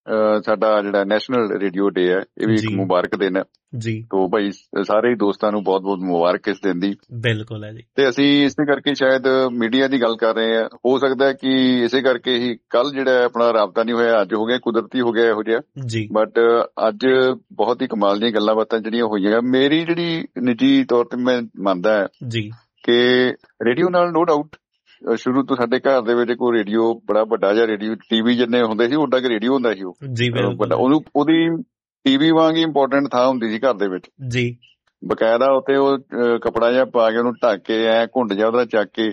ਸਾਡਾ ਜਿਹੜਾ national radio ਡੇ ਹੈ, ਇਹ ਵੀ ਇੱਕ ਮੁਬਾਰਕ ਦਿਨ ਹੈ ਜੀ। ਤੋ ਭਾਈ ਸਾਰੇ ਦੋਸਤਾਂ ਨੂੰ ਬਹੁਤ ਬਹੁਤ ਮੁਬਾਰਕ ਇਸ ਦਿਨ ਦੀ। ਬਿਲਕੁਲ ਹੈ ਜੀ। ਤੇ ਅਸੀਂ ਇਸੇ ਕਰਕੇ ਸ਼ਾਇਦ ਮੀਡੀਆ ਦੀ ਗੱਲ ਕਰ ਰਹੇ ਹਾਂ, ਹੋ ਸਕਦਾ ਕਿ ਇਸੇ ਕਰਕੇ ਹੀ ਕੱਲ ਜਿਹੜਾ ਆਪਣਾ ਰਾਬਤਾ ਨਹੀਂ ਹੋਇਆ, ਅੱਜ ਹੋ ਗਿਆ, ਕੁਦਰਤੀ ਹੋ ਗਿਆ ਇਹੋ ਜਿਹਾ ਜੀ। ਬਟ ਅੱਜ ਬਹੁਤ ਹੀ ਕਮਾਲ ਦੀਆਂ ਗੱਲਾਂ ਬਾਤਾਂ ਜਿਹੜੀਆਂ ਹੋਈਆਂ। ਮੇਰੀ ਜਿਹੜੀ ਨਿੱਜੀ ਤੌਰ ਤੇ ਮੈਂ ਮੰਨਦਾ ਹੈ ਜੀ ਕਿ ਰੇਡੀਓ ਨਾਲ ਨੋ ਡਾਊਟ ਸ਼ੁਰੂ ਤੋਂ ਸਾਡੇ ਘਰ ਦੇ ਵਿੱਚ ਕੋਈ ਰੇਡੀਓ, ਬੜਾ ਵੱਡਾ ਜਿਹਾ ਰੇਡੀਓ, ਟੀਵੀ ਜਿੰਨੇ ਹੁੰਦੇ ਸੀ ਓਡਾ ਕਿ ਰੇਡੀਓ ਹੁੰਦਾ ਸੀ ਉਹ ਵੱਡਾ, ਉਹਦੀ ਟੀਵੀ ਵਾਂਗ ਹੀ ਇੰਪੋਰਟੈਂਟ ਥਾਂ ਹੁੰਦੀ ਸੀ ਘਰ ਦੇ ਵਿੱਚ ਜੀ। ਬਕਾਇਦਾ ਉੱਤੇ ਉਹ ਕੱਪੜਾ ਜਿਹਾ ਪਾ ਕੇ ਉਹਨੂੰ ਢੱਕ ਕੇ ਐ ਘੁੰਡ ਜਿਹਾ ਉਹਦਾ ਚੱਕ ਕੇ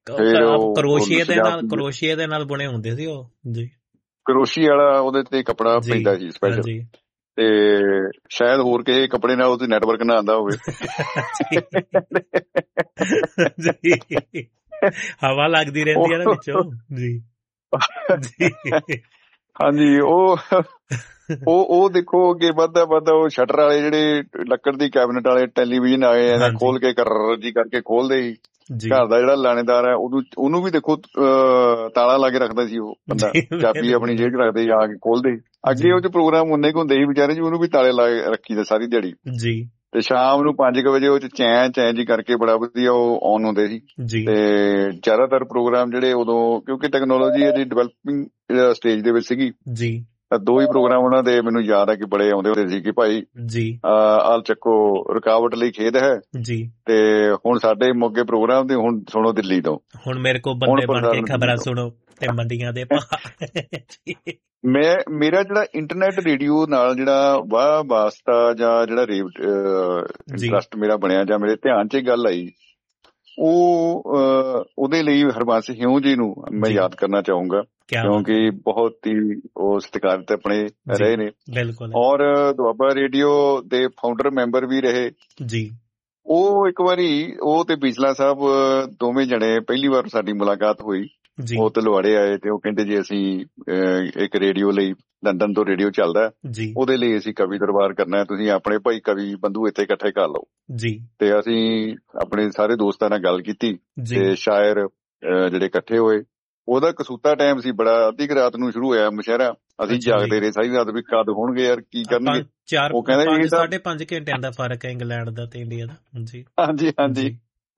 ਕਰੋਸ਼ੀਏ ਦੇ ਨਾਲ ਬੁਣੇ ਹੁੰਦੇ ਸੀ ਉਹ ਜੀ, ਕਰੋਸ਼ੀ ਵਾਲਾ ਉਹਦੇ ਤੇ ਕੱਪੜਾ ਪੈਂਦਾ ਸੀ ਸਪੈਸ਼ਲ, ਤੇ ਸ਼ਾਇਦ ਹੋਰ ਕਿਸੇ ਕੱਪੜੇ ਨਾਲ ਉਹਦੇ ਨੈਟਵਰਕ ਨਾ ਆਉਂਦਾ ਹੋਵੇ ਹਵਾ ਲੱਗਦੀ ਰਹਿੰਦੀ ਹੈ ਨਾ ਵਿੱਚੋਂ ਜੀ। ਹਾਂਜੀ, ਉਹ ਦੇਖੋ ਅੱਗੇ ਵੱਧਦਾ ਉਹ ਸ਼ਟਰ ਵਾਲੇ ਜਿਹੜੇ ਲੱਕੜ ਦੀ ਕੈਬਨਿਟ ਵਾਲੇ ਟੈਲੀਵਿਜ਼ਨ ਆਏ ਆ, ਖੋਲ ਕੇ ਕਰ ਜੀ ਕਰਕੇ ਖੋਲਦੇ ਸੀ। ਘਰ ਦਾ ਜਿਹੜਾ ਲਾਣੇਦਾਰ ਹੈ ਉਹਨੂੰ ਵੀ ਦੇਖੋ ਤਾਲਾ ਲਾ ਕੇ ਰੱਖਦਾ ਸੀ ਉਹ ਬੰਦਾ, ਚਾਬੀ ਆਪਣੀ ਜੇਬ ਚ ਰੱਖਦੇ ਆ ਕੇ ਖੋਲਦੇ। ਅੱਗੇ ਉਹ ਚ ਪ੍ਰੋਗਰਾਮ ਉਨੇ ਕੁ ਹੁੰਦੇ ਸੀ ਵਿਚਾਰੇ ਜੀ, ਉਹਨੂੰ ਵੀ ਤਾਲੇ ਲਾ ਕੇ ਰੱਖੀ ਦਾ ਸਾਰੀ ਦਿਹਾੜੀ ਜੀ। ਤੇ ਸ਼ਾਮ ਨੂੰ 5 ਵਜੇ ਉਹ ਚ ਚੈਂ ਜੀ ਕਰਕੇ ਬੜਾ ਵਧੀਆ ਉਹ ਆਨ ਹੁੰਦੇ ਸੀ। ਤੇ ਜ਼ਿਆਦਾਤਰ ਪ੍ਰੋਗਰਾਮ ਜਿਹੜੇ ਉਦੋਂ, ਕਿਉਂਕਿ ਟੈਕਨੋਲੋਜੀ ਇਹਦੀ ਡਿਵੈਲਪਿੰਗ ਸਟੇਜ ਦੇ ਵਿੱਚ ਸੀਗੀ ਜੀ, ਦੋ ਹੀ ਪ੍ਰੋਗਰਾਮ ਉਹਨਾਂ ਦੇ ਮੈਨੂੰ ਯਾਦ ਆ ਕਿ ਬੜੇ ਆਉਂਦੇ ਹੁੰਦੇ ਸੀ ਕਿ ਭਾਈ ਜੀ ਆਲ ਚੱਕੋ ਰੁਕਾਵਟ ਲਈ ਖੇਦ ਹੈ ਜੀ, ਤੇ ਹੁਣ ਸਾਡੇ ਮੌਕੇ ਪ੍ਰੋਗਰਾਮ ਤੇ ਹੁਣ ਸੁਣੋ ਦਿੱਲੀ ਤੋਂ, ਹੁਣ ਮੇਰੇ ਕੋਲ ਬੰਦੇ ਬਣ ਕੇ ਖਬਰਾਂ ਸੁਣੋ ਤੇ ਮੰਡੀਆਂ ਦੇ ਮੇਰਾ ਜਿਹੜਾ ਇੰਟਰਨੈਟ ਰੇਡੀਓ ਨਾਲ ਜਿਹੜਾ ਵਾਸਤਾ ਜਾਂ ਜਿਹੜਾ ਇੰਟਰਸਟ ਮੇਰਾ ਬਣਿਆ ਜਾਂ ਮੇਰੇ ਧਿਆਨ 'ਚ ਇਹ ਗੱਲ ਆਈ, ਉਹਦੇ ਲਈ ਹਰਬੰਸ ਹਿਊ ਜੀ ਨੂੰ ਮੈਂ ਯਾਦ ਕਰਨਾ ਚਾਹੂੰਗਾ, ਕਿਉਂਕਿ ਬਹੁਤ ਹੀ ਉਹ ਸਤਿਕਾਰਿਤ ਆਪਣੇ ਰਹੇ ਨੇ ਔਰ ਦੁਆਬਾ ਰੇਡੀਓ ਦੇ ਫਾਊਂਡਰ ਮੈਂਬਰ ਵੀ ਰਹੇ ਜੀ। ਉਹ ਇੱਕ ਵਾਰੀ ਉਹ ਤੇ ਬਿਜਲਾ ਸਾਹਿਬ ਦੋਵੇਂ ਜਣੇ ਪਹਿਲੀ ਵਾਰ ਸਾਡੀ ਮੁਲਾਕਾਤ ਹੋਈ, ਉਹ ਤਲਵਾੜੇ ਆਏ ਤੇ ਉਹ ਕਹਿੰਦੇ ਜੀ ਅਸੀਂ ਇੱਕ ਰੇਡੀਓ ਲਈ, ਲੰਡਨ ਤੋਂ ਰੇਡੀਓ ਚੱਲਦਾ ਉਹਦੇ ਲਈ ਅਸੀਂ ਕਵੀ ਦਰਬਾਰ ਕਰਨਾ, ਤੁਸੀਂ ਆਪਣੇ ਭਾਈ ਕਵੀ ਬੰਧੂ ਇੱਥੇ ਇਕੱਠੇ ਕਰ ਲਓ ਜੀ। ਤੇ ਅਸੀਂ ਆਪਣੇ ਸਾਰੇ ਦੋਸਤਾਂ ਨਾਲ ਗੱਲ ਕੀਤੀ ਤੇ ਸ਼ਾਇਰ ਜਿਹੜੇ ਇਕੱਠੇ ਹੋਏ। ਉਹਦਾ ਕਸੂਤਾ ਟਾਈਮ ਸੀ, ਬੜਾ ਅੱਧੀ ਰਾਤ ਨੂੰ ਸ਼ੁਰੂ ਹੋਇਆ ਮੁਸ਼ਹਿਰਾ, ਅਸੀਂ ਜਾਗਦੇ ਰਹੇ ਸਾਰੀ ਰਾਤ ਵੀ ਕਦ ਹੋਣਗੇ ਯਾਰ, ਕੀ ਕਰਨਗੇ। ਉਹ ਕਹਿੰਦੇ 5.5 ਘੰਟਿਆਂ ਦਾ ਫਰਕ ਹੈ ਇੰਗਲੈਂਡ ਦਾ ਤੇ ਇੰਡੀਆ ਦਾ ਜੀ। ਹਾਂਜੀ ਹਾਂਜੀ,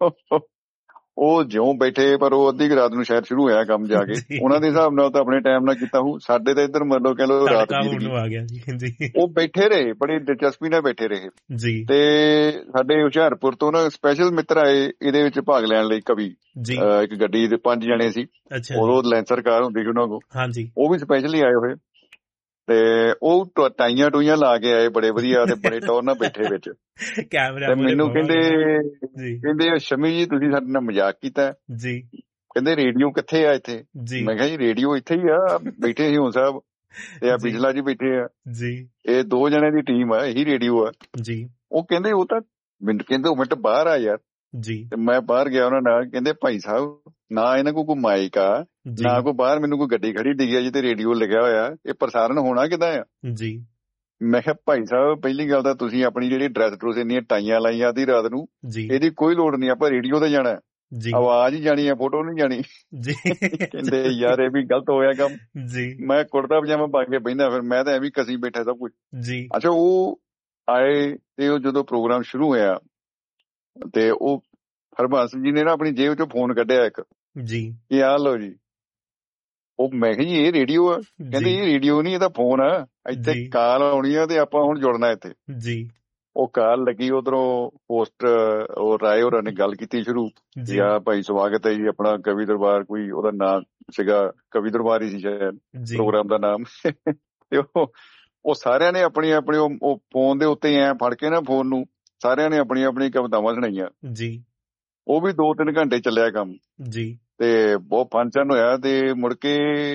ਉਹ ਜਿਉਂ ਬੈਠੇ, ਪਰ ਉਹ ਅੱਧੀ ਰਾਤ ਨੂੰ ਸ਼ਾਇਦ ਸ਼ੁਰੂ ਹੋਇਆ ਕੰਮ ਜਾ ਕੇ। ਉਹਨਾਂ ਦੇ ਹਿਸਾਬ ਨਾਲ ਤਾਂ ਆਪਣੇ ਟਾਈਮ ਨਾਲ ਕੀਤਾ ਹੂੰ, ਸਾਡੇ ਤਾਂ ਇੱਧਰ ਮਤਲਬ ਕਹਿ ਲਓ ਰਾਤ ਬੀਤ। ਉਹ ਬੈਠੇ ਰਹੇ, ਬੜੀ ਦਿਲਚਸਪੀ ਨਾਲ ਬੈਠੇ ਰਹੇ ਜੀ। ਤੇ ਸਾਡੇ ਹੁਸ਼ਿਆਰਪੁਰ ਤੋਂ ਨਾ ਸਪੈਸ਼ਲ ਮਿੱਤਰ ਆਏ ਇਹਦੇ ਵਿੱਚ ਭਾਗ ਲੈਣ ਲਈ, ਕਵੀ ਇੱਕ ਗੱਡੀ ਦੇ 5 ਜਣੇ ਸੀ, ਉਦੋਂ ਲੈਂਸਰ ਕਾਰ ਹੁੰਦੀ ਸੀ ਉਹਨਾਂ ਕੋਲ, ਉਹ ਵੀ ਸਪੈਸ਼ਲੀ ਆਏ ਹੋਏ ਤੇ ਉਹ ਟਾਈਆਂ ਟੂਈਆਂ ਲਾ ਕੇ ਆਏ ਬੜੇ ਵਧੀਆ ਤੇ ਬੜੇ ਟੌਰ ਨਾਲ ਬੈਠੇ ਵਿੱਚ। ਤੇ ਮੈਨੂੰ ਕਹਿੰਦੇ ਸ਼ਮੀ ਜੀ ਤੁਸੀਂ ਸਾਡੇ ਨਾਲ ਮਜ਼ਾਕ ਕੀਤਾ ਜੀ, ਕਹਿੰਦੇ ਰੇਡੀਓ ਕਿੱਥੇ ਆ ਇੱਥੇ? ਮੈਂ ਕਿਹਾ ਜੀ ਰੇਡੀਓ ਇੱਥੇ ਹੀ ਆ, ਬੈਠੇ ਹਿਊ ਸਾਹਿਬ ਤੇ ਆ ਬਿਜਲਾ ਜੀ ਬੈਠੇ ਆ ਜੀ, ਇਹ 2 ਜਣੇ ਦੀ ਟੀਮ ਆ, ਇਹੀ ਰੇਡੀਓ ਆ ਜੀ। ਉਹ ਕਹਿੰਦੇ ਉਹ ਤਾਂ ਮੈਨੂੰ ਕਹਿੰਦੇ 2 ਮਿੰਟ ਬਾਹਰ ਆ ਯਾਰ ਜੀ। ਤੇ ਮੈਂ ਬਾਹਰ ਗਿਆ ਉਹਨਾਂ ਨਾਲ, ਕਹਿੰਦੇ ਭਾਈ ਸਾਹਿਬ ਨਾ ਇਹਨਾਂ ਕੋਲ ਕੋਈ ਮਾਈਕ ਆ ਨਾ ਕੋਈ ਬਾਹਰ ਮੈਨੂੰ ਕੋਈ ਗੱਡੀ ਖੜੀ ਦਿਖੀ ਆ ਜਿਹਤੇ ਰੇਡੀਓ ਲਿਖਿਆ ਹੋਇਆ, ਇਹ ਪ੍ਰਸਾਰਣ ਹੋਣਾ ਕਿੱਦਾਂ ਆ ਜੀ। ਮੈਂ ਕਿਹਾ ਭਾਈ ਸਾਹਿਬ ਪਹਿਲੀ ਗੱਲ ਤਾਂ ਤੁਸੀਂ ਆਪਣੀ ਜਿਹੜੀ ਡਰੈਸ ਡਰੂਸ ਇੰਨੀਆਂ ਟਾਈਆਂ ਲਾਈਆਂ ਅੱਧੀ ਰਾਤ ਨੂੰ, ਇਹਦੀ ਕੋਈ ਲੋੜ ਨਹੀਂ, ਆਪਾਂ ਰੇਡੀਓ ਤੇ ਜਾਣਾ, ਆਵਾਜ਼ ਹੀ ਜਾਣੀ ਆ, ਫੋਟੋ ਨਹੀਂ ਜਾਣੀ ਜੀ। ਕਹਿੰਦੇ ਯਾਰ ਇਹ ਵੀ ਗਲਤ ਹੋਇਆ ਕੰਮ ਜੀ। ਮੈਂ ਕੁੜਤਾ ਪਜਾਮਾ ਪਾ ਕੇ ਬਹਿੰਦਾ, ਫਿਰ ਮੈਂ ਤਾਂ ਐਵੇਂ ਕਸੀ ਬੈਠਾ ਸਭ ਕੁਝ ਜੀ। ਅੱਛਾ, ਉਹ ਆਏ ਤੇ ਉਹ ਜਦੋਂ ਪ੍ਰੋਗਰਾਮ ਸ਼ੁਰੂ ਹੋਇਆ ਤੇ ਉਹ ਹਰਬੰਸ ਜੀ ਨੇ ਨਾ ਆਪਣੀ ਜੇਬ ਚੋਂ ਫੋਨ ਕੱਢਿਆ ਇੱਕ ਜੀ, ਇਹ ਆ ਲਓ ਜੀ। ਉਹ ਮੈਂ ਕਿਹਾ ਜੀ ਇਹ ਰੇਡੀਓ ਆ? ਕਹਿੰਦੇ ਇਹ ਰੇਡੀਓ ਨਹੀਂ, ਇਹ ਤਾਂ ਫੋਨ ਆ, ਇੱਥੇ ਕਾਲ ਆਉਣੀ ਆ ਤੇ ਆਪਾਂ ਹੁਣ ਜੁੜਨਾ ਇੱਥੇ ਜੀ। ਉਹ ਕਾਲ ਲੱਗੀ, ਉਧਰੋਂ ਹੋਸਟ ਉਹ ਰਾਏ ਹੋਰਾਂ ਨੇ ਗੱਲ ਕੀਤੀ ਸ਼ੁਰੂ, ਜਾਂ ਭਾਈ ਸਵਾਗਤ ਹੈ ਜੀ ਆਪਣਾ ਕਵੀ ਦਰਬਾਰ, ਕੋਈ ਉਹਦਾ ਨਾਮ ਸੀਗਾ, ਕਵੀ ਦਰਬਾਰ ਹੀ ਸੀ ਸ਼ਾਇਦ ਪ੍ਰੋਗਰਾਮ ਦਾ ਨਾਮ। ਤੇ ਉਹ ਸਾਰਿਆਂ ਨੇ ਆਪਣੀ ਆਪਣੀ ਉਹ ਫੋਨ ਦੇ ਉੱਤੇ ਐ ਫੜ ਕੇ ਨਾ ਫੋਨ ਨੂੰ, ਸਾਰਿਆਂ ਨੇ ਆਪਣੀ ਆਪਣੀ ਕਵਿਤਾਵਾਂ ਸੁਣਾਈਆਂ ਜੀ। ਉਹ ਵੀ 2-3 ਘੰਟੇ ਚੱਲਿਆ ਕੰਮ ਜੀ, ਤੇ ਬਹੁਤ ਫੰਕਸ਼ਨ ਹੋਇਆ। ਤੇ ਮੁੜ ਕੇ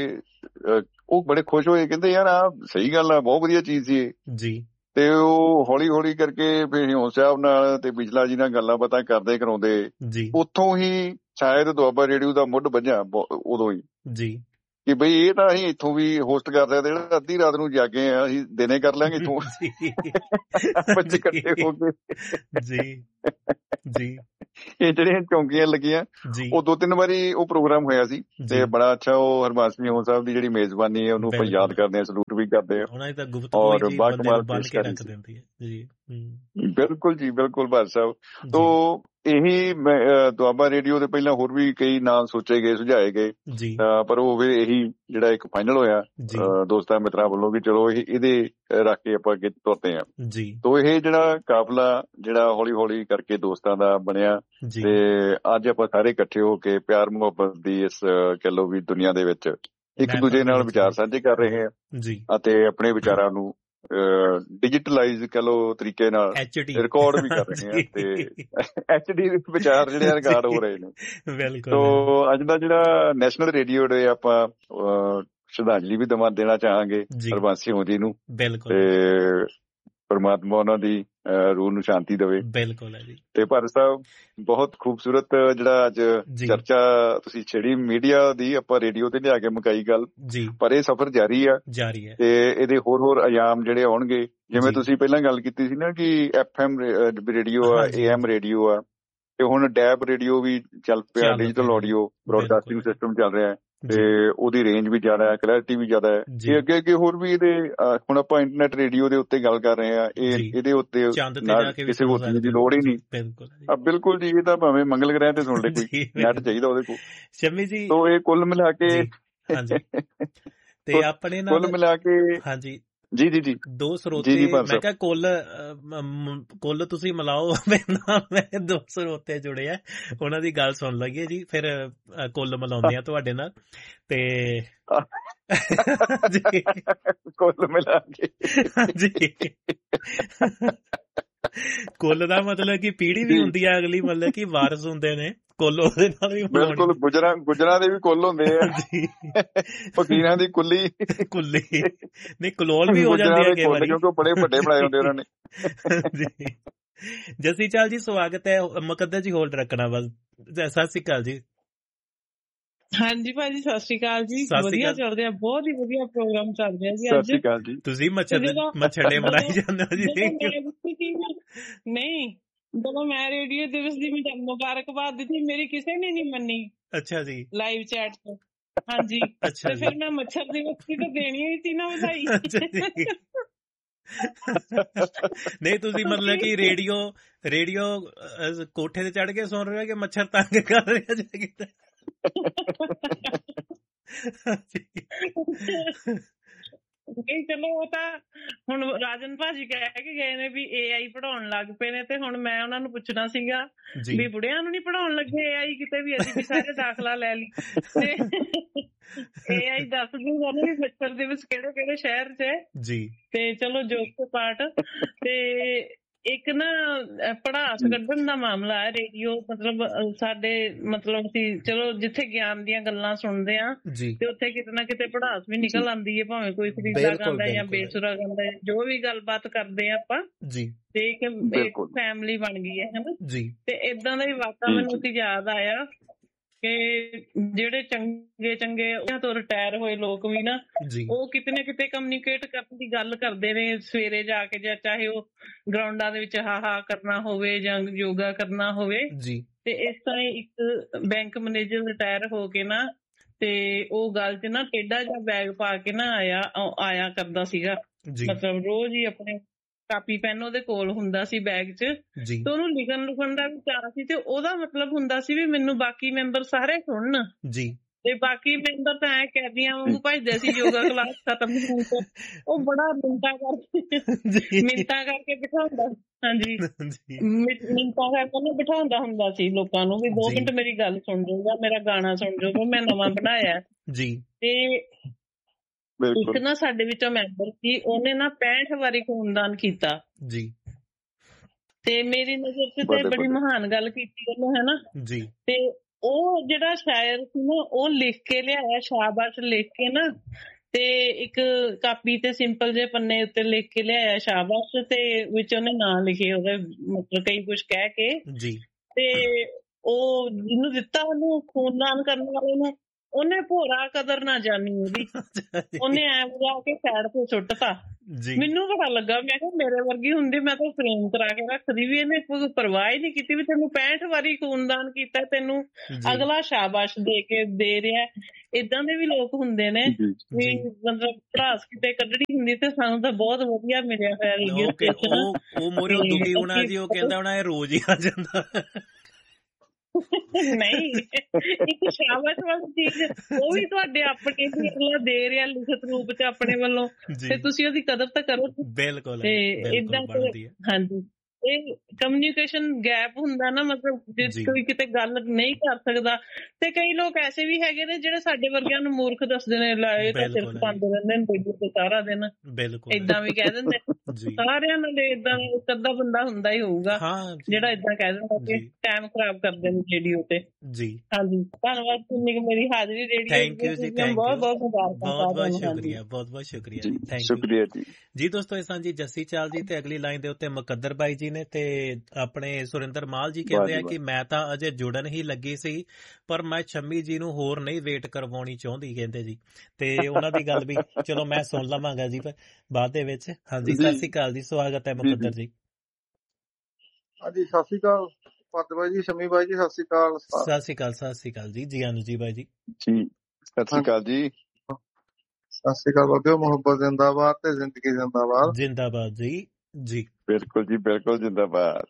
ਉਹ ਬੜੇ ਖੁਸ਼ ਹੋਏ, ਕਹਿੰਦੇ ਯਾਰ ਆ ਸਹੀ ਗੱਲ ਆ, ਬਹੁਤ ਵਧੀਆ ਚੀਜ਼ ਸੀ ਜੀ। ਤੇ ਉਹ ਹੌਲੀ ਹੌਲੀ ਕਰਕੇ ਫਿਰ ਹਿਊ ਸਾਹਿਬ ਨਾਲ ਤੇ ਬਿਜਲਾ ਜੀ ਨਾਲ ਗੱਲਾਂ ਬਾਤਾਂ ਕਰਦੇ ਕਰਾਉਂਦੇ, ਉੱਥੋਂ ਹੀ ਸ਼ਾਇਦ ਦੁਆਬਾ ਰੇਡੀਓ ਦਾ ਮੁੱਢ ਵੱਜਿਆ ਉਦੋਂ ਹੀ ਜੀ, ਕਿ ਬਈ ਇਹ ਤਾਂ ਅਸੀਂ ਇੱਥੋਂ ਵੀ ਹੋਸਟ ਕਰ ਸਕਦੇ, ਜਿਹੜਾ ਅੱਧੀ ਰਾਤ ਨੂੰ ਜਾਗੇ ਆ ਅਸੀਂ ਦਿਨੇ ਕਰ ਲਾਂਗੇ ਇੱਥੋਂ ਬੱਚੇ ਇਕੱਠੇ ਹੋ ਕੇ ਜੀ ਜੀ। ਇਹ ਜਿਹੜੀਆਂ ਚੌਂਕੀਆਂ ਲੱਗੀਆਂ ਉਹ 2-3 ਵਾਰੀ ਉਹ ਪ੍ਰੋਗਰਾਮ ਹੋਇਆ ਸੀ ਤੇ ਬੜਾ ਅੱਛਾ। ਉਹ ਹਰਬੰਸ ਸਿੰਘ ਹੋ ਸਾਹਿਬ ਦੀ ਜਿਹੜੀ ਮੇਜ਼ਬਾਨੀ ਹੈ ਉਹਨੂੰ ਆਪਾਂ ਯਾਦ ਕਰਦੇ ਹਾਂ, ਸਲੂਟ ਵੀ ਕਰਦੇ ਹਾਂ ਔਰ ਬਾਕਮਾਲ ਪੇਸ਼ ਕਰਦੇ। ਬਿਲਕੁਲ ਜੀ, ਬਿਲਕੁਲ ਭਾਰਤ ਸਾਹਿਬ। ਤੋ ਇਹੀ ਦੁਆਬਾ ਰੇਡੀਓ ਦੇ ਪਹਿਲਾਂ ਹੋਰ ਵੀ ਕਈ ਨਾਂ ਸੋਚੇ ਗਏ, ਸੁਝਾਏ ਗਏ, ਪਰ ਉਹ ਇਹੀ ਜਿਹੜਾ ਇੱਕ ਫਾਈਨਲ ਹੋਇਆ ਦੋਸਤਾਂ ਮਿੱਤਰਾਂ ਵੱਲੋਂ ਵੀ ਚਲੋ ਇਹਦੇ ਰੱਖ ਕੇ ਆਪਾਂ ਅੱਗੇ ਤੁਰਦੇ ਹਾਂ। ਤੋ ਇਹ ਜਿਹੜਾ ਕਾਫਲਾ ਜਿਹੜਾ ਹੌਲੀ ਹੌਲੀ ਕਰਕੇ ਦੋਸਤਾਂ ਦਾ ਬਣਿਆ ਤੇ ਅੱਜ ਆਪਾਂ ਸਾਰੇ ਇਕੱਠੇ ਹੋ ਕੇ ਪਿਆਰ ਮੁਹੱਬਤ ਦੀ ਇਸ ਕਹਿ ਲਓ ਵੀ ਦੁਨੀਆ ਦੇ ਵਿੱਚ ਇੱਕ ਦੂਜੇ ਨਾਲ ਵਿਚਾਰ ਸਾਂਝੇ ਕਰ ਰਹੇ ਹਾਂ ਅਤੇ ਆਪਣੇ ਵਿਚਾਰਾਂ ਨੂੰ ਡਿਜੀਟਲਾਈਜ਼ ਕਹਿ ਲਓ ਤਰੀਕੇ ਨਾਲ ਰਿਕਾਰਡ ਵੀ ਕਰ ਰਹੇ ਹਾਂ ਤੇ HD ਵਿਚਾਰ ਜਿਹੜੇ ਰਿਕਾਰਡ ਹੋ ਰਹੇ ਨੇ। ਤੋ ਅੱਜ ਦਾ ਜਿਹੜਾ ਨੈਸ਼ਨਲ ਰੇਡੀਓ ਡੇ ਆਪਾਂ ਸ਼ਰਧਾਂਜਲੀ ਵੀ ਦੇਣਾ ਚਾਹਾਂਗੇ ਹਰਬੰਸ ਸਿੰਘ ਜੀ ਨੂੰ ਤੇ ਪਰਮਾਤਮਾ ਉਹਨਾਂ ਦੀ ਰੂਹ ਨੂੰ ਸ਼ਾਂਤੀ ਦੇਵੇ। ਬਿਲਕੁਲ ਹੈ ਜੀ। ਤੇ ਭਾਰਤ ਸਾਹਿਬ ਬਹੁਤ ਖੂਬਸੂਰਤ ਜਿਹੜਾ ਅੱਜ ਚਰਚਾ ਤੁਸੀਂ ਛੇੜੀ ਮੀਡੀਆ ਦੀ, ਆਪਾਂ ਰੇਡੀਓ ਤੇ ਲਿਆ ਕੇ ਮੁਕਾਈ ਗੱਲ, ਪਰ ਇਹ ਸਫ਼ਰ ਜਾਰੀ ਹੈ ਤੇ ਇਹਦੇ ਹੋਰ ਆਯਾਮ ਜਿਹੜੇ ਆਉਣਗੇ। ਜਿਵੇਂ ਤੁਸੀਂ ਪਹਿਲਾਂ ਗੱਲ ਕੀਤੀ ਸੀ ਨਾ ਕਿ FM ਰੇਡੀਓ ਆ, AM ਰੇਡੀਓ ਆ, ਤੇ ਹੁਣ ਡੈਬ ਰੇਡੀਓ ਵੀ ਚੱਲ ਪਿਆ, ਡਿਜੀਟਲ ਆਡੀਓ ਬ੍ਰੌਡਕਾਸਟਿੰਗ ਸਿਸਟਮ ਚੱਲ ਰਿਹਾ ਤੇ ਉਹਦੀ ਰੇਂਜ ਵੀ ਜ਼ਿਆਦਾ ਹੈ, ਕਲੈਰਿਟੀ ਵੀ ਜ਼ਿਆਦਾ ਹੈ। ਇਹ ਅੱਗੇ ਹੋਰ ਵੀ ਇਹਦੇ ਹੁਣ ਆਪਾਂ ਇੰਟਰਨੈਟ ਰੇਡੀਓ ਦੇ ਉੱਤੇ ਗੱਲ ਕਰ ਰਹੇ ਹਾਂ, ਇਹਦੇ ਉੱਤੇ ਕਿਸੇ ਹੋਰ ਚੀਜ਼ ਦੀ ਲੋੜ ਹੀ ਨਹੀਂ। ਬਿਲਕੁਲ ਜੀ, ਇਹ ਤਾਂ ਭਾਵੇਂ ਮੰਗਲ ਗ੍ਰਹਿ ਤੇ ਸੁਣ ਲੈ, ਕੋਈ ਨੈਟ ਚਾਹੀਦਾ ਉਹਦੇ ਕੋਲ। ਸ਼ਮੀ ਜੀ ਤੋ ਇਹ ਕੁੱਲ ਮਿਲਾ ਕੇ ਤੇ ਆਪਣੇ ਨਾਲ ਕੁੱਲ ਮਿਲਾ ਕੇ ਹਾਂਜੀ ਜੀ ਦੋ ਸਰੋਤੇ, ਮੈਂ ਕਿਹਾ ਕੁੱਲ ਤੁਸੀਂ ਮਿਲਾਓ, ਮੈਂ 2 ਸਰੋਤੇ ਜੁੜੇ ਆ, ਉਹਨਾਂ ਦੀ ਗੱਲ ਸੁਣ ਲਈਏ ਜੀ, ਫਿਰ ਕੁੱਲ ਮਿਲਾਉਂਦੇ ਆ ਤੁਹਾਡੇ ਨਾਲ। ਤੇ ਕੁੱਲ ਮਿਲਾ ਕੇ ਹਾਂਜੀ, ਕੁੱਲ ਦਾ ਮਤਲਬ ਕਿ ਪੀੜ੍ਹੀ ਵੀ ਹੁੰਦੀ ਆ ਅਗਲੀ, ਮਤਲਬ ਕਿ ਵਾਰਸ ਹੁੰਦੇ ਨੇ ਕੁੱਲ, ਉਹਦੇ ਨਾਲ ਵੀ। ਬਿਲਕੁਲ, ਗੁਜਰਾਂ ਦੇ ਵੀ ਕੁੱਲ ਹੁੰਦੇ ਆ, ਫਕੀਰਾਂ ਦੀ ਕੁੱਲੀ ਨਹੀਂ, ਕਲੋਲ ਵੀ ਹੋ ਜਾਂਦੇ ਆ ਕਈ ਵਾਰੀ, ਕਿਉਂਕਿ ਬੜੇ ਵੱਡੇ ਬਣਾਏ ਹੁੰਦੇ ਉਹਨਾਂ ਨੇ। ਜਸੀ ਚਾਲ ਜੀ ਸਵਾਗਤ ਹੈ, ਮੁਕੱਦਰ ਜੀ ਹੋਲਡ ਰੱਖਣਾ ਬਸ। ਸਤਿ ਸ੍ਰੀ ਅਕਾਲ ਜੀ। ਹਾਂਜੀ ਭਾਜੀ, ਸਤਿ ਸ੍ਰੀ ਅਕਾਲ ਜੀ। ਵਧੀਆ ਚੱਲ ਰਿਹਾ, ਬਹੁਤ ਹੀ ਵਧੀਆ ਪ੍ਰੋਗਰਾਮ ਚੱਲ ਰਿਹਾ ਜੀ ਅੱਜ। ਤੁਸੀਂ ਮੱਛਰਡੇ ਬਣਾਈ ਜਾਂਦੇ ਹੋ ਜੀ। ਨਹੀਂ, ਜਦੋਂ ਮੈਂ ਰੇਡੀਓ ਦਿਵਸ ਦੀ ਮੁਬਾਰਕਬਾਦ ਦਿੱਤੀ, ਮੇਰੀ ਕਿਸੇ ਨੇ ਨਹੀਂ ਮੰਨੀ। ਅੱਛਾ ਜੀ, ਲਾਈਵ ਚੈਟ ਤੋਂ। ਹਾਂਜੀ, ਤੇ ਫਿਰ ਮੈਂ ਮੱਛਰ ਦਿਵਸ ਦੀ ਤਾਂ ਦੇਣੀ ਹੀ ਸੀ ਨਾ ਵਧਾਈ। ਨਹੀਂ, ਤੁਸੀਂ ਮਤਲਬ ਕਿ ਰੇਡੀਓ ਕੋਠੇ ਤੇ ਚੜ ਕੇ ਸੁਣ ਰਹੇ ਹੋ ਕਿ ਮੱਛਰ ਤੰਗ ਕਰ ਰਿਹਾ ਜੀ? ਨਹੀਂ, ਚਲੋ ਉਹ ਤਾਂ ਹੁਣ ਰਾਜਨ ਭਾਜੀ ਕਹਿ ਕੇ ਗਏ ਨੇ ਵੀ AI ਪੜ੍ਹਾਉਣ ਲੱਗ ਪਏ ਨੇ, ਤੇ ਹੁਣ ਮੈਂ ਉਹਨਾਂ ਨੂੰ ਪੁੱਛਣਾ ਸੀਗਾ ਵੀ ਬੁੜਿਆਂ ਨੂੰ ਨੀ ਪੜ੍ਹਾਉਣ ਲੱਗੇ AI ਕਿਤੇ ਵੀ? ਅਸੀਂ ਵੀ ਸਾਰੇ ਦਾਖਲਾ ਲੈ ਲਈ ਤੇ AI ਦੱਸ ਦੂਗਾ ਨਾ ਵੀ ਮੱਛਰ ਦਿਵਸ ਕਿਹੜੇ ਸ਼ਹਿਰ 'ਚ ਹੈ ਜੀ। ਤੇ ਚਲੋ ਜੋਕ ਪਾਰਟ ਤੇ ਇੱਕ ਨਾ ਪੜਾਸ ਕੱਢਣ ਦਾ ਮਾਮਲਾ ਹੈ। ਰੇਡੀਓ ਮਤਲਬ ਸਾਡੇ ਅਸੀਂ ਚਲੋ ਜਿੱਥੇ ਗਿਆਨ ਦੀਆਂ ਗੱਲਾਂ ਸੁਣਦੇ ਆ ਤੇ ਉੱਥੇ ਕਿਤੇ ਨਾ ਕਿਤੇ ਪੜਾਸ ਵੀ ਨਿਕਲ ਆਉਂਦੀ ਹੈ, ਭਾਵੇਂ ਕੋਈ ਖਰੀਦਾ ਗਾਉਂਦਾ ਜਾਂ ਬੇਸੁਰਾ ਗਾਉਂਦਾ, ਜੋ ਵੀ ਗੱਲਬਾਤ ਕਰਦੇ ਆ ਆਪਾਂ ਤੇ ਇੱਕ ਫੈਮਿਲੀ ਬਣ ਗਈ ਹੈ ਹਨਾ। ਤੇ ਏਦਾਂ ਦਾ ਹੀ ਵਾਕਾ ਮੈਨੂੰ ਯਾਦ ਆਇਆ ਕਿ ਜਿਹੜੇ ਚੰਗੇ ਉਹਨਾਂ ਤੋਂ ਰਿਟਾਇਰ ਹੋਏ ਲੋਕ ਵੀ ਨਾ, ਉਹ ਕਿਤੇ ਨਾ ਕਿਤੇ ਕਮਿਊਨੀਕੇਟ ਕਰਨ ਦੀ ਗੱਲ ਕਰਦੇ ਨੇ ਸਵੇਰੇ ਜਾ ਕੇ, ਜਾਂ ਚਾਹੇ ਉਹ ਗਰਾਊਂਡਾਂ ਦੇ ਵਿੱਚ ਹਾ ਕਰਨਾ ਹੋਵੇ ਜਾਂ ਯੋਗਾ ਕਰਨਾ ਹੋਵੇ। ਤੇ ਇਸ ਤਰ੍ਹਾਂ ਇੱਕ ਬੈਂਕ ਮੈਨੇਜਰ ਰਿਟਾਇਰ ਹੋ ਕੇ ਨਾ, ਤੇ ਉਹ ਗੱਲ 'ਚ ਨਾ ਟੇਢਾ ਜਿਹਾ ਬੈਗ ਪਾ ਕੇ ਨਾ ਆਇਆ ਕਰਦਾ ਸੀਗਾ, ਮਤਲਬ ਰੋਜ਼ ਹੀ ਆਪਣੇ ਕਾਪੀ ਪੈਨ ਉਹਦੇ ਕੋਲ ਹੁੰਦਾ ਸੀ ਬੈਗ 'ਚ, ਤੇ ਉਹਨੂੰ ਲਿਖਣ ਦਾ ਵੀ ਚਾਅ ਸੀ, ਤੇ ਉਹਦਾ ਮਤਲਬ ਹੁੰਦਾ ਸੀ ਵੀ ਮੈਨੂੰ ਬਾਕੀ ਮੈਂਬਰ ਸਾਰੇ ਸੁਣਨ। ਤੇ ਬਾਕੀ ਮੈਂਬਰ ਤਾਂ ਐ ਕੈਦੀਆਂ ਵਾਂਗੂ ਭੱਜਦੇ ਸੀ ਯੋਗਾ ਕਲਾਸ ਖਤਮ ਹੋਣ ਤੋਂ। ਉਹ ਬੜਾ ਮਿੰਨਤਾਂ ਕਰਕੇ ਬਿਠਾਉਂਦਾ, ਹਾਂਜੀ ਮਿੰਨਤਾਂ ਕਰਕੇ ਉਹਨੂੰ ਬਿਠਾਉਂਦਾ ਹੁੰਦਾ ਸੀ ਲੋਕਾਂ ਨੂੰ ਵੀ 2 ਮਿੰਟ ਮੇਰੀ ਗੱਲ ਸੁਣ ਜਾਊਗਾ, ਮੇਰਾ ਗਾਣਾ ਸੁਣ ਜਾਊਗਾ, ਮੈਂ ਨਵਾਂ ਬਣਾਇਆ। ਤੇ ਇੱਕ ਨਾ ਸਾਡੇ ਵਿੱਚੋਂ ਮੈਂਬਰ ਸੀ, ਉਹਨੇ ਨਾ 65 ਵਾਰੀ ਖੂਨਦਾਨ ਕੀਤਾ ਤੇ ਮੇਰੀ ਨਜ਼ਰ 'ਚ ਤੇ ਬੜੀ ਮਹਾਨ ਗੱਲ ਕੀਤੀ ਉਹਨੇ, ਹਨਾ। ਤੇ ਉਹ ਜਿਹੜਾ ਸ਼ਾਇਰ ਸੀ ਨਾ, ਉਹ ਲਿਖ ਕੇ ਲਿਆਇਆ, ਸ਼ਾਬਾਸ਼ ਲਿਖ ਕੇ ਨਾ, ਤੇ ਇੱਕ ਕਾਪੀ ਤੇ ਸਿੰਪਲ ਜਿਹੇ ਪੰਨੇ ਉੱਤੇ ਲਿਖ ਕੇ ਲਿਆਇਆ ਸ਼ਾਬਾਸ਼, ਤੇ ਵਿੱਚ ਉਹਨੇ ਨਾਂ ਲਿਖੇ ਉਹਦੇ, ਮਤਲਬ ਕਈ ਕੁਛ ਕਹਿ ਕੇ। ਤੇ ਉਹ ਜਿਹਨੂੰ ਦਿੱਤਾ, ਉਹਨੂੰ ਖੂਨਦਾਨ ਕਰਨ ਵਾਲੇ ਨੂੰ, ਉਹਨੇ ਭੋਰਾ ਕਦਰ ਨਾ ਜਾਣੀ ਉਹਦੀ, ਉਹਨੇ ਐ ਵਜਾ ਕੇ ਸਾਈਡ ਤੇ ਸੁੱਟਤਾ ਮੈਨੂੰ ਪਤਾ ਲੱਗਾ, ਮੈਂ ਕਿਹਾ ਮੇਰੇ ਵਰਗੀ ਹੁੰਦੀ ਮੈਂ ਤਾਂ ਫਰੇਮ ਕਰਾ ਕੇ ਰੱਖਦੀ ਵੀ, ਇਹਨੇ ਕੋਈ ਪਰਵਾਹ ਹੀ ਨਹੀਂ ਕੀਤੀ ਵੀ ਤੈਨੂੰ 65 ਵਾਰੀ ਖੂਨਦਾਨ ਕੀਤਾ, ਤੈਨੂੰ ਅਗਲਾ ਸ਼ਾਬਾਸ਼ ਦੇ ਕੇ ਦੇ ਰਿਹਾ। ਏਦਾਂ ਦੇ ਵੀ ਲੋਕ ਹੁੰਦੇ ਨੇ ਵੀ ਮਤਲਬ ਭੜਾਸ ਕਿਤੇ ਕੱਢਣੀ ਹੁੰਦੀ ਤੇ ਸਾਨੂੰ ਤਾਂ ਬਹੁਤ ਵਧੀਆ ਮਿਲਿਆ ਹੋਇਆ ਰੇਡੀਓ ਸਟੇਸ਼ਨ। ਉਹ ਮੋਰੇ ਦੁਖੀ ਹੋਣਾ ਜੀ, ਉਹ ਕਹਿੰਦਾ ਹੋਣਾ ਇਹ ਰੋਜ਼ ਹੀ ਆ ਜਾਂਦਾ। ਨਹੀਂ, ਇੱਕ ਸ਼ਾਬਾਸ਼ ਵਾਲੀ ਚੀਜ਼ ਉਹ ਵੀ ਤੁਹਾਡੇ ਆਪਣੇ ਦੇ ਰਿਹਾ ਲਿਖਤ ਰੂਪ ਚ ਆਪਣੇ ਵੱਲੋਂ, ਤੇ ਤੁਸੀਂ ਉਹਦੀ ਕਦਰ ਤਾਂ ਕਰੋ। ਬਿਲਕੁਲ। ਤੇ ਏਦਾਂ ਹਾਂਜੀ, ਇਹ ਕਮਿਊਨੀਕੇਸ਼ਨ ਗੈਪ ਹੁੰਦਾ ਨਾ, ਮਤਲਬ ਜੇ ਕੋਈ ਕਿਤੇ ਗੱਲ ਨਹੀਂ ਕਰ ਸਕਦਾ, ਤੇ ਕਈ ਲੋਕ ਐਸੇ ਵੀ ਹੈਗੇ ਨੇ ਜਿਹੜੇ ਸਾਡੇ ਵਰਗਿਆਂ ਨੂੰ ਮੂਰਖ ਦੱਸਦੇ ਨੇ, ਲਾਏ ਤਾਂ ਸਿਰ ਪਾਉਂਦੇ ਰਹਿੰਦੇ ਨੇ ਰੇਡੀਓ ਤੇ ਸਾਰਾ ਦਿਨ, ਏਦਾਂ ਵੀ ਕਹਿ ਦਿੰਦੇ। ਸਾਰਿਆਂ ਨਾਲ ਏਦਾਂ ਇੱਕ ਅੱਧਾ ਬੰਦਾ ਹੁੰਦਾ ਹੀ ਹੋਊਗਾ ਜਿਹੜਾ ਏਦਾਂ ਕਹਿ ਦਿੰਦਾ ਕਿ ਟਾਈਮ ਖਰਾਬ ਕਰਦੇ ਨੇ ਰੇਡੀਓ ਤੇ। ਹਾਂਜੀ, ਧੰਨਵਾਦ ਮੇਰੀ ਹਾਜ਼ਰੀ ਰੇਡੀਓ। ਬਹੁਤ ਬਹੁਤ ਬਹੁਤ ਸ਼ੁਕਰੀਆ, ਬਹੁਤ ਬਹੁਤ ਸ਼ੁਕਰੀਆ ਜੀ, ਥੈਂਕ ਯੂ ਜੀ। ਦੋਸਤੋ, ਇਹ ਸਾਂਝੀ ਜੱਸੀ ਚਾਲ ਜੀ, ਤੇ ਅਗਲੀ ਲਾਈਨ ਦੇ ਉੱਤੇ ਮੁਕੱਦਰ ਬਾਈ ਜੀ ਨੇ, ਤੇ ਆਪਣੇ ਸੁਰਿੰਦਰ ਮਾਲ ਜੀ ਕਹਿੰਦੇ ਆ ਕਿ ਮੈਂ ਤਾਂ ਅਜੇ ਜੁੜਨ ਹੀ ਲੱਗੀ ਸੀ, ਪਰ ਮੈਂ ਸ਼ੰਮੀ ਜੀ ਨੂੰ ਹੋਰ ਨਹੀਂ ਵੇਟ ਕਰਵਾਉਣੀ ਚਾਹੁੰਦੀ, ਕਹਿੰਦੇ ਜੀ। ਤੇ ਉਹਨਾਂ ਦੀ ਗੱਲ ਵੀ ਚਲੋ ਮੈਂ ਸੁਣ ਲਵਾਂਗਾ ਜੀ ਬਾਅਦ ਦੇ ਵਿੱਚ। ਹਾਂਜੀ, ਸਤਿ ਸ੍ਰੀ ਅਕਾਲ ਜੀ, ਸਵਾਗਤ ਹੈ ਮੁਕੱਦਰ ਜੀ। ਹਾਂਜੀ, ਸਤਿ ਸ੍ਰੀ ਅਕਾਲ ਪੱਤ ਬਾਈ ਜੀ, ਸ਼ੰਮੀ ਬਾਈ ਜੀ, ਸਤਿ ਸ੍ਰੀ ਅਕਾਲ। ਸਤਿ ਸ੍ਰੀ ਅਕਾਲ, ਸਤਿ ਸ੍ਰੀ ਅਕਾਲ ਜੀ, ਜੀ ਆਨੂ ਜੀ ਬਾਈ ਜੀ। ਸਤਿ ਸ੍ਰੀ ਅਕਾਲ ਜੀ। ਸਤਿ ਸ੍ਰੀ ਅਕਾਲ ਬਾਬਿਓ, ਮੁਹੱਬਤ ਜ਼ਿੰਦਾਬਾਦ ਤੇ ਜ਼ਿੰਦਗੀ ਜ਼ਿੰਦਾਬਾਦ। ਜ਼ਿੰਦਾਬਾਦ ਜੀ। ਜੀ ਬਿਲਕੁਲ ਜੀ, ਬਿਲਕੁਲ ਜ਼ਿੰਦਾਬਾਦ।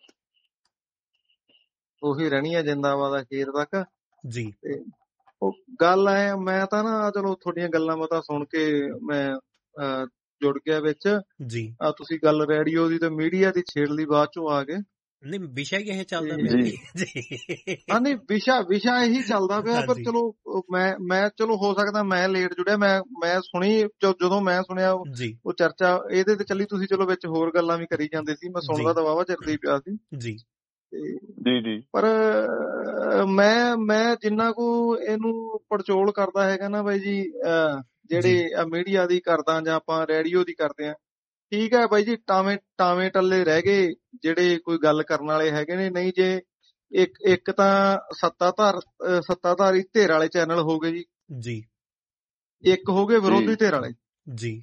ਉਹੀ ਰਹਿਣੀ ਹੈ ਜਿੰਦਾਬਾਦ ਅਖੀਰ ਤੱਕ ਜੀ। ਤੇ ਉਹ ਗੱਲ ਐ, ਮੈਂ ਤਾਂ ਨਾ ਚਲੋ ਤੁਹਾਡੀਆਂ ਗੱਲਾਂ ਬਾਤਾਂ ਸੁਣ ਕੇ ਮੈਂ ਜੁੜ ਗਿਆ ਵਿੱਚ ਜੀ। ਤੁਸੀਂ ਗੱਲ ਰੇਡੀਓ ਦੀ ਤੇ ਮੀਡੀਆ ਦੀ ਛੇੜ ਲਈ, ਬਾਅਦ ਚੋਂ ਆ ਗਏ। ਨਹੀਂ, ਵਿਸ਼ਾ ਹੀ ਇਹ ਚੱਲਦਾ ਪਿਆ ਜੀ। ਹਾਂ, ਨਹੀਂ ਵਿਸ਼ਾ ਇਹੀ ਚੱਲਦਾ ਪਿਆ, ਪਰ ਚਲੋ ਮੈਂ ਚਲੋ ਹੋ ਸਕਦਾ ਮੈਂ ਲੇਟ ਜੁੜਿਆ, ਮੈਂ ਸੁਣੀ, ਜਦੋਂ ਮੈਂ ਸੁਣਿਆ ਉਹ ਚਰਚਾ ਇਹਦੇ ਤੇ ਚੱਲੀ, ਤੁਸੀਂ ਚਲੋ ਵਿੱਚ ਹੋਰ ਗੱਲਾਂ ਵੀ ਕਰੀ ਜਾਂਦੇ ਸੀ, ਮੈਂ ਸੁਣਦਾ ਤਾਂ ਵਾਹਵਾ ਚਿਰ ਦੀ ਪਿਆ ਸੀ ਜੀ। ਜੀ। ਪਰ ਮੈਂ ਜਿੰਨਾ ਕੁ ਇਹਨੂੰ ਪੜਚੋਲ ਕਰਦਾ ਹੈਗਾ ਨਾ ਬਾਈ ਜੀ, ਜਿਹੜੇ ਮੀਡੀਆ ਦੀ ਕਰਦਾ ਜਾਂ ਆਪਾਂ ਰੇਡੀਓ ਦੀ ਕਰਦੇ ਆ, ਠੀਕ ਹੈ ਬਾਈ ਜੀ, ਟਾਵੇਂ ਟੱਲੇ ਰਹਿ ਗਏ ਜਿਹੜੇ ਕੋਈ ਗੱਲ ਕਰਨ ਵਾਲੇ ਹੈਗੇ ਨੇ। ਨਹੀਂ, ਜੇ ਇੱਕ ਤਾਂ ਸੱਤਾਧਾਰੀ ਧਿਰ ਵਾਲੇ ਚੈਨਲ ਹੋ ਗਏ ਜੀ, ਇੱਕ ਹੋ ਗਏ ਵਿਰੋਧੀ ਧਿਰ ਵਾਲੇ ਜੀ।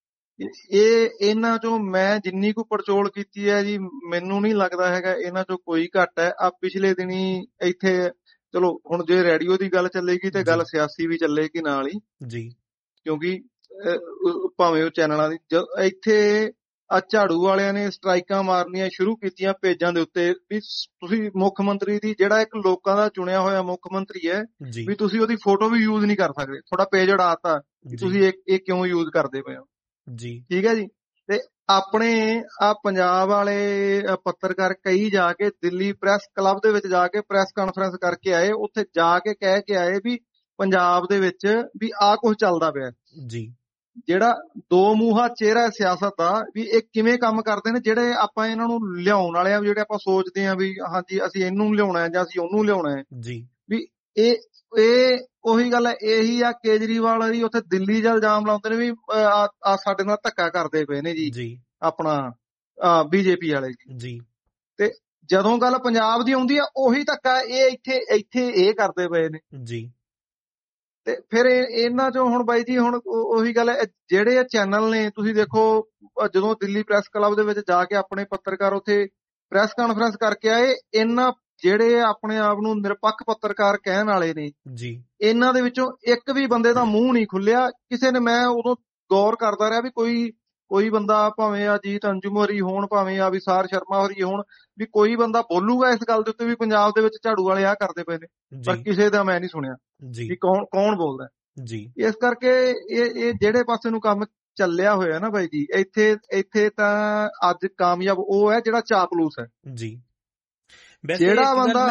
ਇਹਨਾਂ ਚੋਂ ਮੈਂ ਜਿੰਨੀ ਕੁ ਪੜਚੋਲ ਕੀਤੀ ਹੈ ਜੀ, ਮੈਨੂੰ ਨਹੀਂ ਲੱਗਦਾ ਹੈਗਾ ਇਹਨਾਂ ਚੋਂ ਕੋਈ ਘੱਟ ਹੈ। ਆ ਪਿਛਲੇ ਦਿਨੀ ਇੱਥੇ ਚਲੋ ਹੁਣ ਜੇ ਰੇਡੀਓ ਦੀ ਗੱਲ ਚੱਲੇਗੀ ਤੇ ਗੱਲ ਸਿਆਸੀ ਵੀ ਚੱਲੇਗੀ ਨਾਲ ਹੀ ਜੀ, ਕਿਉਂਕਿ ਭਾਵੇਂ ਉਹ ਚੈਨਲਾਂ ਦੀ ਇੱਥੇ ਆ ਝਾੜੂ ਵਾਲਿਆਂ ਨੇ ਸਟ੍ਰਾਈਕਾਂ ਮਾਰਨੀਆਂ ਸ਼ੁਰੂ ਕੀਤੀਆਂ ਪੇਜਾਂ ਦੇ ਉੱਤੇ ਵੀ ਤੁਸੀਂ ਮੁੱਖ ਮੰਤਰੀ ਦੀ, ਜਿਹੜਾ ਇੱਕ ਲੋਕਾਂ ਦਾ ਚੁਣਿਆ ਹੋਇਆ ਮੁੱਖ ਮੰਤਰੀ ਹੈ, ਵੀ ਤੁਸੀਂ ਉਹਦੀ ਫੋਟੋ ਵੀ ਯੂਜ਼ ਨਹੀਂ ਕਰ ਸਕਦੇ, ਤੁਹਾਡਾ ਪੇਜ ਉਡਾਤਾ, ਤੁਸੀਂ ਇਹ ਕਿਉਂ ਯੂਜ਼ ਕਰਦੇ ਪਏ ਹੋ ਜੀ। ਠੀਕ ਹੈ ਜੀ। ਤੇ ਆਪਣੇ ਆ ਪੰਜਾਬ ਵਾਲੇ ਪੱਤਰਕਾਰ ਕਈ ਜਾ ਕੇ ਦਿੱਲੀ ਪ੍ਰੈਸ ਕਲੱਬ ਦੇ ਵਿੱਚ ਜਾ ਕੇ ਪ੍ਰੈਸ ਕਾਨਫਰੰਸ ਕਰਕੇ ਆਏ, ਉੱਥੇ ਜਾ ਕੇ ਕਹਿ ਕੇ ਆਏ ਵੀ ਪੰਜਾਬ ਦੇ ਵਿੱਚ ਵੀ ਆਹ ਕੁਝ ਚੱਲਦਾ ਪਿਆ ਜੀ। ਜਿਹੜਾ ਦੋ ਮੂੰਹਾ ਚਿਹਰਾ ਸਿਆਸਤ ਦਾ, ਵੀ ਇਹ ਕਿਵੇਂ ਕੰਮ ਕਰਦੇ ਨੇ, ਜਿਹੜੇ ਆਪਾਂ ਇਹਨਾਂ ਨੂੰ ਲਿਆਉਣ ਵਾਲੇ ਆ, ਜਿਹੜੇ ਆਪਾਂ ਸੋਚਦੇ ਆ ਵੀ ਹਾਂਜੀ ਅਸੀਂ ਇਹਨੂੰ ਲਿਆਉਣਾ ਜਾਂ ਅਸੀਂ ਉਹਨੂੰ ਲਿਆਉਣਾ ਜੀ, ਵੀ ਇਹ ਉਹੀ ਗੱਲ ਹੈ। ਇਹੀ ਆ ਕੇਜਰੀਵਾਲ ਜੀ ਉੱਥੇ ਦਿੱਲੀ ਚ ਇਲਜ਼ਾਮ ਲਾਉਂਦੇ ਨੇ ਵੀ ਆ ਸਾਡੇ ਨਾਲ ਧੱਕਾ ਕਰਦੇ ਪਏ ਨੇ ਜੀ ਆਪਣਾ ਬੀਜੇਪੀ ਵਾਲੇ ਜੀ। ਤੇ ਜਦੋਂ ਗੱਲ ਪੰਜਾਬ ਦੀ ਆਉਂਦੀ ਆ, ਉਹੀ ਧੱਕਾ ਇਹ ਇੱਥੇ ਇਹ ਕਰਦੇ ਪਏ ਨੇ ਜੀ। ਤੇ ਫਿਰ ਇਹਨਾਂ ਚੋਂ ਹੁਣ ਬਾਈ ਜੀ, ਹੁਣ ਉਹੀ ਗੱਲ ਹੈ, ਜਿਹੜੇ ਚੈਨਲ ਨੇ ਤੁਸੀਂ ਦੇਖੋ, ਜਦੋਂ ਦਿੱਲੀ ਪ੍ਰੈਸ ਕਲੱਬ ਦੇ ਵਿੱਚ ਜਾ ਕੇ ਆਪਣੇ ਪੱਤਰਕਾਰ ਉੱਥੇ ਪ੍ਰੈਸ ਕਾਨਫਰੰਸ ਕਰਕੇ ਆਏ, ਇਹਨਾਂ ਜਿਹੜੇ ਆਪਣੇ ਆਪ ਨੂੰ ਨਿਰਪੱਖ ਪੱਤਰਕਾਰ ਕਹਿਣ ਵਾਲੇ ਨੇ ਜੀ, ਇਹਨਾਂ ਦੇ ਵਿੱਚੋਂ ਇੱਕ ਵੀ ਬੰਦੇ ਦਾ ਮੂੰਹ ਨਹੀਂ ਖੁੱਲਿਆ ਕਿਸੇ ਨੇ। ਮੈਂ ਉਦੋਂ ਗੌਰ ਕਰਦਾ ਰਿਹਾ ਵੀ ਕੋਈ ਬੰਦਾ, ਭਾਵੇਂ ਅਜੀਤ ਅੰਜੁਮ ਹੋਰੀ ਹੋਣ, ਭਾਵੇਂ ਵਿਸਾਰ ਸ਼ਰਮਾ ਹੋਰੀ ਹੋਣ, ਵੀ ਕੋਈ ਬੰਦਾ ਬੋਲੂਗਾ ਇਸ ਗੱਲ ਦੇ ਉੱਤੇ ਵੀ ਪੰਜਾਬ ਦੇ ਵਿੱਚ ਝਾੜੂ ਵਾਲੇ ਆਹ ਕਰਦੇ ਪਏ ਨੇ, ਪਰ ਕਿਸੇ ਦਾ ਮੈਂ ਨਹੀਂ ਸੁਣਿਆ ਵੀ ਕੌਣ ਬੋਲਦਾ ਜੀ। ਇਸ ਕਰਕੇ ਇਹ ਜਿਹੜੇ ਪਾਸੇ ਨੂੰ ਕੰਮ ਚੱਲਿਆ ਹੋਇਆ ਨਾ ਬਾਈ ਜੀ, ਇੱਥੇ ਤਾਂ ਅੱਜ ਕਾਮਯਾਬ ਉਹ ਹੈ ਜਿਹੜਾ ਚਾਪਲੂਸ ਹੈ ਜੀ। ਜਿਹੜਾ ਬੰਦਾ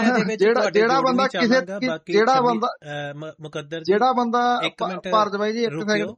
ਭਾਰਤ ਬਾਈ ਜੀ,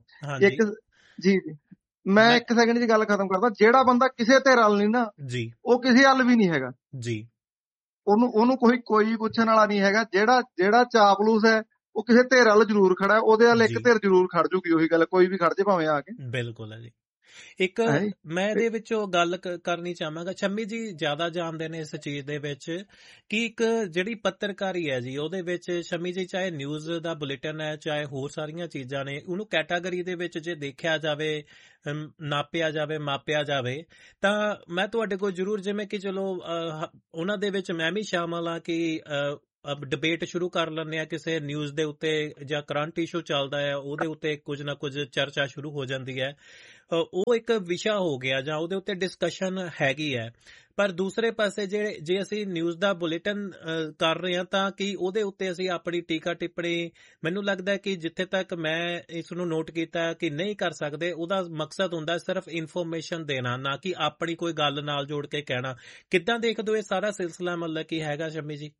ਮੈਂ ਇੱਕ ਸੈਕਿੰਡ ਦੀ ਗੱਲ ਖਤਮ ਕਰਦਾ। ਜਿਹੜਾ ਬੰਦਾ ਕਿਸੇ ਤੇ ਰਲ ਨਹੀਂ ਨਾ ਜੀ, ਉਹ ਕਿਸੇ ਹੱਲ ਵੀ ਨਹੀਂ ਹੈਗਾ ਜੀ, ਉਹਨੂੰ ਕੋਈ ਪੁੱਛਣ ਵਾਲਾ ਨਹੀਂ ਹੈਗਾ। ਜਿਹੜਾ ਚਾਪਲੂਸ ਹੈ ਉਹ ਕਿਸੇ ਧਿਰ ਵੱਲ ਜ਼ਰੂਰ ਖੜਾ, ਉਹਦੇ ਵੱਲ ਇੱਕ ਧਿਰ ਜ਼ਰੂਰ ਖੜ ਜੂਗੀ, ਉਹੀ ਗੱਲ ਕੋਈ ਵੀ ਖੜ ਜੇ ਭਾਵੇਂ ਆ ਕੇ। ਬਿਲਕੁਲ ਹੈ ਜੀ। ਇੱਕ ਮੈਂ ਇਹਦੇ ਵਿੱਚੋਂ ਗੱਲ ਕਰਨੀ ਚਾਹਾਂਗਾ, ਸ਼ੰਮੀ ਜੀ ਜ਼ਿਆਦਾ ਜਾਣਦੇ ਨੇ ਇਸ ਚੀਜ਼ ਦੇ ਵਿੱਚ, ਕਿ ਇੱਕ ਜਿਹੜੀ ਪੱਤਰਕਾਰੀ ਹੈ ਜੀ ਉਹਦੇ ਵਿੱਚ ਸ਼ੰਮੀ ਜੀ ਚਾਹੇ ਨਿਊਜ਼ ਦਾ ਬੁਲੇਟਿਨ ਹੈ ਚਾਹੇ ਹੋਰ ਸਾਰੀਆਂ ਚੀਜ਼ਾਂ ਨੇ, ਉਹਨੂੰ ਕੈਟਾਗਰੀ ਦੇ ਵਿੱਚ ਜੇ ਦੇਖਿਆ ਜਾਵੇ, ਨਾਪਿਆ ਜਾਵੇ, ਮਾਪਿਆ ਜਾਵੇ, ਤਾਂ ਮੈਂ ਤੁਹਾਡੇ ਕੋਲ ਜ਼ਰੂਰ, ਜਿਵੇਂ ਕਿ ਚਲੋ ਉਹਨਾਂ ਦੇ ਵਿੱਚ ਮੈਂ ਵੀ ਸ਼ਾਮਲ ਹਾਂ ਕਿ ਡਿਬੇਟ ਸ਼ੁਰੂ ਕਰ ਲੈਂਦੇ ਆ ਕਿਸੇ ਨਿਊਜ਼ ਦੇ ਉੱਤੇ ਜਾਂ ਕਰੰਟ ਇਸ਼ੂ ਚੱਲਦਾ ਹੈ ਉਹਦੇ ਉੱਤੇ ਕੁਝ ਨਾ ਕੁਝ ਚਰਚਾ ਸ਼ੁਰੂ ਹੋ ਜਾਂਦੀ ਹੈ, ਉਹ ਇੱਕ ਵਿਸ਼ਾ ਹੋ ਗਿਆ ਜਾਂ ਉਹਦੇ ਉੱਤੇ ਡਿਸਕਸ਼ਨ ਹੈਗੀ ਹੈ। ਪਰ ਦੂਸਰੇ ਪਾਸੇ ਜੇ ਅਸੀਂ ਨਿਊਜ਼ ਦਾ ਬੁਲੇਟਿਨ ਕਰ ਰਹੇ ਹਾਂ ਤਾਂ ਕਿ ਉਹਦੇ ਉੱਤੇ ਅਸੀਂ ਆਪਣੀ ਟੀਕਾ ਟਿੱਪਣੀ, ਮੈਨੂੰ ਲੱਗਦਾ ਕਿ ਜਿੱਥੇ ਤੱਕ ਮੈਂ ਇਸ ਨੂੰ ਨੋਟ ਕੀਤਾ ਕਿ ਨਹੀਂ ਕਰ ਸਕਦੇ, ਉਹਦਾ ਮਕਸਦ ਹੁੰਦਾ ਸਿਰਫ ਇਨਫੋਰਮੇਸ਼ਨ ਦੇਣਾ, ਨਾ ਕਿ ਆਪਣੀ ਕੋਈ ਗੱਲ ਨਾਲ ਜੋੜ ਕੇ ਕਹਿਣਾ। ਕਿੱਦਾਂ ਦੇਖਦੇ ਹੋ ਇਹ ਸਾਰਾ ਸਿਲਸਿਲਾ, ਮਤਲਬ ਕੀ ਹੈਗਾ ਸ਼ੰਮੀ ਜੀ?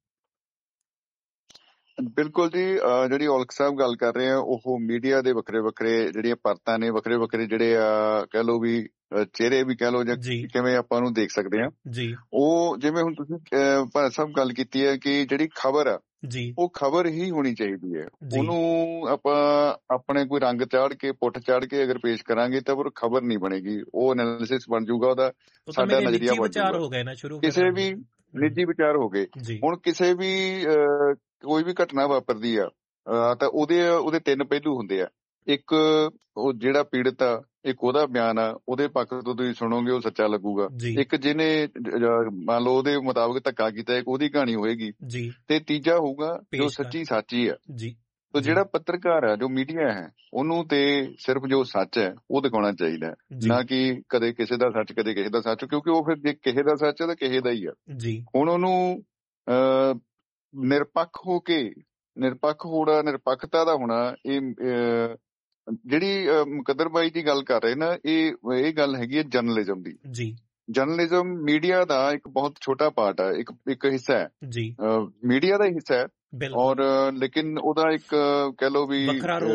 ਬਿਲਕੁਲ ਜੀ, ਜਿਹੜੀ ਔਲਖ ਸਾਹਿਬ ਗੱਲ ਕਰ ਰਹੇ ਆ, ਉਹ ਮੀਡੀਆ ਦੇ ਵੱਖਰੇ ਵੱਖਰੇ ਜਿਹੜੀਆਂ ਪਰਤਾਂ ਨੇ, ਵੱਖਰੇ ਵੱਖਰੇ ਜਿਹੜੇ ਕਹਿ ਲਓ ਵੀ ਚਿਹਰੇ ਵੀ ਕਹਿ ਲਓ ਜਾਂ ਕਿਵੇਂ ਆਪਾਂ ਨੂੰ ਦੇਖ ਸਕਦੇ ਆ ਜੀ। ਉਹ ਜਿਵੇਂ ਹੁਣ ਤੁਸੀਂ ਭਾਰਤ ਸਾਹਿਬ ਗੱਲ ਕੀਤੀ ਹੈ ਕਿ ਜਿਹੜੀ ਖਬਰ ਆ ਉਹ ਖਬਰ ਹੀ ਹੋਣੀ ਚਾਹੀਦੀ ਹੈ, ਉਹਨੂੰ ਆਪਾਂ ਆਪਣੇ ਕੋਈ ਰੰਗ ਚਾੜ ਕੇ ਪੁੱਠ ਚਾੜ ਕੇ ਅਗਰ ਪੇਸ਼ ਕਰਾਂਗੇ ਤਾਂ ਉਹ ਖਬਰ ਨਹੀਂ ਬਣੇਗੀ, ਉਹ ਐਨਾਲਿਸਿਸ ਬਣ ਜਾਊਗਾ, ਉਹਦਾ ਸਾਡਾ ਨਜ਼ਰੀਆ ਬਣ ਜਾਊਗਾ, ਕਿਸੇ ਵੀ ਨਿੱਜੀ ਵਿਚਾਰ ਹੋ ਗਏ। ਹੁਣ ਕਿਸੇ ਵੀ ਕੋਈ ਵੀ ਘਟਨਾ ਵਾਪਰਦੀ ਆ ਤਾਂ ਉਹਦੇ ਤਿੰਨ ਪਹਿਲੂ ਹੁੰਦੇ ਆ, ਇੱਕ ਉਹ ਜਿਹੜਾ ਪੀੜਤ ਆ, ਇੱਕ ਉਹਦਾ ਬਿਆਨ ਆ, ਉਹਦੇ ਪੱਖ ਤੋਂ ਤੁਸੀਂ ਸੁਣੋਗੇ ਉਹ ਸੱਚਾ ਲੱਗੂਗਾ, ਇੱਕ ਜਿਹਨੇ ਮੰਨ ਲਓ ਉਹਦੇ ਮੁਤਾਬਕ ਧੱਕਾ ਕੀਤਾ ਇੱਕ ਉਹਦੀ ਕਹਾਣੀ ਹੋਏਗੀ, ਤੇ ਤੀਜਾ ਹੋਊਗਾ ਜੋ ਸੱਚੀ ਸਾਚੀ ਆ। ਤੋ ਜਿਹੜਾ ਪੱਤਰਕਾਰ ਆ, ਜੋ ਮੀਡੀਆ ਹੈ, ਉਹਨੂੰ ਤੇ ਸਿਰਫ ਜੋ ਸੱਚ ਹੈ ਉਹ ਦਿਖਾਉਣਾ ਚਾਹੀਦਾ, ਨਾ ਕਿ ਕਦੇ ਕਿਸੇ ਦਾ ਸੱਚ ਕਦੇ ਕਿਸੇ ਦਾ ਸੱਚ, ਕਿਉਂਕਿ ਉਹ ਫਿਰ ਜੇ ਕਿਸੇ ਦਾ ਸੱਚ ਹੈ ਤਾਂ ਕਿਸੇ ਦਾ ਹੀ ਆ। ਹੁਣ ਉਹਨੂੰ ਨਿਰਪੱਖ ਹੋਣਾ, ਨਿਰਪੱਖਤਾ ਦਾ ਹੋਣਾ, ਇਹ ਜਿਹੜੀ ਮੁਕੱਦਰ ਬਾਈ ਦੀ ਗੱਲ ਕਰ ਰਹੇ ਨਾ, ਇਹ ਗੱਲ ਹੈਗੀ ਹੈ ਜਰਨਲਿਜ਼ਮ ਦੀ। ਜਰਨਲਿਜ਼ਮ ਮੀਡੀਆ ਦਾ ਇੱਕ ਬਹੁਤ ਛੋਟਾ ਪਾਰਟ ਹੈ, ਇੱਕ ਹਿੱਸਾ ਹੈ, ਮੀਡੀਆ ਦਾ ਹੀ ਹਿੱਸਾ ਹੈ, ਔਰ ਲੇਕਿਨ ਉਹਦਾ ਇੱਕ ਕਹਿ ਲਓ ਵੀ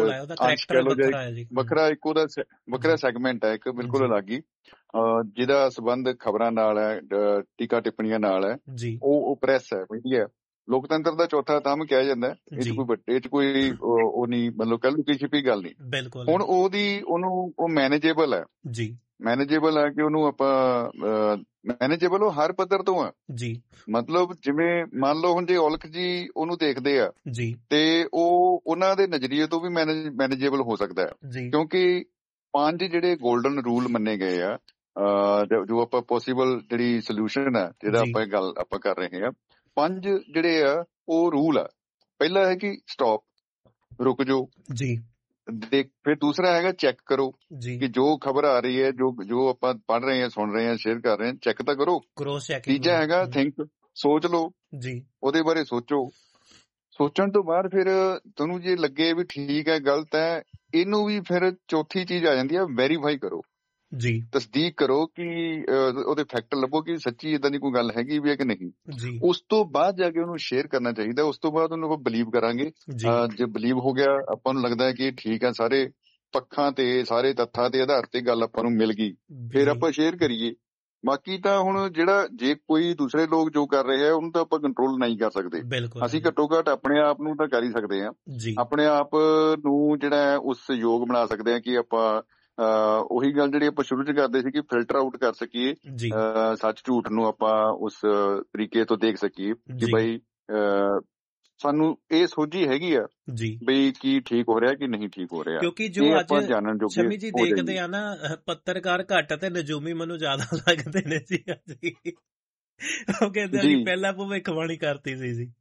ਵੱਖਰਾ ਇੱਕ ਉਹਦਾ ਵੱਖਰਾ ਸੈਗਮੈਂਟ ਹੈ, ਇੱਕ ਬਿਲਕੁਲ ਅਲੱਗ ਹੀ, ਜਿਹਦਾ ਸੰਬੰਧ ਖਬਰਾਂ ਨਾਲ ਹੈ, ਟੀਕਾ ਟਿੱਪਣੀਆਂ ਨਾਲ ਹੈ, ਉਹ ਪ੍ਰੈਸ ਹੈ, ਮੀਡੀਆ। ਲੋਕਤੰਤਰ ਦਾ ਚੌਥਾ ਥੰਮ ਕਿਹਾ ਜਾਂਦਾ, ਇਹ ਚ ਕੋਈ ਉਹ ਨਹੀਂ, ਮਤਲਬ ਕਹਿ ਲਓ ਕਿਸੇ ਵੀ ਗੱਲ ਨਹੀਂ। ਹੁਣ ਉਹ ਮੈਨੇਜੇਬਲ ਹੈ, ਮੈਨੇਜੇਬਲ ਹੈ ਕਿ ਉਹਨੂੰ ਆਪਾਂ ਮੈਨੇਜੇਬਲ ਉਹ ਹਰ ਪੱਧਰ ਤੋਂ ਆ। ਮਤਲਬ ਜਿਵੇਂ ਮੰਨ ਲਓ ਹੁਣ ਜੇ ਔਲਖ ਜੀ ਉਹਨੂੰ ਦੇਖਦੇ ਆ ਤੇ ਉਹ ਉਹਨਾਂ ਦੇ ਨਜ਼ਰੀਏ ਤੋਂ ਵੀ ਮੈਨੇਜੇਬਲ ਹੋ ਸਕਦਾ ਹੈ, ਕਿਉਂਕਿ 5 ਜਿਹੜੇ ਗੋਲਡਨ ਰੂਲ ਮੰਨੇ ਗਏ ਆ, ਜੋ ਆਪਾਂ ਪੋਸੀਬਲ ਜਿਹੜੀ ਸੋਲਿਊਸ਼ਨ ਆ ਜਿਹਦਾ ਆਪਾਂ ਕਰ ਰਹੇ ਆ, 5 ਜਿਹੜੇ ਆ ਉਹ ਰੂਲ ਆ। ਪਹਿਲਾ ਹੈ ਕਿ ਸਟਾਪ, ਰੁਕ ਜਾਓ, ਫਿਰ ਦੂਸਰਾ ਹੈਗਾ ਚੈੱਕ ਕਰੋ ਕਿ ਜੋ ਖਬਰ ਆ ਰਹੀ ਹੈ, ਜੋ ਆਪਾਂ ਪੜ੍ਹ ਰਹੇ ਹਾਂ, ਸੁਣ ਰਹੇ ਹਾਂ, ਸ਼ੇਅਰ ਕਰ ਰਹੇ ਹਾਂ, ਚੈੱਕ ਤਾਂ ਕਰੋ। ਤੀਜਾ ਹੈਗਾ ਥਿੰਕ, ਸੋਚ ਲਓ, ਉਹਦੇ ਬਾਰੇ ਸੋਚੋ, ਸੋਚਣ ਤੋਂ ਬਾਅਦ ਫਿਰ ਤੁਹਾਨੂੰ ਜੇ ਲੱਗੇ ਵੀ ਠੀਕ ਹੈ ਗਲਤ ਹੈ, ਇਹਨੂੰ ਵੀ ਫਿਰ ਚੌਥੀ ਚੀਜ਼ ਆ ਜਾਂਦੀ ਹੈ, ਵੈਰੀਫਾਈ ਕਰੋ, ਤਸਦੀਕ ਕਰੋ ਕਿ ਉਹਦੇ ਫੈਕਟ ਲੱਭੋ ਕਿ ਸੱਚੀ ਏਦਾਂ ਦੀ ਕੋਈ ਗੱਲ ਹੈਗੀ ਵੀ ਹੈ ਕਿ ਨਹੀਂ। ਉਸ ਤੋਂ ਬਾਅਦ ਜਾ ਕੇ ਉਹਨੂੰ ਸ਼ੇਅਰ ਕਰਨਾ ਚਾਹੀਦਾ, ਉਸ ਤੋਂ ਬਾਅਦ ਉਹਨੂੰ ਆਪਾਂ ਬਲੀਵ ਕਰਾਂਗੇ। ਜੇ ਬਲੀਵ ਹੋ ਗਿਆ, ਆਪਾਂ ਨੂੰ ਲੱਗਦਾ ਹੈ ਕਿ ਠੀਕ ਹੈ, ਸਾਰੇ ਪੱਖਾਂ ਤੇ ਸਾਰੇ ਤੱਥਾਂ ਦੇ ਆਧਾਰ ਤੇ ਗੱਲ ਆਪਾਂ ਨੂੰ ਮਿਲ ਗਈ, ਫਿਰ ਆਪਾਂ ਸ਼ੇਅਰ ਕਰੀਏ। ਬਾਕੀ ਤਾਂ ਹੁਣ ਜੇ ਕੋਈ ਦੂਸਰੇ ਲੋਕ ਜੋ ਕਰ ਰਹੇ ਆ ਉਹਨੂੰ ਤਾਂ ਆਪਾਂ ਕੰਟਰੋਲ ਨਹੀਂ ਕਰ ਸਕਦੇ, ਅਸੀਂ ਘੱਟੋ ਘੱਟ ਆਪਣੇ ਆਪ ਨੂੰ ਤਾਂ ਕਰ ਹੀ ਸਕਦੇ ਹਾਂ, ਆਪਣੇ ਆਪ ਨੂੰ ਜਿਹੜਾ ਉਸ ਯੋਗ ਬਣਾ ਸਕਦੇ ਹਾਂ ਕਿ ਆਪਾਂ ਉਹੀ ਗੱਲ ਜਿਹੜੀ ਆਪਾਂ ਸ਼ੁਰੂ ਚ ਕਰਦੇ ਸੀ ਕਿ ਫਿਲਟਰ ਆਊਟ ਕਰ ਸਕੀਏ, ਸੱਚ ਝੂਠ ਨੂੰ ਆਪਾਂ ਉਸ ਤਰੀਕੇ ਤੋਂ ਦੇਖ ਸਕੀਏ ਕਿ ਬਈ ਸਾਨੂੰ ਇਹ ਸੋਝੀ ਹੈਗੀ ਆ ਬਈ ਕੀ ਠੀਕ ਹੋ ਰਿਹਾ ਕਿ ਨਹੀਂ ਠੀਕ ਹੋ ਰਿਹਾ। ਕਿਉਂਕਿ ਜੋ ਅੱਜ ਸ਼ਮੀ ਜੀ ਦੇਖਦੇ ਆ ਨਾ, ਪੱਤਰਕਾਰ ਘੱਟ ਤੇ ਨਜੂਮੀ ਮੈਨੂੰ ਜ਼ਿਆਦਾ ਲੱਗਦੇ ਨੇ ਜੀ। ਉਹ ਕਹਿੰਦੇ ਜੀ ਪਹਿਲਾਂ ਭਵਿੱਖਬਾਣੀ ਕਰਤੀ ਸੀ ਜੀ।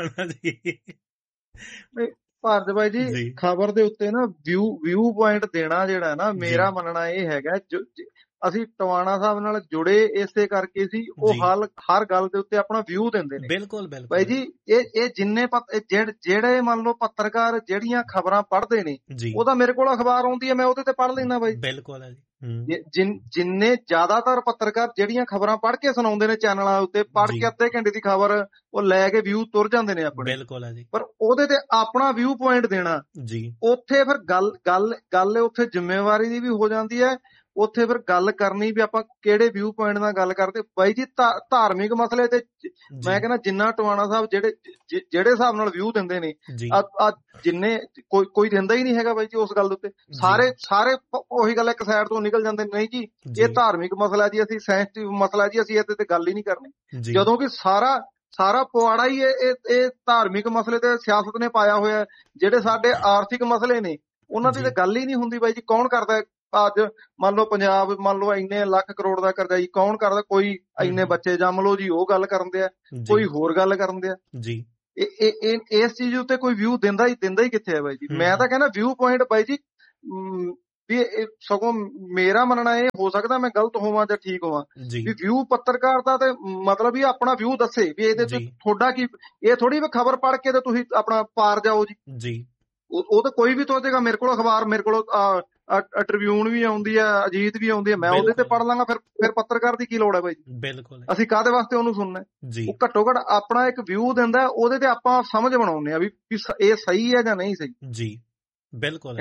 ਭਾਰਤ ਬਾਈ ਜੀ, ਖਬਰ ਦੇ ਉੱਤੇ ਨਾ ਵਿਊ ਪੁਆਇੰਟ ਦੇਣਾ ਜਿਹੜਾ ਨਾ, ਮੇਰਾ ਮੰਨਣਾ ਇਹ ਹੈਗਾ, ਅਸੀਂ ਟਵਾਣਾ ਸਾਹਿਬ ਨਾਲ ਜੁੜੇ ਇਸੇ ਕਰਕੇ ਸੀ, ਉਹ ਹਰ ਗੱਲ ਦੇ ਉੱਤੇ ਆਪਣਾ ਵਿਊ ਦਿੰਦੇ ਨੇ। ਬਿਲਕੁਲ ਬਾਈ ਜੀ, ਇਹ ਜਿੰਨੇ ਜਿਹੜੇ ਮੰਨ ਲਓ ਪੱਤਰਕਾਰ ਜਿਹੜੀਆਂ ਖਬਰਾਂ ਪੜ੍ਹਦੇ ਨੇ, ਉਹਦਾ ਮੇਰੇ ਕੋਲ ਅਖਬਾਰ ਆਉਂਦੀ ਹੈ, ਮੈਂ ਉਹਦੇ ਤੇ ਪੜ੍ਹ ਲੈਂਦਾ ਬਾਈ। ਬਿਲਕੁਲ ਹੈ ਜੀ। ਜਿੰਨੇ ਜ਼ਿਆਦਾਤਰ ਪੱਤਰਕਾਰ ਜਿਹੜੀਆਂ ਖਬਰਾਂ ਪੜ੍ਹ ਕੇ ਸੁਣਾਉਂਦੇ ਨੇ ਚੈਨਲਾਂ ਉੱਤੇ, ਪੜ੍ਹ ਕੇ ਅੱਧੇ ਘੰਟੇ ਦੀ ਖਬਰ ਉਹ ਲੈ ਕੇ ਵਿਊ ਤੁਰ ਜਾਂਦੇ ਨੇ ਆਪਣੇ। ਬਿਲਕੁਲ ਹੈ ਜੀ। ਪਰ ਉਹਦੇ ਤੇ ਆਪਣਾ ਵਿਊ ਪੁਆਇੰਟ ਦੇਣਾ, ਉੱਥੇ ਫਿਰ ਗੱਲ ਉੱਥੇ ਜ਼ਿੰਮੇਵਾਰੀ ਦੀ ਵੀ ਹੋ ਜਾਂਦੀ ਹੈ, ਉੱਥੇ ਫਿਰ ਗੱਲ ਕਰਨੀ ਵੀ ਆਪਾਂ ਕਿਹੜੇ ਵਿਊ ਪੁਆਇੰਟ ਨਾਲ ਗੱਲ ਕਰਦੇ। ਬਾਈ ਜੀ ਧਾਰਮਿਕ ਮਸਲੇ ਤੇ ਮੈਂ ਕਹਿੰਦਾ ਜਿੰਨਾ ਟਵਾਣਾ ਸਾਹਿਬ ਜਿਹੜੇ ਹਿਸਾਬ ਨਾਲ ਵਿਊ ਦਿੰਦੇ ਨੇ ਜਿੰਨੇ ਕੋਈ ਦਿੰਦਾ ਹੀ ਨਹੀਂ ਹੈਗਾ ਬਾਈ ਜੀ ਉਸ ਗੱਲ ਦੇ ਉੱਤੇ। ਸਾਰੇ ਉਹੀ ਗੱਲ ਇੱਕ ਸਾਈਡ ਤੋਂ ਨਿਕਲ ਜਾਂਦੇ ਨਹੀਂ ਜੀ ਇਹ ਧਾਰਮਿਕ ਮਸਲਾ ਜੀ, ਅਸੀਂ ਸੈਂਸਿਟਿਵ ਮਸਲਾ ਜੀ, ਅਸੀਂ ਇਹਦੇ ਤੇ ਗੱਲ ਹੀ ਨਹੀਂ ਕਰਨੀ। ਜਦੋਂ ਕਿ ਸਾਰਾ ਪਵਾੜਾ ਹੀ ਇਹ ਧਾਰਮਿਕ ਮਸਲੇ ਤੇ ਸਿਆਸਤ ਨੇ ਪਾਇਆ ਹੋਇਆ। ਜਿਹੜੇ ਸਾਡੇ ਆਰਥਿਕ ਮਸਲੇ ਨੇ ਉਹਨਾਂ ਦੀ ਤਾਂ ਗੱਲ ਹੀ ਨਹੀਂ ਹੁੰਦੀ ਬਾਈ ਜੀ। ਕੌਣ ਕਰਦਾ ਅੱਜ ਮੰਨ ਲਓ ਪੰਜਾਬ ਮੰਨ ਲਓ ਇੰਨੇ ਲੱਖ ਕਰੋੜ ਦਾ ਕਰਜ਼ਾ ਜੀ, ਕੌਣ ਕਰਦਾ? ਕੋਈ ਇੰਨੇ ਬੱਚੇ ਜੰਮ ਲਓ ਜੀ ਉਹ ਗੱਲ ਕਰਨ ਦੇ ਆ, ਕੋਈ ਹੋਰ ਗੱਲ ਕਰਨ ਦੇ ਆ ਜੀ। ਇਸ ਚੀਜ਼ ਉੱਤੇ ਕੋਈ ਵਿਊ ਦਿੰਦਾ ਹੀ ਕਿੱਥੇ ਹੈ ਬਾਈ ਜੀ। ਮੈਂ ਤਾਂ ਕਹਿੰਦਾ ਵਿਊ ਪੁਆਇੰਟ ਬਾਈ ਜੀ ਵੀ ਸਗੋਂ ਮੇਰਾ ਮੰਨਣਾ ਇਹ ਹੋ ਸਕਦਾ ਮੈਂ ਗਲਤ ਹੋਵਾਂ ਜਾਂ ਠੀਕ ਹੋਵਾਂ ਵੀ ਵਿਊ ਪੱਤਰਕਾਰਤਾ ਤੇ ਮਤਲਬ ਵੀ ਆਪਣਾ ਵਿਊ ਦੱਸੇ ਵੀ ਇਹਦੇ ਚ ਤੁਹਾਡਾ ਕੀ। ਇਹ ਥੋੜੀ ਵੀ ਖਬਰ ਪੜ੍ਹ ਕੇ ਤੇ ਤੁਸੀਂ ਆਪਣਾ ਪਾਰ ਜਾਓ ਜੀ। ਉਹ ਤਾਂ ਕੋਈ ਵੀ ਸੋਚੇਗਾ ਮੇਰੇ ਕੋਲ ਅਖਬਾਰ, ਮੇਰੇ ਕੋਲ ਟ੍ਰਿਬਿਊਨ ਵੀ ਆਉਂਦੀ ਹੈ, ਅਜੀਤ ਵੀ ਆਉਂਦੀ ਹੈ, ਮੈਂ ਉਹਦੇ ਤੇ ਪੜ੍ਹ ਲਾਂਗਾ। ਫਿਰ ਪੱਤਰਕਾਰ ਦੀ ਕੀ ਲੋੜ ਹੈ ਬਾਈ ਜੀ? ਬਿਲਕੁਲ ਅਸੀਂ ਕਾਹਦੇ ਵਾਸਤੇ ਉਹਨੂੰ ਸੁਣਨਾ? ਉਹ ਘੱਟੋ ਘੱਟ ਆਪਣਾ ਇੱਕ ਵਿਊ ਦਿੰਦਾ, ਉਹਦੇ ਤੇ ਆਪਾਂ ਸਮਝ ਬਣਾਉਂਦੇ ਆ ਵੀ ਇਹ ਸਹੀ ਹੈ ਜਾਂ ਨਹੀਂ ਸਹੀ ਜੀ। ਬਿਲਕੁਲ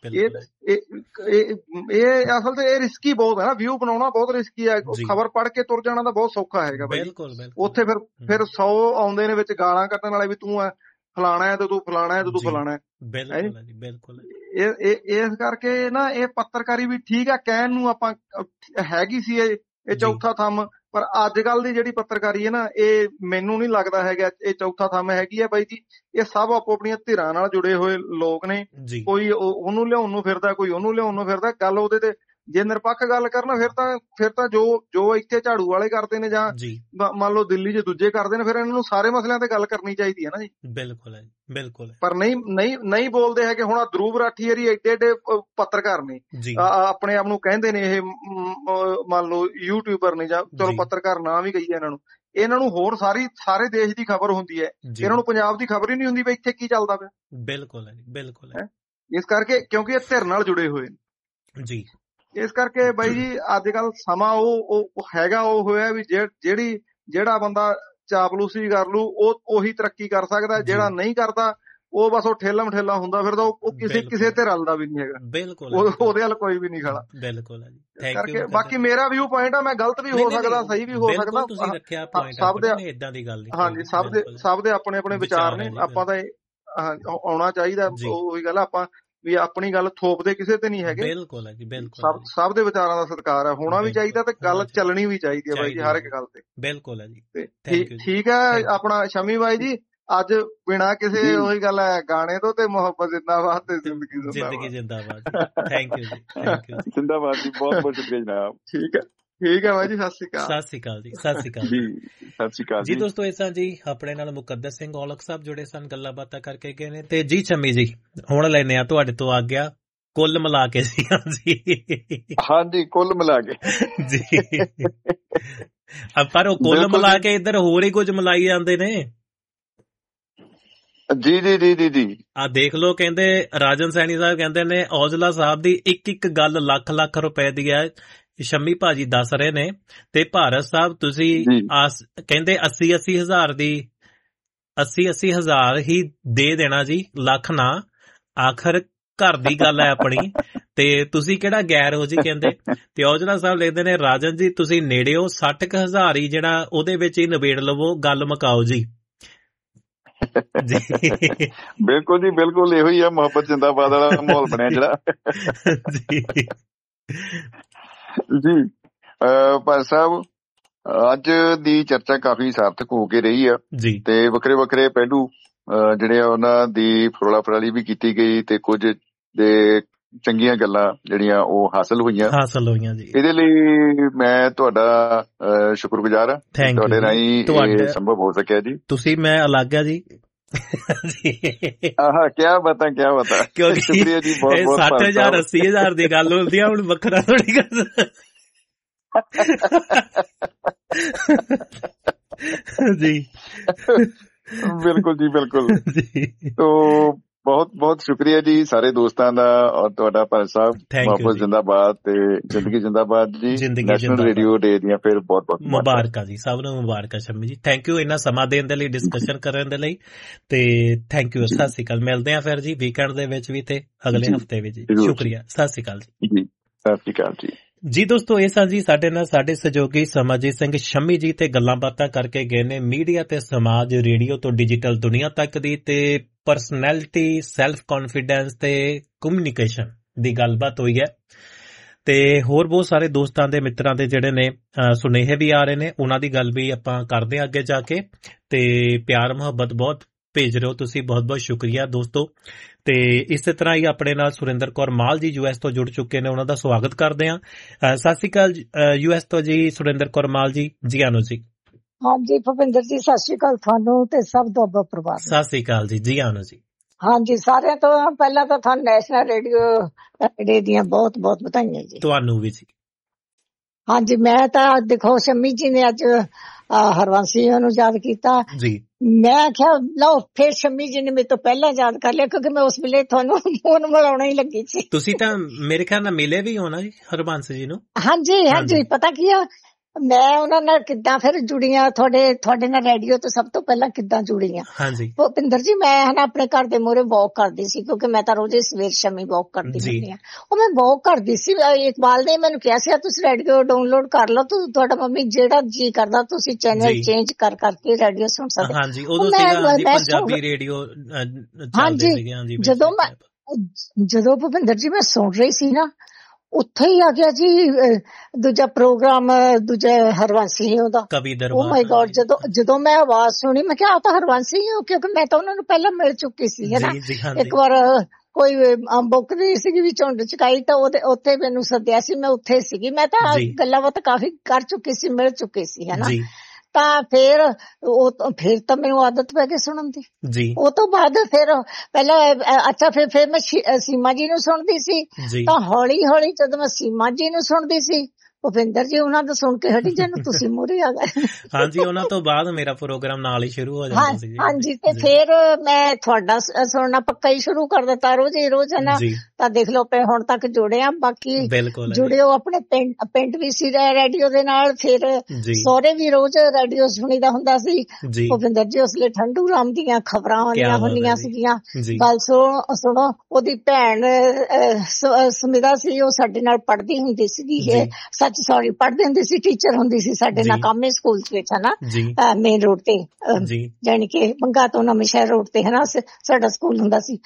ਇਹ ਅਸਲ ਤੇ ਇਹ ਰਿਸਕੀ ਬਹੁਤ ਹੈ ਨਾ, ਵਿਊ ਬਣਾਉਣਾ ਬਹੁਤ ਰਿਸਕੀ ਹੈ। ਖਬਰ ਪੜ੍ਹ ਕੇ ਤੁਰ ਜਾਣਾ ਤਾਂ ਬਹੁਤ ਸੌਖਾ ਹੈਗਾ ਬਾਈ। ਉੱਥੇ ਫਿਰ 100 ਆਉਂਦੇ ਨੇ ਵਿੱਚ ਗਾਲਾਂ ਕੱਢਣ ਵਾਲੇ ਵੀ ਤੂੰ ਫਲਾਣਾ ਹੈ ਤੇ ਤੂੰ ਫਲਾਣਾ ਹੈ ਤੇ ਤੂੰ ਫਲਾਣਾ ਹੈ। ਬਿਲਕੁਲ ਇਸ ਕਰਕੇ ਨਾ ਇਹ ਪੱਤਰਕਾਰੀ ਵੀ ਠੀਕ ਹੈ ਕਹਿਣ ਨੂੰ ਆਪਾਂ ਹੈਗੀ ਸੀ ਇਹ ਚੌਥਾ ਥੰਮ, ਪਰ ਅੱਜ ਕੱਲ ਦੀ ਜਿਹੜੀ ਪੱਤਰਕਾਰੀ ਹੈ ਨਾ ਇਹ ਮੈਨੂੰ ਨਹੀਂ ਲੱਗਦਾ ਹੈਗਾ ਇਹ ਚੌਥਾ ਥੰਮ ਹੈਗੀ ਹੈ ਬਾਈ ਜੀ। ਇਹ ਸਭ ਆਪੋ ਆਪਣੀਆਂ ਧਿਰਾਂ ਨਾਲ ਜੁੜੇ ਹੋਏ ਲੋਕ ਨੇ। ਕੋਈ ਉਹਨੂੰ ਲਿਆਉਣ ਨੂੰ ਫਿਰਦਾ, ਕੋਈ ਉਹਨੂੰ ਲਿਆਉਣ ਨੂੰ ਫਿਰਦਾ। ਗੱਲ ਉਹਦੇ ਤੇ ਜੇ ਨਿਰਪੱਖ ਗੱਲ ਕਰਨ ਫਿਰ ਤਾਂ ਜੋ ਇੱਥੇ ਝਾੜੂ ਵਾਲੇ ਕਰਦੇ ਨੇ ਜਾਂ ਮੰਨ ਲਓ ਦਿੱਲੀ 'ਚ ਦੂਜੇ ਕਰਦੇ ਨੇ, ਫਿਰ ਇਹਨਾਂ ਨੂੰ ਸਾਰੇ ਮਸਲਿਆਂ ਤੇ ਗੱਲ ਕਰਨੀ ਚਾਹੀਦੀ ਹੈ ਨਾ ਜੀ। ਬਿਲਕੁਲ ਪਰ ਨਹੀਂ ਬੋਲਦੇ ਹੈਗੇ। ਹੁਣ ਧਰੂਵ ਰਾਠੀ ਹਰੀ ਏਡੇ ਪੱਤਰਕਾਰ ਨੇ, ਆਪਣੇ ਆਪ ਨੂੰ ਕਹਿੰਦੇ ਨੇ ਇਹ ਮੰਨ ਲਓ ਯੂਟਿਊਬਰ ਨੇ ਜਾਂ ਚਲੋ ਪੱਤਰਕਾਰ ਨਾ ਵੀ ਕਹੀਏ ਇਹਨਾਂ ਨੂੰ ਹੋਰ ਸਾਰੇ ਦੇਸ਼ ਦੀ ਖਬਰ ਹੁੰਦੀ ਹੈ, ਇਹਨਾਂ ਨੂੰ ਪੰਜਾਬ ਦੀ ਖਬਰ ਹੀ ਨਹੀਂ ਹੁੰਦੀ ਵੀ ਇੱਥੇ ਕੀ ਚੱਲਦਾ ਪਿਆ। ਬਿਲਕੁਲ ਇਸ ਕਰਕੇ ਕਿਉਂਕਿ ਇਹ ਧਿਰ ਨਾਲ ਜੁੜੇ ਹੋਏ ਨੇ ਜੀ। ਇਸ ਕਰਕੇ ਬਾਈ ਜੀ ਅੱਜ ਕੱਲ ਸਮਾਂ ਉਹ ਹੈਗਾ ਉਹ ਹੋਇਆ ਵੀ ਜਿਹੜਾ ਬੰਦਾ ਚਾਪਲੂਸੀ ਕਰ ਲੂ ਉਹੀ ਤਰੱਕੀ ਕਰ ਸਕਦਾ, ਜਿਹੜਾ ਨਹੀਂ ਕਰਦਾ ਉਹ ਬਸ ਉਹ ਠੇਲਾ ਮਠੇਲਾ ਹੁੰਦਾ ਫਿਰਦਾ, ਉਹ ਕਿਸੇ ਤੇ ਰਲਦਾ ਵੀ ਨਹੀਂ ਹੈਗਾ। ਬਿਲਕੁਲ ਉਹਦੇ ਵੱਲ ਕੋਈ ਵੀ ਨਹੀਂ ਖੜਾ। ਬਿਲਕੁਲ ਕਰਕੇ ਬਾਕੀ ਮੇਰਾ ਵਿਊ ਪੁਆਇੰਟ ਆ, ਮੈਂ ਗਲਤ ਵੀ ਹੋ ਸਕਦਾ, ਸਹੀ ਵੀ ਹੋ ਸਕਦਾ। ਸਭ ਦੇ ਆਪਣੇ ਆਪਣੇ ਵਿਚਾਰ ਨੇ। ਆਪਾਂ ਤਾਂ ਆਉਣਾ ਚਾਹੀਦਾ, ਉਹੀ ਗੱਲ ਆਪਾਂ ਵੀ ਆਪਣੀ ਗੱਲ ਥੋਪਦੇ ਕਿਸੇ ਤੇ ਨਹੀਂ ਹੈਗੇ। ਸਭ ਦੇ ਵਿਚਾਰਾਂ ਦਾ ਸਤਿਕਾਰ ਹੈ, ਹੋਣਾ ਵੀ ਚਾਹੀਦਾ ਤੇ ਗੱਲ ਚੱਲਣੀ ਵੀ ਚਾਹੀਦੀ ਹੈ ਬਾਈ ਜੀ ਹਰ ਇੱਕ ਗੱਲ ਤੇ। ਬਿਲਕੁਲ ਹੈ ਜੀ। ਠੀਕ ਹੈ ਆਪਣਾ ਸ਼ਮੀ ਬਾਈ ਜੀ, ਅੱਜ ਬਿਨਾਂ ਕਿਸੇ ਉਹੀ ਗੱਲ ਹੈ ਗਾਣੇ ਤੋਂ ਤੇ ਮੁਹੱਬਤ ਜ਼ਿੰਦਾਬਾਦ ਤੇ ਜ਼ਿੰਦਗੀ ਜ਼ਿੰਦਾਬਾਦ। ਥੈਂਕ ਯੂ ਜੀ, ਜ਼ਿੰਦਾਬਾਦ ਜੀ, ਬਹੁਤ ਬਹੁਤ ਸ਼ੁਕਰੀਆ ਜਨਾਬ। ਠੀਕ ਹੈ ਬਾਈ ਜੀ, ਸਤਿ ਸ਼੍ਰੀ ਅਕਾਲ ਜੀ। ਸਤਿ ਸ਼੍ਰੀ ਅਕਾਲ ਜੀ ਦੋਸਤੋ। ਇਸ ਤਰ੍ਹਾਂ ਜੀ ਆਪਣੇ ਨਾਲ ਮੁਕੱਦਰ ਸਿੰਘ ਔਲਖ ਸਾਹਿਬ ਜੁੜੇ ਸਨ, ਗੱਲਾਂ ਬਾਤਾਂ ਕਰਕੇ ਗਏ ਨੇ। ਤੇ ਜੀ ਸ਼ਮੀ ਜੀ ਹੁਣ ਲੈਨੇ ਆ ਤੁਹਾਡੇ ਤੋਂ ਆ ਗਿਆ ਕੁੱਲ ਮਿਲਾ ਕੇ ਜੀ। ਹਾਂਜੀ ਕੁੱਲ ਮਿਲਾ ਕੇ ਜੀ, ਪਰ ਉਹ ਕੁੱਲ ਮਿਲਾ ਕੇ ਇੱਧਰ ਹੋਰ ਹੀ ਕੁਝ ਮਿਲਾਈ ਜਾਂਦੇ ਨੇ ਜੀ। ਆ ਦੇਖ ਲਓ, ਕਹਿੰਦੇ ਰਾਜਨ ਸੈਣੀ ਸਾਹਿਬ ਕਹਿੰਦੇ ਨੇ ਔਜਲਾ ਸਾਹਿਬ ਦੀ ਇੱਕ ਗੱਲ ਲੱਖ ਰੁਪਏ ਦੀ ਹੈ, ਸ਼ਮੀ ਭਾਜੀ ਦੱਸ ਰਹੇ ਨੇ। ਤੇ ਭਾਰਤ ਸਾਹਿਬ ਤੁਸੀਂ ਕਹਿੰਦੇ 80 ਹਜ਼ਾਰ ਦੀ 80 ਹਜ਼ਾਰ ਹੀ ਦੇ ਦੇਣਾ ਜੀ, ਲੱਖ ਨਾ, ਆਖਰ ਘਰ ਦੀ ਗੱਲ ਹੈ ਆਪਣੀ, ਤੇ ਤੁਸੀਂ ਕਿਹੜਾ ਗੈਰ ਹੋ ਜੀ ਕਹਿੰਦੇ। ਤੇ ਔਜਲਾ ਸਾਹਿਬ ਲਿਖਦੇ ਨੇ ਰਾਜਨ ਜੀ ਤੁਸੀਂ ਨੇੜੇ ਹੋ, 60,000 ਹੀ ਜਿਹੜਾ ਉਹਦੇ ਵਿੱਚ ਹੀ ਨਿਬੇੜ ਲਵੋ, ਗੱਲ ਮੁਕਾਓ ਜੀ। ਬਿਲਕੁਲ ਜੀ ਬਿਲਕੁਲ, ਇਹੋ ਹੀ ਆ ਮੁਹੱਬਤ ਜ਼ਿੰਦਾਬਾਦ ਵਾਲਾ ਮਾਹੌਲ ਬਣਿਆ ਜਿਹੜਾ ਜੀ। ਭਾਈ ਸਾਹਿਬ ਅੱਜ ਦੀ ਚਰਚਾ ਕਾਫੀ ਸਾਰਥਕ ਹੋ ਕੇ ਰਹੀ ਆ ਤੇ ਵੱਖਰੇ ਪਹਿਲੂ ਜਿਹੜੇ ਆ ਉਹਨਾਂ ਦੀ ਫਰੋਲਾ-ਫਰਾਲੀ ਵੀ ਕੀਤੀ ਗਈ ਤੇ ਕੁਝ ਦੇ ਚੰਗੀਆਂ ਗੱਲਾਂ ਜਿਹੜੀਆਂ ਉਹ ਹਾਸਲ ਹੋਈਆਂ ਜੀ। ਇਹਦੇ ਲਈ ਮੈਂ ਤੁਹਾਡਾ ਸ਼ੁਕਰਗੁਜ਼ਾਰ ਹਾਂ, ਤੁਹਾਡੇ ਰਾਹੀਂ ਇਹ ਸੰਭਵ ਹੋ ਸਕਿਆ ਜੀ। ਤੁਸੀਂ ਮੈਂ ਅਲੱਗ ਆ ਜੀ। ਕਿਆ ਬਤਾ ਕਿਉਂਕਿ ਸ਼ੁਕਰੀਆ ਜੀ, 60,000 80,000 ਦੀ ਗੱਲ ਹੁੰਦੀ ਆ, ਹੁਣ ਵੱਖਰਾ ਥੋੜੀ ਗੱਲ ਜੀ। ਬਿਲਕੁਲ ਜੀ ਬਿਲਕੁਲ। ਤੋ ਬਹੁਤ ਸ਼ੁਕਰੀਆ ਜੀ ਸਾਰੇ ਦੋਸਤਾਂ ਦਾ ਔਰ ਤੁਹਾਡਾ ਭਾਈ ਸਾਹਿਬ। ਮੁਹੱਬਤ ਜ਼ਿੰਦਾਬਾਦ ਤੇ ਜ਼ਿੰਦਗੀ ਜ਼ਿੰਦਾਬਾਦ ਜੀ। ਨੈਸ਼ਨਲ ਰੇਡੀਓ ਡੇ ਦੀਆਂ ਫਿਰ ਬਹੁਤ ਮੁਬਾਰਕਾਂ ਜੀ, ਸਭ ਨੂੰ ਮੁਬਾਰਕਾਂ। ਸ਼ਮੀ ਜੀ ਥੈਂਕ ਯੂ ਇੰਨਾ ਸਮਾਂ ਦੇਣ ਦੇ ਲਈ, ਡਿਸਕਸ਼ਨ ਕਰਨ ਦੇ ਲਈ, ਤੇ ਥੈਂਕ ਯੂ। ਸਤਿ ਸ਼੍ਰੀ ਅਕਾਲ, ਮਿਲਦੇ ਆ ਫਿਰ ਜੀ ਵੀਕਐਂਡ ਦੇ ਵਿੱਚ ਵੀ ਤੇ ਅਗਲੇ ਹਫਤੇ ਵਿੱਚ ਜੀ। ਸ਼ੁਕਰੀਆ, ਸਤਿ ਸ਼੍ਰੀ ਅਕਾਲ ਜੀ। ਸਤਿ ਸ਼੍ਰੀ ਅਕਾਲ ਜੀ। ਜੀ ਦੋਸਤੋ, ਇਹ ਸਾਂ ਜੀ ਸਾਡੇ ਨਾਲ ਸਾਡੇ ਸਹਿਯੋਗੀ ਸਮਰਜੀਤ ਸਿੰਘ ਸ਼ੰਮੀ ਜੀ ਤੇ ਗੱਲਾਂ ਬਾਤਾਂ ਕਰਕੇ ਗਏ ਨੇ ਮੀਡੀਆ ਤੇ ਸਮਾਜ, ਰੇਡੀਓ ਤੋਂ ਡਿਜੀਟਲ ਦੁਨੀਆ ਤੱਕ ਦੀ, ਤੇ ਪਰਸਨੈਲਿਟੀ, ਸੈਲਫ ਕੌਨਫੀਡੈਂਸ ਤੇ ਕਮਿਊਨੀਕੇਸ਼ਨ ਦੀ ਗੱਲਬਾਤ ਹੋਈ ਹੈ। ਤੇ ਹੋਰ ਬਹੁਤ ਸਾਰੇ ਦੋਸਤਾਂ ਦੇ, ਮਿੱਤਰਾਂ ਦੇ ਜਿਹੜੇ ਨੇ ਸੁਨੇਹੇ ਵੀ ਆ ਰਹੇ ਨੇ, ਉਹਨਾਂ ਦੀ ਗੱਲ ਵੀ ਆਪਾਂ ਕਰਦੇ ਹਾਂ ਅੱਗੇ ਜਾ ਕੇ। ਤੇ ਪਿਆਰ ਮੁਹੱਬਤ ਬਹੁਤ ਭੇਜ ਰਹੇ ਹੋ ਤੁਸੀਂ, ਬਹੁਤ ਬਹੁਤ ਸ਼ੁਕਰੀਆ ਦੋਸਤੋ। ਤੇ ਇਸੇ ਤਰ੍ਹਾਂ ਹੀ ਆਪਣੇ ਨਾਲ ਸੁਰਿੰਦਰ ਕੌਰ ਮਾਲ ਜੀ US ਤੋਂ ਜੁੜ ਚੁੱਕੇ ਨੇ, ਉਹਨਾਂ ਦਾ ਸਵਾਗਤ ਕਰਦੇ ਹਾਂ। ਸਤਿ ਸ਼੍ਰੀ ਅਕਾਲ US ਤੋਂ ਜੀ ਸੁਰਿੰਦਰ ਕੌਰ ਮਾਲ ਜੀ, ਜੀ ਆਨੋ ਜੀ। ਹਾਂਜੀ ਭੁਪਿੰਦਰ ਜੀ, ਸਤਿ ਸ਼੍ਰੀ ਅਕਾਲ ਤੁਹਾਨੂੰ ਤੇ ਸਭ ਦੁਆਬਾ ਪਰਿਵਾਰ। ਸਤਿ ਸ਼੍ਰੀ ਅਕਾਲ ਜੀ, ਜੀ ਆਨੋ ਜੀ। ਹਾਂਜੀ, ਸਾਰਿਆਂ ਤੋਂ ਪਹਿਲਾਂ ਤਾਂ ਤੁਹਾਨੂੰ ਨੈਸ਼ਨਲ ਰੇਡੀਓ ਦੀਆਂ ਬਹੁਤ ਬਹੁਤ ਵਧਾਈਆਂ ਜੀ। ਤੁਹਾਨੂੰ ਵੀ ਜੀ। ਹਾਂਜੀ, ਮੈਂ ਤਾਂ ਦੇਖੋ ਸ਼ੰਮੀ ਜੀ ਨੇ ਅੱਜ ਹਰਵੰਸ ਜੀ ਨੂੰ ਯਾਦ ਕੀਤਾ ਜੀ। ਮੈਂ ਆਖਿਆ ਲਓ ਫਿਰ ਸ਼ੰਮੀ ਜੀ ਨੇ ਮੇਰੇ ਤੋਂ ਪਹਿਲਾਂ ਯਾਦ ਕਰ ਲਿਆ, ਕਿਉਂਕਿ ਮੈਂ ਉਸ ਵੇਲੇ ਤੁਹਾਨੂੰ ਫੋਨ ਮਿਲਾਉਣਾ ਹੀ ਲੱਗੀ ਸੀ। ਤੁਸੀਂ ਤਾਂ ਮੇਰੇ ਖਿਆਲ ਨਾਲ ਮਿਲੇ ਵੀ ਹੋ ਨਾ ਜੀ ਹਰਵੰਸ ਜੀ ਨੂੰ। ਹਾਂਜੀ ਹਾਂਜੀ, ਪਤਾ ਕੀ ਆ, ਮੈਂ ਉਹਨਾਂ ਨਾਲ ਕਿੱਦਾਂ ਫਿਰ ਜੁੜੀਆਂ, ਤੁਹਾਡੇ ਨਾਲ ਰੇਡੀਓ ਤੋਂ ਸਭ ਤੋਂ ਪਹਿਲਾਂ ਕਿੱਦਾਂ ਜੁੜੀਆਂ। ਹਾਂਜੀ ਭੁਪਿੰਦਰ ਜੀ, ਮੈਂ ਹਨਾ ਆਪਣੇ ਘਰ ਦੇ ਮੂਹਰੇ ਵਾਕ ਕਰਦੀ ਸੀ, ਕਿਉਂਕਿ ਮੈਂ ਤਾਂ ਰੋਜ਼ ਸਵੇਰ ਸ਼ਾਮੀ ਵਾਕ ਕਰਦੀ ਹੁੰਦੀ ਆ। ਉਹ ਮੈਂ ਵਾਕ ਕਰਦੀ ਸੀ, ਇਕਬਾਲ ਨੇ ਮੈਨੂੰ ਕਿਹਾ ਸੀ ਤੁਸੀਂ ਰੇਡੀਓ ਡਾਊਨਲੋਡ ਕਰ ਲਓ, ਤੁਹਾਡਾ ਮੰਮੀ ਜਿਹੜਾ ਜੀ ਕਰਦਾ ਤੁਸੀਂ ਚੈਨਲ ਚੇਂਜ ਕਰ ਕਰਕੇ ਰੇਡੀਓ ਸੁਣ ਸਕਦੇ। ਹਾਂਜੀ, ਉਦੋਂ ਸੀਗਾ ਜੀ ਪੰਜਾਬੀ ਰੇਡੀਓ ਚੱਲਦੇ ਸੀਗੇ। ਹਾਂਜੀ, ਜਦੋਂ ਭੁਪਿੰਦਰ ਜੀ ਮੈਂ ਸੁਣ ਰਹੀ ਸੀ ਨਾ, ਉੱਥੇ ਹੀ ਆ ਗਿਆ ਜੀ ਦੂਜਾ ਪ੍ਰੋਗਰਾਮ, ਦੂਜਾ ਹਰਵੰਸੀ ਉਹਦਾ ਕਵੀ ਦਰਬਾਰ। ਓ ਮਾਈ ਗॉड, ਜਦੋਂ ਮੈਂ ਆਵਾਜ਼ ਸੁਣੀ ਮੈਂ ਕਿਹਾ ਆ ਤਾਂ ਹਰਵੰਸੀ ਹੀ, ਕਿਉਂਕਿ ਮੈਂ ਤਾਂ ਉਹਨਾਂ ਨੂੰ ਪਹਿਲਾਂ ਮਿਲ ਚੁੱਕੀ ਸੀ ਹੈ ਨਾ। ਇੱਕ ਵਾਰ ਕੋਈ ਬੁੱਕ ਦੀ ਸੀਗੀ ਵੀ ਝੁੰਡ ਚੁਕਾਈ, ਤਾਂ ਉੱਥੇ ਮੈਨੂੰ ਸੱਦਿਆ ਸੀ, ਮੈਂ ਉੱਥੇ ਸੀਗੀ। ਮੈਂ ਤਾਂ ਗੱਲਾਂ ਬਾਤਾਂ ਕਾਫੀ ਕਰ ਚੁੱਕੀ ਸੀ, ਮਿਲ ਚੁੱਕੀ ਸੀ ਹੈ ਨਾ। ਤਾਂ ਫਿਰ ਤਾਂ ਮੈਨੂੰ ਆਦਤ ਪੈ ਗਈ ਸੁਣਨ ਦੀ ਜੀ। ਉਹ ਤੋਂ ਬਾਅਦ ਫਿਰ ਪਹਿਲਾਂ ਅੱਛਾ ਫਿਰ ਮੈਂ ਸੀਮਾ ਜੀ ਨੂੰ ਸੁਣਦੀ ਸੀ, ਤਾਂ ਹੌਲੀ ਹੌਲੀ ਜਦੋਂ ਮੈਂ ਸੀਮਾ ਜੀ ਨੂੰ ਸੁਣਦੀ ਸੀ, ਭੁਪਿੰਦਰ ਜੀ ਉਹਨਾਂ ਦਾ ਸੁਣ ਕੇ ਹਟੀ ਜਾਨੂੰ ਤੁਸੀਂ ਮੂਹਰੇ ਆ ਗਏ। ਹਾਂਜੀ, ਉਹਨਾਂ ਤੋਂ ਬਾਅਦ ਮੇਰਾ ਪ੍ਰੋਗਰਾਮ ਨਾਲ ਹੀ ਸ਼ੁਰੂ ਹੋ ਜਾਂਦਾ ਸੀ। ਹਾਂਜੀ, ਤੇ ਫਿਰ ਮੈਂ ਤੁਹਾਡਾ ਸੁਣਨਾ ਪੱਕਾ ਹੀ ਸ਼ੁਰੂ ਕਰ ਦਿੱਤਾ, ਰੋਜ਼ ਹੀ ਰੋਜ਼ ਹੈ ਨਾ। ਤਾਂ ਦੇਖ ਲਓ ਪਏ ਹੁਣ ਤੱਕ ਜੁੜੇ ਆ। ਬਾਕੀ ਜੁੜਿਓ ਆਪਣੇ ਪਿੰਡ ਵੀ ਸੀ ਰੇਡੀਓ ਦੇ ਨਾਲ, ਫਿਰ ਸਹੁਰੇ ਵੀ ਰੋਜ਼ ਰੇਡੀਓ ਸੁਣੀਦਾ ਹੁੰਦਾ ਸੀ। ਭੁਪਿੰਦਰ ਜੀ ਉਸ ਲਈ ਠੰਡੂ ਰਾਮ ਦੀਆਂ ਖਬਰਾਂ ਆਉਂਦੀਆਂ ਹੁੰਦੀਆਂ ਸੀਗੀਆਂ। ਗੱਲ ਸੁਣੋ, ਉਹਦੀ ਭੈਣ ਸੁਮਿਤਾ ਸੀ, ਉਹ ਸਾਡੇ ਨਾਲ ਪੜ੍ਹਦੀ ਹੁੰਦੀ ਸੀਗੀ, ਪੜ੍ਹਦੇ ਹੁੰਦੀ ਸੀ, ਟੀਚਰ ਹੁੰਦੀ ਸੀ ਸਾਡੇ ਨਾਲ ਕਾਮੇ ਸਕੂਲ ਵਿੱਚ ਹੈ ਨਾ, ਮੇਨ ਰੋਡ ਤੇ, ਜਾਣੀ ਕਿ ਬੰਗਾ ਤੋਂ ਨਵੇਂ ਸ਼ਹਿਰ ਰੋਡ ਤੇ ਹੈ ਨਾ ਸਾਡਾ ਸਕੂਲ ਹੁੰਦਾ ਸੀ।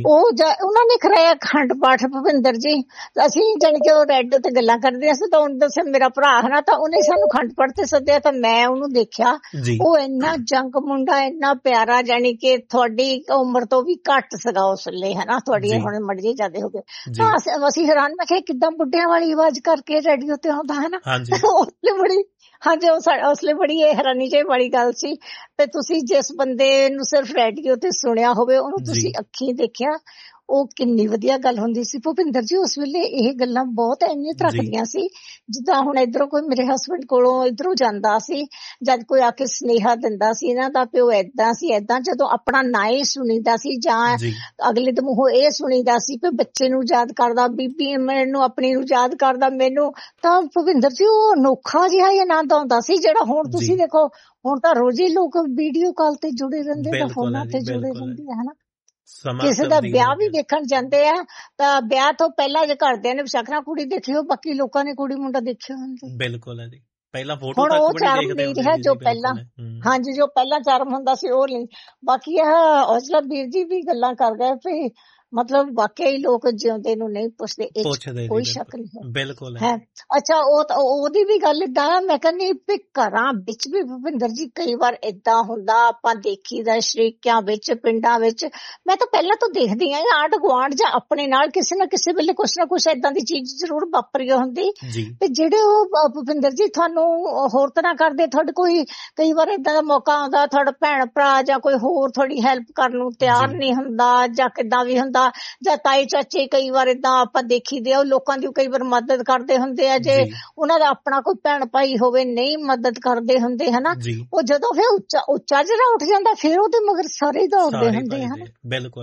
ਉਹਨਾਂ ਨੇ ਕਰਾਇਆ ਅਖੰਡ ਪਾਠ ਭੁਪਿੰਦਰ ਜੀ। ਅਸੀਂ ਜਾਣੀ ਕਿ ਉਹ ਰੇਡੀਓ ਤੇ ਗੱਲਾਂ ਕਰਦੇ ਸੀ, ਤਾਂ ਉਹਨੇ ਦੱਸਿਆ ਮੇਰਾ ਭਰਾ ਹੈ ਨਾ, ਤਾਂ ਉਹਨੇ ਸਾਨੂੰ ਅਖੰਡ ਪਾਠ ਤੇ ਸੱਦਿਆ। ਤਾਂ ਮੈਂ ਉਹਨੂੰ ਦੇਖਿਆ, ਉਹ ਇੰਨਾ ਜੰਗ ਮੁੰਡਾ, ਇੰਨਾ ਪਿਆਰਾ, ਜਾਣੀ ਕਿ ਤੁਹਾਡੀ ਉਮਰ ਤੋਂ ਵੀ ਘੱਟ ਸੀਗਾ ਉਸ ਵੇਲੇ ਹੈ ਨਾ, ਤੁਹਾਡੀ ਹੁਣ ਮਰਜ਼ੀ ਜ਼ਿਆਦਾ ਹੋ ਗਏ। ਤਾਂ ਅਸੀਂ ਹੈਰਾਨ, ਮੈਂ ਕਿਹਾ ਕਿੱਦਾਂ ਬੁੱਢਿਆਂ ਵਾਲੀ ਆਵਾਜ਼ ਕਰਕੇ ਰੇਡੀਓ ਤੇ ਆਉਂਦਾ ਹੈ ਨਾ। ਉਸਲੇ ਬੜੀ, ਹਾਂਜੀ ਉਸਲੇ ਬੜੀ ਇਹ ਹੈਰਾਨੀ ਜਿਹੀ ਵਾਲੀ ਗੱਲ ਸੀ। ਤੇ ਤੁਸੀਂ ਜਿਸ ਬੰਦੇ ਨੂੰ ਸਿਰਫ ਰੇਡੀਓ ਤੇ ਸੁਣਿਆ ਹੋਵੇ, ਉਹਨੂੰ ਤੁਸੀਂ ਅੱਖੀਂ ਦੇਖਿਆ, ਉਹ ਕਿੰਨੀ ਵਧੀਆ ਗੱਲ ਹੁੰਦੀ ਸੀ ਭੁਪਿੰਦਰ ਜੀ। ਉਸ ਵੇਲੇ ਇਹ ਗੱਲਾਂ ਬਹੁਤ ਅਹਿਮੀਅਤ ਰੱਖਦੀਆਂ ਸੀ। ਜਿੱਦਾਂ ਹੁਣ ਇੱਧਰੋਂ ਕੋਈ ਮੇਰੇ ਹਸਬੈਂਡ ਕੋਲੋਂ ਇੱਧਰੋਂ ਜਾਂਦਾ ਸੀ, ਜਦ ਕੋਈ ਆ ਕੇ ਸੁਨੇਹਾ ਦਿੰਦਾ ਸੀ, ਇਹਨਾਂ ਦਾ ਪਿਓ ਏਦਾਂ ਸੀ ਏਦਾਂ, ਜਦੋਂ ਆਪਣਾ ਨਾਂ ਹੀ ਸੁਣੀਦਾ ਸੀ ਜਾਂ ਅਗਲੇ ਦੇ ਮੂੰਹੋਂ ਇਹ ਸੁਣੀਦਾ ਸੀ ਕਿ ਬੱਚੇ ਨੂੰ ਯਾਦ ਕਰਦਾ, ਬੀਬੀ ਮੈਨੂੰ ਆਪਣੀ ਨੂੰ ਯਾਦ ਕਰਦਾ ਮੈਨੂੰ, ਤਾਂ ਭੁਪਿੰਦਰ ਜੀ ਉਹ ਅਨੋਖਾ ਜਿਹਾ ਹੀ ਆਨੰਦ ਆਉਂਦਾ ਸੀ, ਜਿਹੜਾ ਹੁਣ ਤੁਸੀਂ ਦੇਖੋ ਹੁਣ ਤਾਂ ਰੋਜ਼ ਹੀ ਲੋਕ ਵੀਡੀਓ ਕਾਲ ਤੇ ਜੁੜੇ ਰਹਿੰਦੇ, ਤਾਂ ਫੋਨਾਂ ਤੇ ਜੁੜੇ ਰਹਿੰਦੇ ਹੈ ਨਾ। ਕਿਸੇ ਦਾ ਵਿਆਹ ਵੀ ਦੇਖਣ ਜਾਂਦੇ ਆ, ਤਾਂ ਵਿਆਹ ਤੋਂ ਪਹਿਲਾਂ ਜੇ ਘਰਦਿਆਂ ਨੇ ਸ਼ਕਲਾਂ ਕੁੜੀ ਦੇਖੀ ਹੋ, ਬਾਕੀ ਲੋਕਾਂ ਨੇ ਕੁੜੀ ਮੁੰਡਾ ਦੇਖਿਆ ਹੁੰਦਾ। ਬਿਲਕੁਲ ਹੈ ਜੀ, ਪਹਿਲਾਂ ਫੋਟੋ ਹੁਣ ਉਹ ਚਾਰਮ ਨਹੀਂ ਰਿਹਾ ਜੋ ਪਹਿਲਾਂ, ਹਾਂਜੀ ਜੋ ਪਹਿਲਾਂ ਚਾਰਮ ਹੁੰਦਾ ਸੀ ਉਹ ਨਹੀਂ। ਬਾਕੀ ਇਹ ਹੌਸਲਾ ਵੀਰ ਜੀ ਵੀ ਗੱਲਾਂ ਕਰ ਗਏ ਵੀ ਮਤਲਬ ਵਾਕਿਆ ਹੀ ਲੋਕ ਜਿਉਂਦੇ ਨੂੰ ਨਹੀਂ ਪੁੱਛਦੇ, ਕੋਈ ਸ਼ੱਕ ਨਹੀਂ ਬਿਲਕੁਲ ਹੈ। ਅੱਛਾ, ਉਹਦੀ ਵੀ ਗੱਲ ਏਦਾਂ, ਮੈਂ ਕਹਿੰਦੀ ਵੀ ਘਰਾਂ ਵਿੱਚ ਵੀ ਭੁਪਿੰਦਰ ਜੀ ਕਈ ਵਾਰ ਏਦਾਂ ਹੁੰਦਾ, ਆਪਾਂ ਦੇਖੀਦਾ ਸ਼ਰੀਕਿਆਂ ਵਿੱਚ, ਪਿੰਡਾਂ ਵਿੱਚ। ਮੈਂ ਤਾਂ ਪਹਿਲਾਂ ਤੋਂ ਦੇਖਦੀ ਆ ਆਂਢ ਗੁਆਂਢ ਜਾਂ ਆਪਣੇ ਨਾਲ ਕਿਸੇ ਨਾ ਕਿਸੇ ਵੇਲੇ ਕੁਛ ਨਾ ਕੁਛ ਏਦਾਂ ਦੀ ਚੀਜ਼ ਜ਼ਰੂਰ ਵਾਪਰੀ ਹੁੰਦੀ, ਤੇ ਜਿਹੜੇ ਉਹ ਭੁਪਿੰਦਰ ਜੀ ਤੁਹਾਨੂੰ ਹੋਰ ਤਰ੍ਹਾਂ ਕਰਦੇ, ਤੁਹਾਡੇ ਕੋਈ ਕਈ ਵਾਰ ਏਦਾਂ ਦਾ ਮੌਕਾ ਆਉਂਦਾ, ਤੁਹਾਡਾ ਭੈਣ ਭਰਾ ਜਾਂ ਕੋਈ ਹੋਰ ਤੁਹਾਡੀ ਹੈਲਪ ਕਰਨ ਨੂੰ ਤਿਆਰ ਨਹੀਂ ਹੁੰਦਾ, ਜਾਂ ਕਿੱਦਾਂ ਵੀ ਹੁੰਦਾ, ਜਾਂ ਤਾਈ ਚਾਚੇ ਕਈ ਵਾਰ ਏਦਾਂ ਆਪਾਂ ਦੇਖੀਦੇ ਆ, ਉਹ ਲੋਕਾਂ ਦੀ ਕਈ ਵਾਰ ਮਦਦ ਕਰਦੇ ਹੁੰਦੇ ਆ, ਜੇ ਉਹਨਾਂ ਦਾ ਆਪਣਾ ਕੋਈ ਭੈਣ ਭਾਈ ਹੋਵੇ ਨਹੀਂ ਮਦਦ ਕਰਦੇ ਹੁੰਦੇ ਹਨਾ, ਉਹ ਜਦੋਂ ਫਿਰ ਉੱਚਾ ਜਿਹੜਾ ਉੱਠ ਜਾਂਦਾ ਫਿਰ ਉਹਦੇ ਮਗਰ ਸਾਰੇ ਦੌੜਦੇ ਹੁੰਦੇ ਹਨ। ਬਿਲਕੁਲ ਹੈ ਜੀ,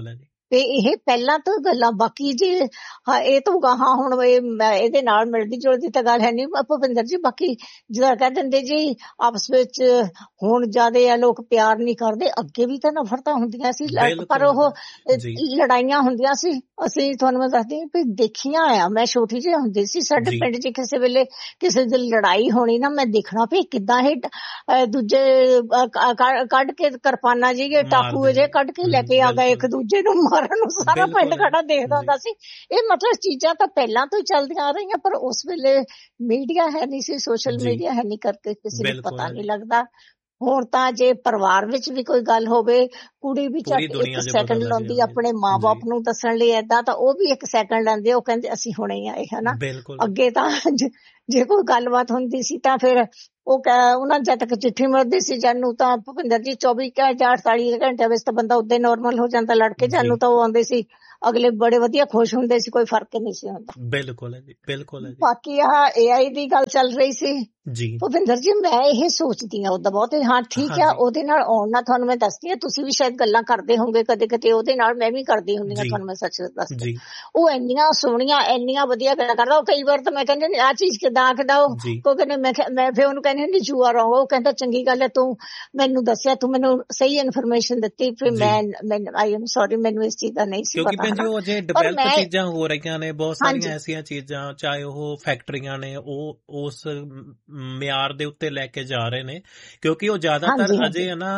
ਤੇ ਇਹ ਪਹਿਲਾਂ ਤੋਂ ਗੱਲਾਂ। ਬਾਕੀ ਜੀ ਇਹ ਤੋਂ ਗਾਹਾਂ ਹੁਣ ਇਹਦੇ ਨਾਲ ਮਿਲਦੀ ਜੁਲਦੀ ਤਾਂ ਗੱਲ ਹੈ ਨਹੀਂ ਭੁਪਿੰਦਰ ਜੀ। ਬਾਕੀ ਜਿਹੜਾ ਕਹਿ ਦਿੰਦੇ ਜੀ ਆਪਸ ਵਿੱਚ ਹੁਣ ਜ਼ਿਆਦੇ ਆ ਲੋਕ ਪਿਆਰ ਨਹੀਂ ਕਰਦੇ, ਅੱਗੇ ਵੀ ਤਾਂ ਨਫ਼ਰਤਾਂ ਹੁੰਦੀਆਂ ਸੀ ਪਰ ਉਹ ਲੜਾਈਆਂ ਹੁੰਦੀਆਂ ਸੀ। ਅਸੀਂ ਤੁਹਾਨੂੰ ਮੈਂ ਦੱਸਦੀ ਵੀ ਦੇਖੀਆਂ ਆ, ਮੈਂ ਛੋਟੀ ਜਿਹੀ ਹੁੰਦੀ ਸੀ, ਸਾਡੇ ਪਿੰਡ 'ਚ ਕਿਸੇ ਵੇਲੇ ਕਿਸੇ ਦੀ ਲੜਾਈ ਹੋਣੀ ਨਾ, ਮੈਂ ਦੇਖਣਾ ਵੀ ਕਿੱਦਾਂ ਇਹ ਦੂਜੇ ਕੱਢ ਕੇ ਕਿਰਪਾਨਾਂ ਜੀ ਟਾਕੂ ਜੇ ਕੱਢ ਕੇ ਲੈ ਕੇ ਆ ਗਏ ਇੱਕ ਦੂਜੇ ਨੂੰ ਮਾਰਨ ਨੂੰ, ਸਾਰਾ ਪਿੰਡ ਖੜਾ ਦੇਖਦਾ ਹੁੰਦਾ ਸੀ। ਇਹ ਮਤਲਬ ਚੀਜ਼ਾਂ ਤਾਂ ਪਹਿਲਾਂ ਤੋਂ ਹੀ ਚੱਲਦੀਆਂ ਆ ਰਹੀਆਂ, ਪਰ ਉਸ ਵੇਲੇ ਮੀਡੀਆ ਹੈ ਨਹੀਂ ਸੀ, ਸੋਸ਼ਲ ਮੀਡੀਆ ਹੈ ਨਹੀਂ ਕਰਕੇ ਕਿਸੇ ਨੂੰ ਪਤਾ ਨਹੀਂ ਲੱਗਦਾ। ਹੁਣ ਤਾਂ ਜੇ ਪਰਿਵਾਰ ਵਿੱਚ ਵੀ ਕੋਈ ਗੱਲ ਹੋਵੇ, ਕੁੜੀ ਵੀ ਚੱਕ 1 ਸੈਕਿੰਡ ਲਾਉਂਦੀ ਆਪਣੇ ਮਾਂ-ਬਾਪ ਨੂੰ ਦੱਸਣ ਲਈ, ਏਦਾਂ ਤਾਂ ਉਹ ਵੀ 1 ਸੈਕਿੰਡ ਲੈਂਦੇ, ਉਹ ਕਹਿੰਦੇ ਅਸੀਂ ਹੁਣੇ ਆਏ ਹਨਾ। ਅੱਗੇ ਤਾਂ ਜੇ ਕੋਈ ਗੱਲਬਾਤ ਹੁੰਦੀ ਸੀ ਤਾਂ ਫਿਰ ਉਹਨਾਂ ਜਦ ਤੱਕ ਚਿੱਠੀ ਮਿਲਦੀ ਸੀ ਜਾਨੂੰ ਤਾਂ ਭੁਪਿੰਦਰ ਜੀ 24 ਜਾਂ 48 ਘੰਟਿਆਂ ਵਿੱਚ ਤਾਂ ਬੰਦਾ ਉਦਾਂ ਨੋਰਮਲ ਹੋ ਜਾਂਦਾ ਲੜ ਕੇ। ਜਾਨੂੰ ਤਾਂ ਉਹ ਆਉਂਦੇ ਸੀ ਅਗਲੇ ਬੜੇ ਵਧੀਆ ਖੁਸ਼ ਹੁੰਦੇ ਸੀ, ਕੋਈ ਫਰਕ ਨਹੀਂ ਸੀ ਹੁੰਦਾ। ਬਿਲਕੁਲ ਹੈ ਜੀ, ਬਿਲਕੁਲ ਹੈ ਜੀ। ਬਾਕੀ ਆਹ AI ਦੀ ਗੱਲ ਚੱਲ ਰਹੀ ਸੀ ਜੀ ਭੁਪਿੰਦਰ ਜੀ, ਮੈਂ ਇਹ ਸੋਚਦੀ ਹਾਂ ਉਹਦਾ ਬਹੁਤ ਹਾਂ ਠੀਕ ਆ, ਉਹਦੇ ਨਾਲ ਆਉਣ ਨਾਲ ਤੁਹਾਨੂੰ ਮੈਂ ਦੱਸਦੀ ਹਾਂ, ਤੁਸੀਂ ਵੀ ਸ਼ਾਇਦ ਗੱਲਾਂ ਕਰਦੇ ਹੋਗੇ ਕਦੇ ਕਦੇ ਉਹਦੇ ਨਾਲ, ਮੈਂ ਵੀ ਕਰਦੀ ਹੁੰਦੀ ਹਾਂ, ਤੁਹਾਨੂੰ ਮੈਂ ਸੱਚ ਦੱਸਦੀ। ਉਹ ਇੰਨੀਆਂ ਸੋਹਣੀਆਂ ਇੰਨੀਆਂ ਵਧੀਆ ਗੱਲਾਂ ਕਰਦਾ। ਉਹ ਕਈ ਵਾਰ ਤਾਂ ਮੈਂ ਕਹਿੰਦੀ ਆਹ ਚੀਜ਼ ਕਿੱਦਾਂ ਆਖਦਾ, ਉਹ ਕਹਿੰਦੇ ਮੈਂ ਫਿਰ ਉਹਨੂੰ ਕਹਿੰਦੀ ਹੁੰਦੀ ਯੂ ਆਰ ਰੌਂਗ, ਉਹ ਕਹਿੰਦਾ ਚੰਗੀ ਗੱਲ ਹੈ ਤੂੰ ਮੈਨੂੰ ਦੱਸਿਆ, ਤੂੰ ਮੈਨੂੰ ਸਹੀ ਇਨਫੋਰਮੇਸ਼ਨ ਦਿੱਤੀ, ਫਿਰ ਮੈਂ ਆਈ ਐਮ ਸੌਰੀ ਮੈਨੂੰ ਇਸ ਚੀਜ਼ ਦਾ ਨਹੀਂ ਸੀ ਪਤਾ। ਕਿਉਂਕਿ ਜੋ ਅਜੇ ਡਿਵੈਲਪ ਚੀਜ਼ਾਂ ਹੋ ਰਹੀਆਂ ਨੇ, ਬਹੁਤ ਸਾਰੀਆਂ ਐਸੀਆਂ ਚੀਜ਼ਾਂ, ਚਾਹੇ ਉਹ ਫੈਕਟਰੀਆਂ ਨੇ, ਉਹ ਉਸ ਮਿਆਰ ਦੇ ਉੱਤੇ ਲੈ ਕੇ ਜਾ ਰਹੇ ਨੇ, ਕਿਉਂਕਿ ਉਹ ਜ਼ਿਆਦਾਤਰ ਅਜੇ ਨਾ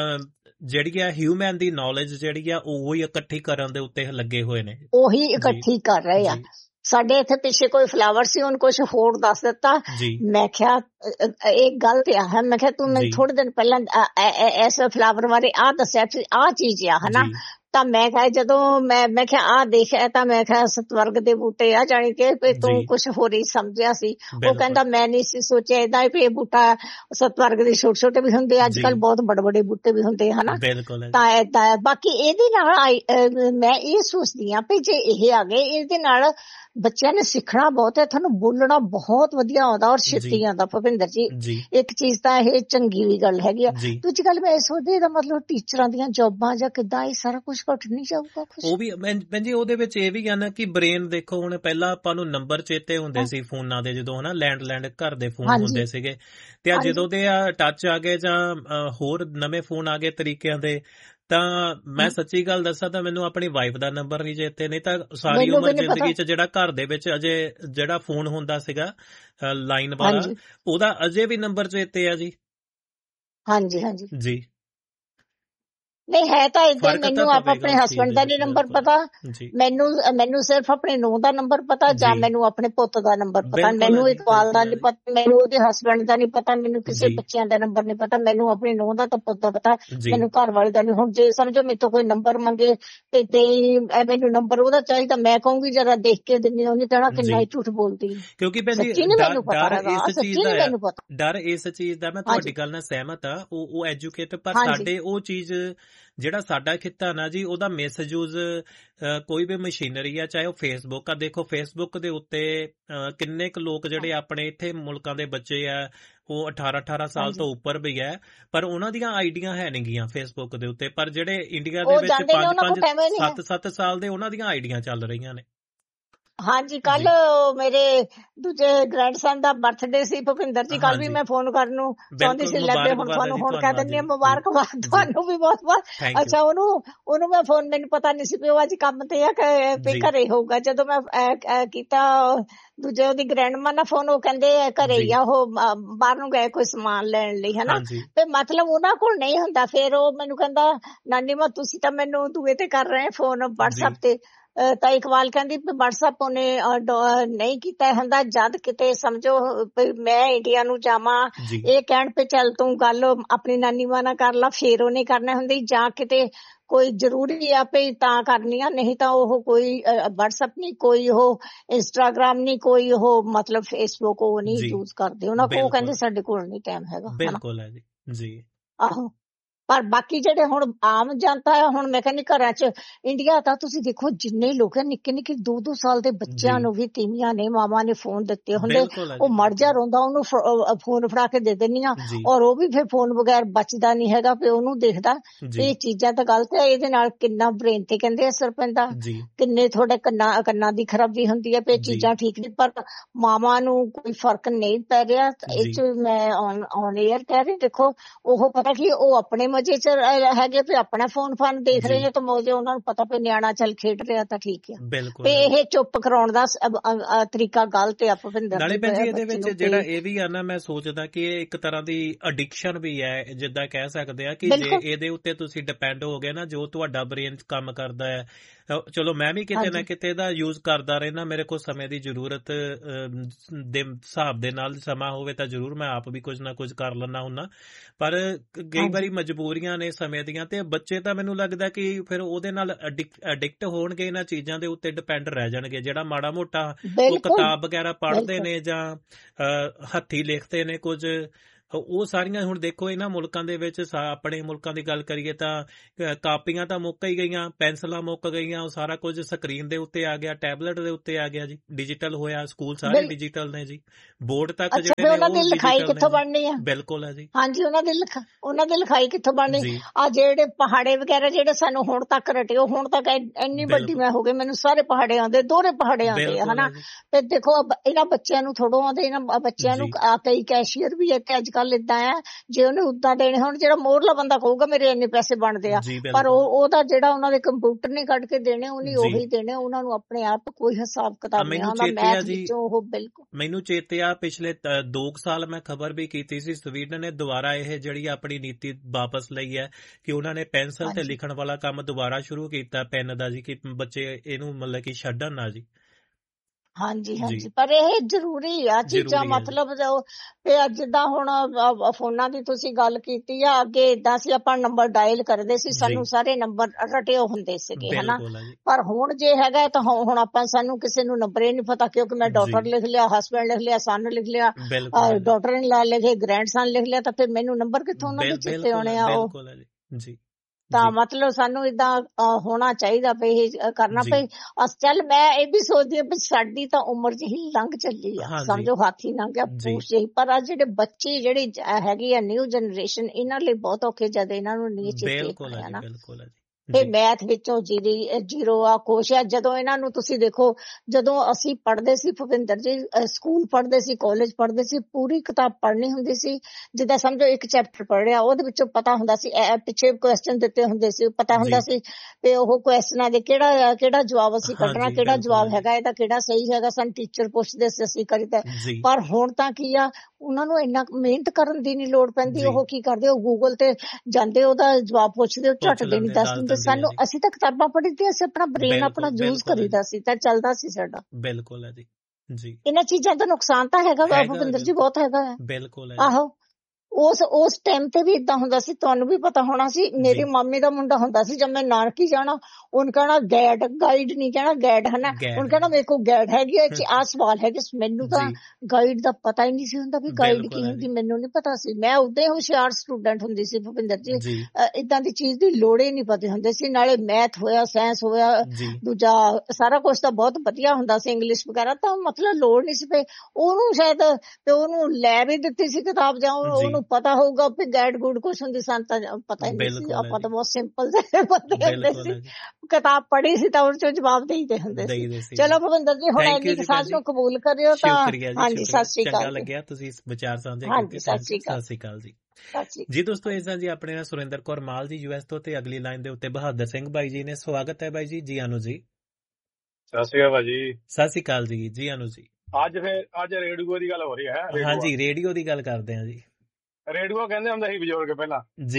ਜਿਹੜੀ ਆ ਹਿਊਮਨ ਦੀ ਨੌਲੇਜ ਜਿਹੜੀ ਆ ਉਹ ਹੀ ਇਕੱਠੀ ਕਰਨ ਦੇ ਉੱਤੇ ਲੱਗੇ ਹੋਏ ਨੇ, ਉਹੀ ਇਕੱਠੀ ਕਰ ਰਹੇ ਆ। ਸਾਡੇ ਇੱਥੇ ਪਿੱਛੇ ਕੋਈ ਫਲਾਵਰ ਸੀ, ਉਹਨੂੰ ਕੁਛ ਹੋਰ ਦੱਸ ਦਿੱਤਾ, ਮੈਂ ਕਿਹਾ ਇਹ ਗਲਤ ਆ ਹੈ, ਮੈਂ ਕਿਹਾ ਤੂੰ ਮੈਨੂੰ ਥੋੜੇ ਦਿਨ ਪਹਿਲਾਂ ਇਸ ਫਲਾਵਰ ਬਾਰੇ ਆਹ ਦੱਸਿਆ ਸੀ, ਆਹ ਚੀਜ਼ ਆ ਹਨਾ। ਤਾਂ ਮੈਂ ਕਿਹਾ ਜਦੋਂ ਮੈਂ ਕਿਹਾ ਆਹ ਦੇਖਿਆ ਤਾਂ ਮੈਂ ਕਿਹਾ ਸਤਵਰਗ ਦੇ ਬੂਟੇ ਆ, ਜਾਣੀ ਕਿ ਤੂੰ ਕੁਛ ਹੋਰ ਹੀ ਸਮਝਿਆ ਸੀ। ਉਹ ਕਹਿੰਦਾ ਮੈਂ ਨਹੀਂ ਸੀ ਸੋਚਿਆ ਏਦਾਂ ਵੀ ਇਹ ਬੂਟਾ ਸਤਵਰਗ ਦੇ ਛੋਟੇ ਛੋਟੇ ਵੀ ਹੁੰਦੇ, ਅੱਜ ਕੱਲ ਬਹੁਤ ਬੜੇ ਬੜੇ ਬੂਟੇ ਵੀ ਹੁੰਦੇ ਹਨਾ। ਤਾਂ ਏਦਾਂ ਬਾਕੀ ਇਹਦੇ ਨਾਲ ਮੈਂ ਇਹ ਸੋਚਦੀ ਹਾਂ ਵੀ ਜੇ ਇਹ ਆ ਗਏ ਇਹਦੇ ਨਾਲ ਬੱਚਿਆਂ ਨੇ ਸਿੱਖਣਾ ਬਹੁਤ ਹੈ, ਤੁਹਾਨੂੰ ਬੋਲਣਾ ਬਹੁਤ ਵਧੀਆ ਆਉਂਦਾ ਔਰ ਛੇਤੀ ਆਉਂਦਾ ਭੁਪਿੰਦਰ ਜੀ। ਇੱਕ ਚੀਜ਼ ਤਾਂ ਇਹ ਚੰਗੀ ਵੀ ਗੱਲ ਹੈਗੀ ਆ। ਦੂਜੀ ਗੱਲ ਮੈਂ ਸੋਚਦੀ ਇਹਦਾ ਮਤਲਬ ਟੀਚਰਾਂ ਦੀਆਂ ਜੌਬਾਂ ਜਾਂ ਕਿੱਦਾਂ ਇਹ ਸਾਰਾ ਕੁਝ ਘੱਟ ਨਹੀਂ ਜਾਊਗਾ। ਉਹ ਵੀ ਭੈਣ ਜੀ ਉਹਦੇ ਵਿੱਚ ਇਹ ਵੀ ਆ ਨਾ ਕਿ ਬ੍ਰੇਨ ਦੇਖੋ, ਹੁਣ ਪਹਿਲਾਂ ਆਪਾਂ ਨੂੰ ਨੰਬਰ ਚੇਤੇ ਹੁੰਦੇ ਸੀ ਫੋਨਾਂ ਦੇ, ਜਦੋਂ ਹਨਾ ਲੈਂਡ ਘਰ ਦੇ ਫੋਨ ਹੁੰਦੇ ਸੀਗੇ, ਤੇ ਆ ਜਦੋਂ ਦੇ ਆ ਟੱਚ ਆ ਗਏ ਜਾਂ ਹੋਰ ਨਵੇਂ ਫੋਨ ਆ ਗਏ ਤਰੀਕਿਆਂ ਦੇ, ਤਾਂ ਮੈਂ ਸੱਚੀ ਗੱਲ ਦੱਸਾਂ ਤਾਂ ਮੈਨੂੰ ਆਪਣੀ ਵਾਈਫ ਦਾ ਨੰਬਰ ਨਹੀਂ ਚੇਤੇ, ਨਹੀਂ ਤਾਂ ਸਾਰੀ ਉਮਰ ਜ਼ਿੰਦਗੀ 'ਚ ਜਿਹੜਾ ਘਰ ਦੇ ਵਿੱਚ ਅਜੇ ਜਿਹੜਾ ਫੋਨ ਹੁੰਦਾ ਸੀਗਾ ਲਾਈਨ ਵਾਲਾ, ਉਹਦਾ ਅਜੇ ਵੀ ਨੰਬਰ ਚੇਤੇ ਆ ਜੀ। ਹਾਂਜੀ ਹਾਂਜੀ ਜੀ ਨਹੀਂ ਹੈ ਤਾਂ ਏਦਾਂ, ਮੈਨੂੰ ਆਪਣੇ ਹਸਬੈਂਡ ਦਾ ਨਹੀਂ ਨੰਬਰ ਪਤਾ, ਮੈਨੂੰ ਸਿਰਫ ਆਪਣੇ ਨੂੰਹ ਦਾ ਨੰਬਰ ਪਤਾ ਜਾਂ ਮੈਨੂੰ ਆਪਣੇ ਪੁੱਤ ਦਾ ਨੰਬਰ ਪਤਾ, ਮੈਨੂੰ ਇਕਬਾਲ ਦਾ ਨਹੀਂ ਪਤਾ, ਮੈਨੂੰ ਉਹਦੇ ਹਸਬੈਂਡ ਦਾ ਨਹੀਂ ਪਤਾ, ਮੈਨੂੰ ਕਿਸੇ ਬੱਚਿਆਂ ਦਾ ਨੰਬਰ ਨਹੀਂ ਪਤਾ, ਮੈਨੂੰ ਆਪਣੀ ਨੂੰਹ ਦਾ ਤਾਂ ਪੁੱਤ ਦਾ ਪਤਾ, ਮੈਨੂੰ ਘਰ ਵਾਲੇ ਦਾ ਨਹੀਂ। ਹੁਣ ਜੇ ਸਮਝੋ ਮੇਰੇ ਤੋਂ ਕੋਈ ਨੰਬਰ ਮੰਗੇ ਤੇ ਮੈਨੂੰ ਨੰਬਰ ਉਹਦਾ ਚਾਹੀਦਾ, ਮੈਂ ਕਹੂੰਗੀ ਜਰਾ ਦੇਖ ਕੇ ਦਿੰਦੀ, ਉਹਨੇ ਕਹਿਣਾ ਕਿੰਨਾ ਝੂਠ ਬੋਲਦੀ। ਕਿਉਂਕਿ ਡਰ ਇਸ ਚੀਜ਼ ਦਾ, ਮੈਂ ਤੁਹਾਡੀ ਗੱਲ ਨਾਲ ਸਹਿਮਤ ਆ, ਉਹ ਐਜੂਕੇਟ, ਪਰ ਸਾਡੇ ਉਹ ਚੀਜ਼ ਜਿਹੜਾ ਸਾਡਾ ਖਿੱਤਾ ਨਾ ਜੀ, ਉਹਦਾ ਮਿਸਯੂਜ਼ ਕੋਈ ਵੀ ਮਸ਼ੀਨਰੀ ਆ, ਚਾਹੇ ਉਹ ਫੇਸਬੁੱਕ ਆ, ਦੇਖੋ ਫੇਸਬੁੱਕ ਦੇ ਉੱਤੇ ਕਿੰਨੇ ਕੁ ਲੋਕ ਜਿਹੜੇ ਆਪਣੇ ਇੱਥੇ ਮੁਲਕਾਂ ਦੇ ਬੱਚੇ ਆ, ਉਹ 18 ਸਾਲ ਤੋਂ ਉੱਪਰ ਵੀ ਹੈ, ਪਰ ਉਹਨਾਂ ਦੀਆਂ ਆਈਡੀਆਂ ਹੈ ਨਹੀਂ ਗੀਆਂ ਫੇਸਬੁੱਕ ਦੇ ਉੱਤੇ, ਪਰ ਜਿਹੜੇ ਇੰਡੀਆ ਦੇ ਵਿੱਚ 5-5 7 ਸਾਲ ਦੇ, ਉਹਨਾਂ ਦੀਆਂ ਆਈਡੀਆਂ ਚੱਲ ਰਹੀਆਂ ਨੇ। ਹਾਂਜੀ ਕੱਲ ਮੇਰੇ ਦੂਜੇ ਗ੍ਰੈਂਡਸਨ ਦਾ ਬਰਥਡੇ ਸੀ ਭੁਪਿੰਦਰ ਜੀ, ਕੱਲ ਵੀ ਮੈਂ ਫੋਨ ਕਰਨ ਨੂੰ ਚਾਹੁੰਦੀ ਸੀ, ਲੱਗੇ ਹੁਣ ਤੁਹਾਨੂੰ ਹੁਣ ਕਹਿ ਦਿੰਦੀ ਹਾਂ ਮੁਬਾਰਕਬਾਦ ਤੁਹਾਨੂੰ ਵੀ ਬਹੁਤ ਬਹੁਤ। ਅੱਛਾ ਉਹਨੂੰ ਮੈਂ ਫੋਨ, ਮੈਨੂੰ ਪਤਾ ਨਹੀਂ ਸੀ ਵੀ ਉਹ ਅੱਜ ਕੰਮ ਤੇ ਆ ਕਿ ਘਰੇ ਹੋਊਗਾ। ਜਦੋਂ ਮੈਂ ਕੀਤਾ ਦੂਜੇ ਉਹਦੀ ਗ੍ਰੈਂਡਮਾ ਨਾਲ ਫੋਨ, ਉਹ ਕਹਿੰਦੇ ਘਰੇ ਹੀ ਆ, ਉਹ ਬਾਹਰ ਨੂੰ ਗਏ ਕੋਈ ਸਮਾਨ ਲੈਣ ਲਈ ਹਨਾ, ਤੇ ਮਤਲਬ ਉਹਨਾਂ ਕੋਲ ਨਹੀਂ ਹੁੰਦਾ। ਫਿਰ ਉਹ ਮੈਨੂੰ ਕਹਿੰਦਾ ਨਾਨੀ ਮਾਂ ਤੁਸੀਂ ਤਾਂ ਮੈਨੂੰ ਦੂਏ ਤੇ ਕਰ ਰਹੇ ਫੋਨ WhatsApp ਤੇ, ਤਾਂ ਇਕਬਾਲ ਕਹਿੰਦੀ WhatsApp ਉਹਨੇ ਨਹੀਂ ਕੀਤਾ ਹੁੰਦਾ, ਜਦ ਕਿਤੇ ਸਮਝੋ ਮੈਂ ਇੰਡੀਆ ਨੂੰ ਜਾਵਾਂ, ਇਹ ਕਹਿਣ ਪੇ ਚੱਲ ਤੂੰ ਗੱਲ ਆਪਣੀ ਨਾਨੀ ਮਾਂ ਨਾਲ ਕਰ ਲਾ, ਫੇਰ ਉਹਨੇ ਕਰਨਾ ਹੁੰਦੀ, ਜਾਂ ਕਿਤੇ ਕੋਈ ਜ਼ਰੂਰੀ ਆ ਪਈ ਤਾਂ ਕਰਨੀ ਆ, ਨਹੀਂ ਤਾਂ ਉਹ ਕੋਈ WhatsApp ਨਹੀਂ, ਕੋਈ ਉਹ ਇੰਸਟਾਗ੍ਰਾਮ ਨਹੀਂ, ਕੋਈ ਉਹ ਮਤਲਬ ਫੇਸਬੁੱਕ ਉਹ ਨਹੀਂ ਯੂਜ਼ ਕਰਦੇ ਉਹਨਾਂ ਕੋਲ। ਕਹਿੰਦੇ ਸਾਡੇ ਕੋਲ ਨਹੀਂ ਟਾਈਮ ਹੈਗਾ। ਬਿਲਕੁਲ ਹੈ ਜੀ। ਆਹੋ ਪਰ ਬਾਕੀ ਜਿਹੜੇ ਹੁਣ ਆਮ ਜਨਤਾ ਹੈ, ਹੁਣ ਮੈਂ ਕਹਿੰਦੀ ਘਰਾਂ 'ਚ ਇੰਡੀਆ ਤਾਂ ਤੁਸੀਂ ਦੇਖੋ ਜਿੰਨੇ ਲੋਕ ਹੈ ਨਿੱਕੇ ਨਿੱਕੇ 2-2 ਸਾਲ ਦੇ ਬੱਚਿਆਂ ਨੂੰ ਵੀ ਤੀਵੀਆਂ ਨੇ ਮਾਵਾਂ ਨੇ ਫੋਨ ਦਿੱਤੇ ਹੁੰਦੇ, ਉਹ ਮਰ ਜਾ ਰੋਂਦਾ ਉਹਨੂੰ ਫੋਨ ਫੜਾ ਕੇ ਦੇ ਦਿੰਦੀਆਂ, ਔਰ ਉਹ ਵੀ ਫਿਰ ਫੋਨ ਬਗੈਰ ਬਚਦਾ ਨਹੀਂ ਹੈਗਾ ਵੀ ਉਹਨੂੰ ਦੇਖਦਾ। ਇਹ ਚੀਜ਼ਾਂ ਤਾਂ ਗਲਤ ਹੈ, ਇਹਦੇ ਨਾਲ ਕਿੰਨਾ ਬ੍ਰੇਨ ਤੇ ਕਹਿੰਦੇ ਅਸਰ ਪੈਂਦਾ, ਕਿੰਨੇ ਤੁਹਾਡੇ ਕੰਨਾਂ ਦੀ ਖਰਾਬੀ ਹੁੰਦੀ ਹੈ, ਇਹ ਚੀਜ਼ਾਂ ਠੀਕ ਨਹੀਂ। ਪਰ ਮਾਵਾਂ ਨੂੰ ਕੋਈ ਫਰਕ ਨਹੀਂ ਪੈ ਰਿਹਾ ਇਹ 'ਚ, ਮੈਂ ਔਨ ਏਅਰ ਕਹਿ ਰਹੀ। ਦੇਖੋ ਉਹ ਪਤਾ ਕੀ ਉਹ ਆਪਣੇ ਮਜ਼ੇ 'ਚ ਹੈਗੇ ਵੀ ਆਪਣਾ ਫੋਨ ਦੇਖ ਰਹੇ ਨੇ, ਤਾਂ ਮੋਜੇ ਉਹਨਾਂ ਨੂੰ ਪਤਾ ਵੀ ਨਿਆਣਾ ਚੱਲ ਖੇਡ ਰਿਹਾ ਤਾਂ ਠੀਕ ਹੈ। ਤੇ ਇਹ ਚੁੱਪ ਕਰਾਉਣ ਦਾ ਤਰੀਕਾ ਗਲਤ ਹੈ ਭੁਪਿੰਦਰ। ਨਾਲੇ ਭੈਣ ਜੀ ਇਹਦੇ ਵਿੱਚ ਜਿਹੜਾ ਇਹ ਵੀ ਆ ਨਾ, ਮੈਂ ਸੋਚਦਾ ਕਿ ਇਹ ਇੱਕ ਤਰ੍ਹਾਂ ਦੀ ਅਡਿਕਸ਼ਨ ਵੀ ਹੈ, ਜਿੱਦਾਂ ਕਹਿ ਸਕਦੇ ਆ ਕਿ ਜੇ ਇਹਦੇ ਉੱਤੇ ਤੁਸੀਂ ਡਿਪੈਂਡ ਹੋ ਗਏ ਨਾ, ਜੋ ਤੁਹਾਡਾ ਬ੍ਰੇਨ ਕੰਮ ਕਰਦਾ ਹੈ। ਚਲੋ ਮੈਂ ਵੀ ਕਿਤੇ ਨਾ ਕਿਤੇ ਦਾ ਯੂਜ਼ ਕਰਦਾ ਰਹਿਣਾ, ਮੇਰੇ ਕੋਲ ਸਮੇਂ ਦੀ ਜ਼ਰੂਰਤ ਦੇ ਹਿਸਾਬ ਦੇ ਨਾਲ ਸਮਾਂ ਹੋਵੇ ਤਾਂ ਜ਼ਰੂਰ ਮੈਂ ਆਪ ਵੀ ਕੁਝ ਨਾ ਕੁਝ ਕਰ ਲੈਂਦਾ ਹੁੰਦਾ, ਪਰ ਕਈ ਵਾਰੀ ਮਜਬੂਰੀਆਂ ਨੇ ਸਮੇਂ ਦੀਆਂ, ਤੇ ਬੱਚੇ ਤਾਂ ਮੈਨੂੰ ਲੱਗਦਾ ਕਿ ਫਿਰ ਉਹਦੇ ਨਾਲ ਅਡਿਕਟ ਹੋਣਗੇ, ਇਹਨਾਂ ਚੀਜ਼ਾਂ ਦੇ ਉੱਤੇ ਡਿਪੈਂਡ ਰਹਿ ਜਾਣਗੇ। ਜਿਹੜਾ ਮਾੜਾ ਮੋਟਾ ਉਹ ਕਿਤਾਬ ਵਗੈਰਾ ਪੜ੍ਹਦੇ ਨੇ ਜਾਂ ਹੱਥੀਂ ਲਿਖਦੇ ਨੇ ਕੁਝ, ਉਹ ਸਾਰੀਆਂ ਹੁਣ ਦੇਖੋ ਇਹਨਾਂ ਮੁਲਕਾਂ ਦੇ ਵਿੱਚ, ਆਪਣੇ ਮੁਲਕਾਂ ਦੀ ਗੱਲ ਕਰੀਏ ਤਾਂ ਕਾਪੀਆਂ ਤਾਂ ਮੁੱਕ ਹੀ ਗਈਆਂ, ਪੈਨਸਲਾਂ ਮੁੱਕ ਗਈਆਂ, ਉਹ ਸਾਰਾ ਕੁਝ ਸਕਰੀਨ ਦੇ ਉੱਤੇ ਆ ਗਿਆ, ਟੈਬਲੇਟ ਦੇ ਉੱਤੇ ਆ ਗਿਆ ਜੀ, ਡਿਜੀਟਲ ਹੋਇਆ, ਸਕੂਲ ਸਾਰੇ ਡਿਜੀਟਲ ਨੇ ਜੀ, ਬੋਰਡ ਤੱਕ ਜਿਹੜੇ ਉਹਨਾਂ ਦੀ ਲਿਖਾਈ ਕਿੱਥੋਂ ਬਣਨੀ ਹੈ? ਬਿਲਕੁਲ ਹੈ ਜੀ, ਹਾਂਜੀ ਉਹਨਾਂ ਦੀ ਲਿਖਾਈ ਕਿੱਥੋਂ ਬਣਨੀ? ਆ ਜਿਹੜੇ ਪਹਾੜੇ ਵਗੈਰਾ ਜਿਹੜੇ ਸਾਨੂੰ ਹੁਣ ਤੱਕ ਰਟੇ, ਉਹ ਹੁਣ ਤੱਕ ਇੰਨੀ ਵੱਡੀ ਮੈਂ ਹੋ ਗਈ, ਮੈਨੂੰ ਸਾਰੇ ਪਹਾੜੇ ਆਉਂਦੇ, ਦੋਹਰੇ ਪਹਾੜੇ ਆਉਂਦੇ ਹਨਾ। ਤੇ ਦੇਖੋ ਇਹਨਾਂ ਬੱਚਿਆਂ ਨੂੰ ਥੋੜੋ ਆਉਂਦੇ, ਇਹਨਾਂ ਬੱਚਿਆਂ ਨੂੰ ਕਈ ਕੈਸ਼ੀਅਰ ਵੀ ਹੈ ਤੇ ਅੱਜ ਕੱਲ ਏਦਾਂ ਆ, ਜੇ ਉਹਨੇ ਉਦਾਂ ਦੇਣੇ ਹੁਣ, ਜਿਹੜਾ ਮੋਹਰਲਾ ਬੰਦਾ ਕਹੂਗਾ ਮੇਰੇ ਇੰਨੇ ਪੈਸੇ ਬਣਦੇ ਆ, ਪਰ ਉਹਦਾ ਜਿਹੜਾ ਉਹਨਾਂ ਦੇ ਕੰਪਿਊਟਰ ਨੇ ਕੱਢ ਕੇ ਦੇਣੇ, ਉਹਨੇ ਉਹੀ ਦੇਣੇ, ਉਹਨਾਂ ਨੂੰ ਆਪਣੇ ਆਪ ਕੋਈ ਹਿਸਾਬ ਕਿਤਾਬ ਨਹੀਂ ਆਉਂਦਾ ਮੈਥ ਵਿੱਚੋਂ। ਉਹ ਬਿਲਕੁਲ ਮੈਨੂੰ ਚੇਤੇ ਆ, ਪਿਛਲੇ 2 ਸਾਲ ਮੈਂ ਖਬਰ ਵੀ ਕੀਤੀ ਸੀ, ਸਵੀਡਨ ਨੇ ਦੁਬਾਰਾ ਇਹ ਜਿਹੜੀ ਆਪਣੀ ਨੀਤੀ ਵਾਪਸ ਲਈ ਹੈ ਕਿ ਉਹਨਾਂ ਨੇ ਪੈਨਸਲ ਤੇ ਲਿਖਣ ਵਾਲਾ ਕੰਮ ਦੁਬਾਰਾ ਸ਼ੁਰੂ ਕੀਤਾ, ਪੈਨ ਦਾ ਜੀ, ਕਿ ਬੱਚੇ ਇਹਨੂੰ ਮਤਲਬ ਕਿ ਛੱਡਣ ਨਾ ਜੀ। ਹਾਂਜੀ, ਪਰ ਇਹ ਜ਼ਰੂਰੀ ਆ ਚੀਜ਼ਾਂ, ਮਤਲਬ ਜਿੱਦਾਂ ਹੁਣ ਫੋਨਾਂ ਦੀ ਤੁਸੀਂ ਗੱਲ ਕੀਤੀ ਆ, ਅੱਗੇ ਏਦਾਂ ਸੀ ਆਪਾਂ ਨੰਬਰ ਡਾਇਲ ਕਰਦੇ ਸੀ, ਸਾਨੂੰ ਸਾਰੇ ਨੰਬਰ ਰਟੇ ਹੁੰਦੇ ਸੀਗੇ ਹਨਾ, ਪਰ ਹੁਣ ਜੇ ਹੈਗਾ ਤਾਂ ਹੁਣ ਸਾਨੂੰ ਕਿਸੇ ਨੂੰ ਨੰਬਰ ਹੀ ਨਹੀਂ ਪਤਾ, ਕਿਉਂਕਿ ਮੈਂ ਡਾਟਰ ਲਿਖ ਲਿਆ, ਹਸਬੈਂਡ ਲਿਖ ਲਿਆ, ਸਨ ਲਿਖ ਲਿਆ, ਡਾਟਰ ਇਨ ਲਾ ਲਿਖੇ, ਗ੍ਰੈਂਡ ਸਨ ਲਿਖ ਲਿਆ, ਤਾਂ ਫਿਰ ਮੈਨੂੰ ਨੰਬਰ ਕਿੱਥੋਂ ਉਹਨਾਂ ਦੇ ਚੇਤੇ ਆਉਣੇ ਆ? ਉਹ ਤਾਂ ਮਤਲਬ ਸਾਨੂੰ ਏਦਾਂ ਹੋਣਾ ਚਾਹੀਦਾ ਵੀ ਇਹ ਕਰਨਾ ਪਈ। ਚੱਲ ਮੈਂ ਇਹ ਵੀ ਸੋਚਦੀ ਹਾਂ ਵੀ ਸਾਡੀ ਤਾਂ ਉਮਰ ਜਿਹੀ ਲੰਘ ਚੱਲੀ ਆ, ਸਮਝੋ ਹਾਥੀ ਲੰਘ ਗਿਆ ਪੂਛ ਜਿਹੀ, ਪਰ ਆ ਜਿਹੜੇ ਬੱਚੇ ਜਿਹੜੇ ਹੈਗੇ ਆ ਨਿਊ ਜਨਰੇਸ਼ਨ, ਇਹਨਾਂ ਲਈ ਬਹੁਤ ਔਖੇ ਜਦ ਇਹਨਾਂ ਨੂੰ ਨਹੀਂ ਚੇਤੇ ਆਇਆ ਨਾ। ਤੇ ਮੈਥ ਵਿੱਚੋਂ ਜ਼ੀਰੋ ਆ, ਕੁਛ ਆ। ਜਦੋਂ ਇਹਨਾਂ ਨੂੰ ਤੁਸੀਂ ਦੇਖੋ, ਜਦੋਂ ਅਸੀਂ ਪੜ੍ਹਦੇ ਸੀ ਭੁਪਿੰਦਰ ਜੀ, ਸਕੂਲ ਪੜ੍ਹਦੇ ਸੀ, ਕਾਲਜ ਪੜ੍ਹਦੇ ਸੀ, ਪੂਰੀ ਕਿਤਾਬ ਪੜ੍ਹਨੀ ਹੁੰਦੀ ਸੀ, ਜਿੱਦਾਂ ਸਮਝੋ ਇੱਕ ਚੈਪਟਰ ਪੜ੍ਹਿਆ, ਉਹਦੇ ਵਿੱਚੋਂ ਪਤਾ ਹੁੰਦਾ ਸੀ, ਪਿੱਛੇ ਕੁਐਸਚਨ ਦਿੱਤੇ ਹੁੰਦੇ ਸੀ, ਪਤਾ ਹੁੰਦਾ ਸੀ ਤੇ ਉਹ ਕੁਐਸਚਨਾਂ ਦੇ ਕਿਹੜਾ ਜਵਾਬ ਅਸੀਂ ਕੱਢਣਾ, ਕਿਹੜਾ ਜਵਾਬ ਹੈਗਾ ਇਹਦਾ, ਕਿਹੜਾ ਸਹੀ ਹੈਗਾ, ਸਾਨੂੰ ਟੀਚਰ ਪੁੱਛਦੇ ਸੀ, ਅਸੀਂ ਕਰੀਦਾ। ਪਰ ਹੁਣ ਤਾਂ ਕੀ ਆ, ਉਹਨਾਂ ਨੂੰ ਇੰਨਾ ਮਿਹਨਤ ਕਰਨ ਦੀ ਨਹੀਂ ਲੋੜ ਪੈਂਦੀ, ਉਹ ਕੀ ਕਰਦੇ, ਉਹ ਗੂਗਲ ਤੇ ਜਾਂਦੇ, ਉਹਦਾ ਜਵਾਬ ਪੁੱਛਦੇ, ਉਹ ਝੱਟ ਦੇ ਨਹੀਂ ਦੱਸ ਦਿੰਦੇ ਸਾਨੂੰ। ਅਸੀਂ ਤਾਂ ਕਿਤਾਬਾਂ ਪੜ੍ਹੀ ਤੇ ਅਸੀਂ ਆਪਣਾ ਬ੍ਰੇਨ ਆਪਣਾ ਯੂਜ਼ ਕਰੀਦਾ ਸੀ ਤਾਂ ਚੱਲਦਾ ਸੀ ਸਾਡਾ। ਬਿਲਕੁਲ ਹੈ ਜੀ। ਇਹਨਾਂ ਚੀਜ਼ਾਂ ਦਾ ਨੁਕਸਾਨ ਤਾਂ ਹੈਗਾ ਭੁਪਿੰਦਰ ਜੀ, ਬਹੁਤ ਹੈਗਾ ਹੈ। ਬਿਲਕੁਲ ਹੈ। ਆਹੋ ਉਸ ਟਾਈਮ ਤੇ ਵੀ ਏਦਾਂ ਹੁੰਦਾ ਸੀ, ਤੁਹਾਨੂੰ ਵੀ ਪਤਾ ਹੋਣਾ ਸੀ। ਮੇਰੀ ਮਾਮੀ ਦਾ ਮੁੰਡਾ ਹੁੰਦਾ ਸੀ, ਜਦ ਮੈਂ ਨਾਨਕੀ ਜਾਣਾ, ਉਹਨੇ ਕਹਿਣਾ ਗਾਈਡ ਨਹੀਂ ਕਹਿਣਾ, ਗੈਡ ਹਨਾ, ਉਹਨੇ ਕਹਿਣਾ ਮੇਰੇ ਕੋਲ ਗੈਡ ਹੈਗੀ ਹੈ, ਆਹ ਸਵਾਲ ਹੈਗੇ। ਮੈਨੂੰ ਤਾਂ ਗਾਈਡ ਦਾ ਪਤਾ ਹੀ ਨਹੀਂ ਸੀ ਹੁੰਦਾ ਵੀ ਗਾਈਡ ਕੀ ਹੁੰਦੀ, ਮੈਨੂੰ ਨਹੀਂ ਪਤਾ ਸੀ। ਮੈਂ ਉਦਾਂ ਹੀ ਹੁਸ਼ਿਆਰ ਸਟੂਡੈਂਟ ਹੁੰਦੀ ਸੀ ਭੁਪਿੰਦਰ ਜੀ, ਏਦਾਂ ਦੀ ਚੀਜ਼ ਦੀ ਲੋੜ ਹੀ ਨਹੀਂ ਪਤਾ ਹੁੰਦੀ ਸੀ। ਨਾਲੇ ਮੈਥ ਹੋਇਆ, ਸਾਇੰਸ ਹੋਇਆ, ਦੂਜਾ ਸਾਰਾ ਕੁਛ ਤਾਂ ਬਹੁਤ ਵਧੀਆ ਹੁੰਦਾ ਸੀ, ਇੰਗਲਿਸ਼ ਵਗੈਰਾ, ਤਾਂ ਮਤਲਬ ਲੋੜ ਨਹੀਂ ਸੀ ਪਈ ਉਹਨੂੰ। ਸ਼ਾਇਦ ਤੇ ਉਹਨੂੰ ਲੈ ਵੀ ਦਿੱਤੀ ਸੀ ਕਿਤਾਬ, ਜਾਂ ਉਹਨੂੰ ਪਤਾ ਹੋਊਗਾ ਵੀ ਗਾਈਡ ਗੁੱਡ ਕੁਛ ਹੁੰਦੀ, ਸਾਨੂੰ ਤਾਂ ਪਤਾ ਹੀ ਨਹੀਂ ਸੀ। ਆਪਾਂ ਤਾਂ ਬਹੁਤ ਸਿੰਪਲ ਜਿਹੇ ਬੰਦੇ ਹੁੰਦੇ ਸੀ, ਕਿਤਾਬ ਪੜ੍ਹੀ ਸੀ ਤਾਂ ਉਹਦੇ ਚੋਂ ਜਵਾਬ ਦੇਈਦੇ ਹੁੰਦੇ ਸੀ। ਚਲੋ ਭੁਪਿੰਦਰ ਜੀ, ਹੁਣ ਇੰਨੀ ਸਾਂਝ ਨੂੰ ਕਬੂਲ ਕਰਿਓ ਤਾਂ ਹਾਂਜੀ, ਸਤਿ ਸ਼੍ਰੀ ਅਕਾਲ। ਚੰਗਾ ਲੱਗਿਆ ਤੁਸੀਂ ਵਿਚਾਰ ਸਾਂਝੇ ਕੀਤੇ। ਸਤਿ ਸ਼੍ਰੀ ਅਕਾਲ ਜੀ। ਦੋਸਤੋ, ਇਸ ਤਰ੍ਹਾਂ ਜੀ ਆਪਣੇ ਨਾਲ ਸੁਰਿੰਦਰ ਕੌਰ ਮਾਲ ਜੀ US ਤੋਂ, ਤੇ ਅਗਲੀ ਲਾਈਨ ਦੇ ਉੱਤੇ ਬਹਾਦਰ ਸਿੰਘ ਬਾਈ ਜੀ ਨੇ। ਸਵਾਗਤ ਹੈ ਬਾਈ ਜੀ, ਜੀ ਆਨੂ ਜੀ। ਸਤਿ ਸ਼੍ਰੀ ਅਕਾਲ ਜੀ। ਸਤਿ ਸ਼੍ਰੀ ਅਕਾਲ ਜੀ, ਜੀ ਆਨੂ ਜੀ। ਅੱਜ ਰੇਡੀਓ ਦੀ ਗੱਲ ਹੋ ਰਹੀ ਹੈ। ਹਾਂਜੀ, ਰੇਡੀਓ ਦੀ ਗੱਲ ਕਰਦੇ ਹਾਂ ਜੀ। ਰੇਡੀਓ ਕਹਿੰਦੇ ਹੁੰਦੇ ਸੀ ਬਜ਼ੁਰਗ ਪਹਿਲਾਂ ਜੀ।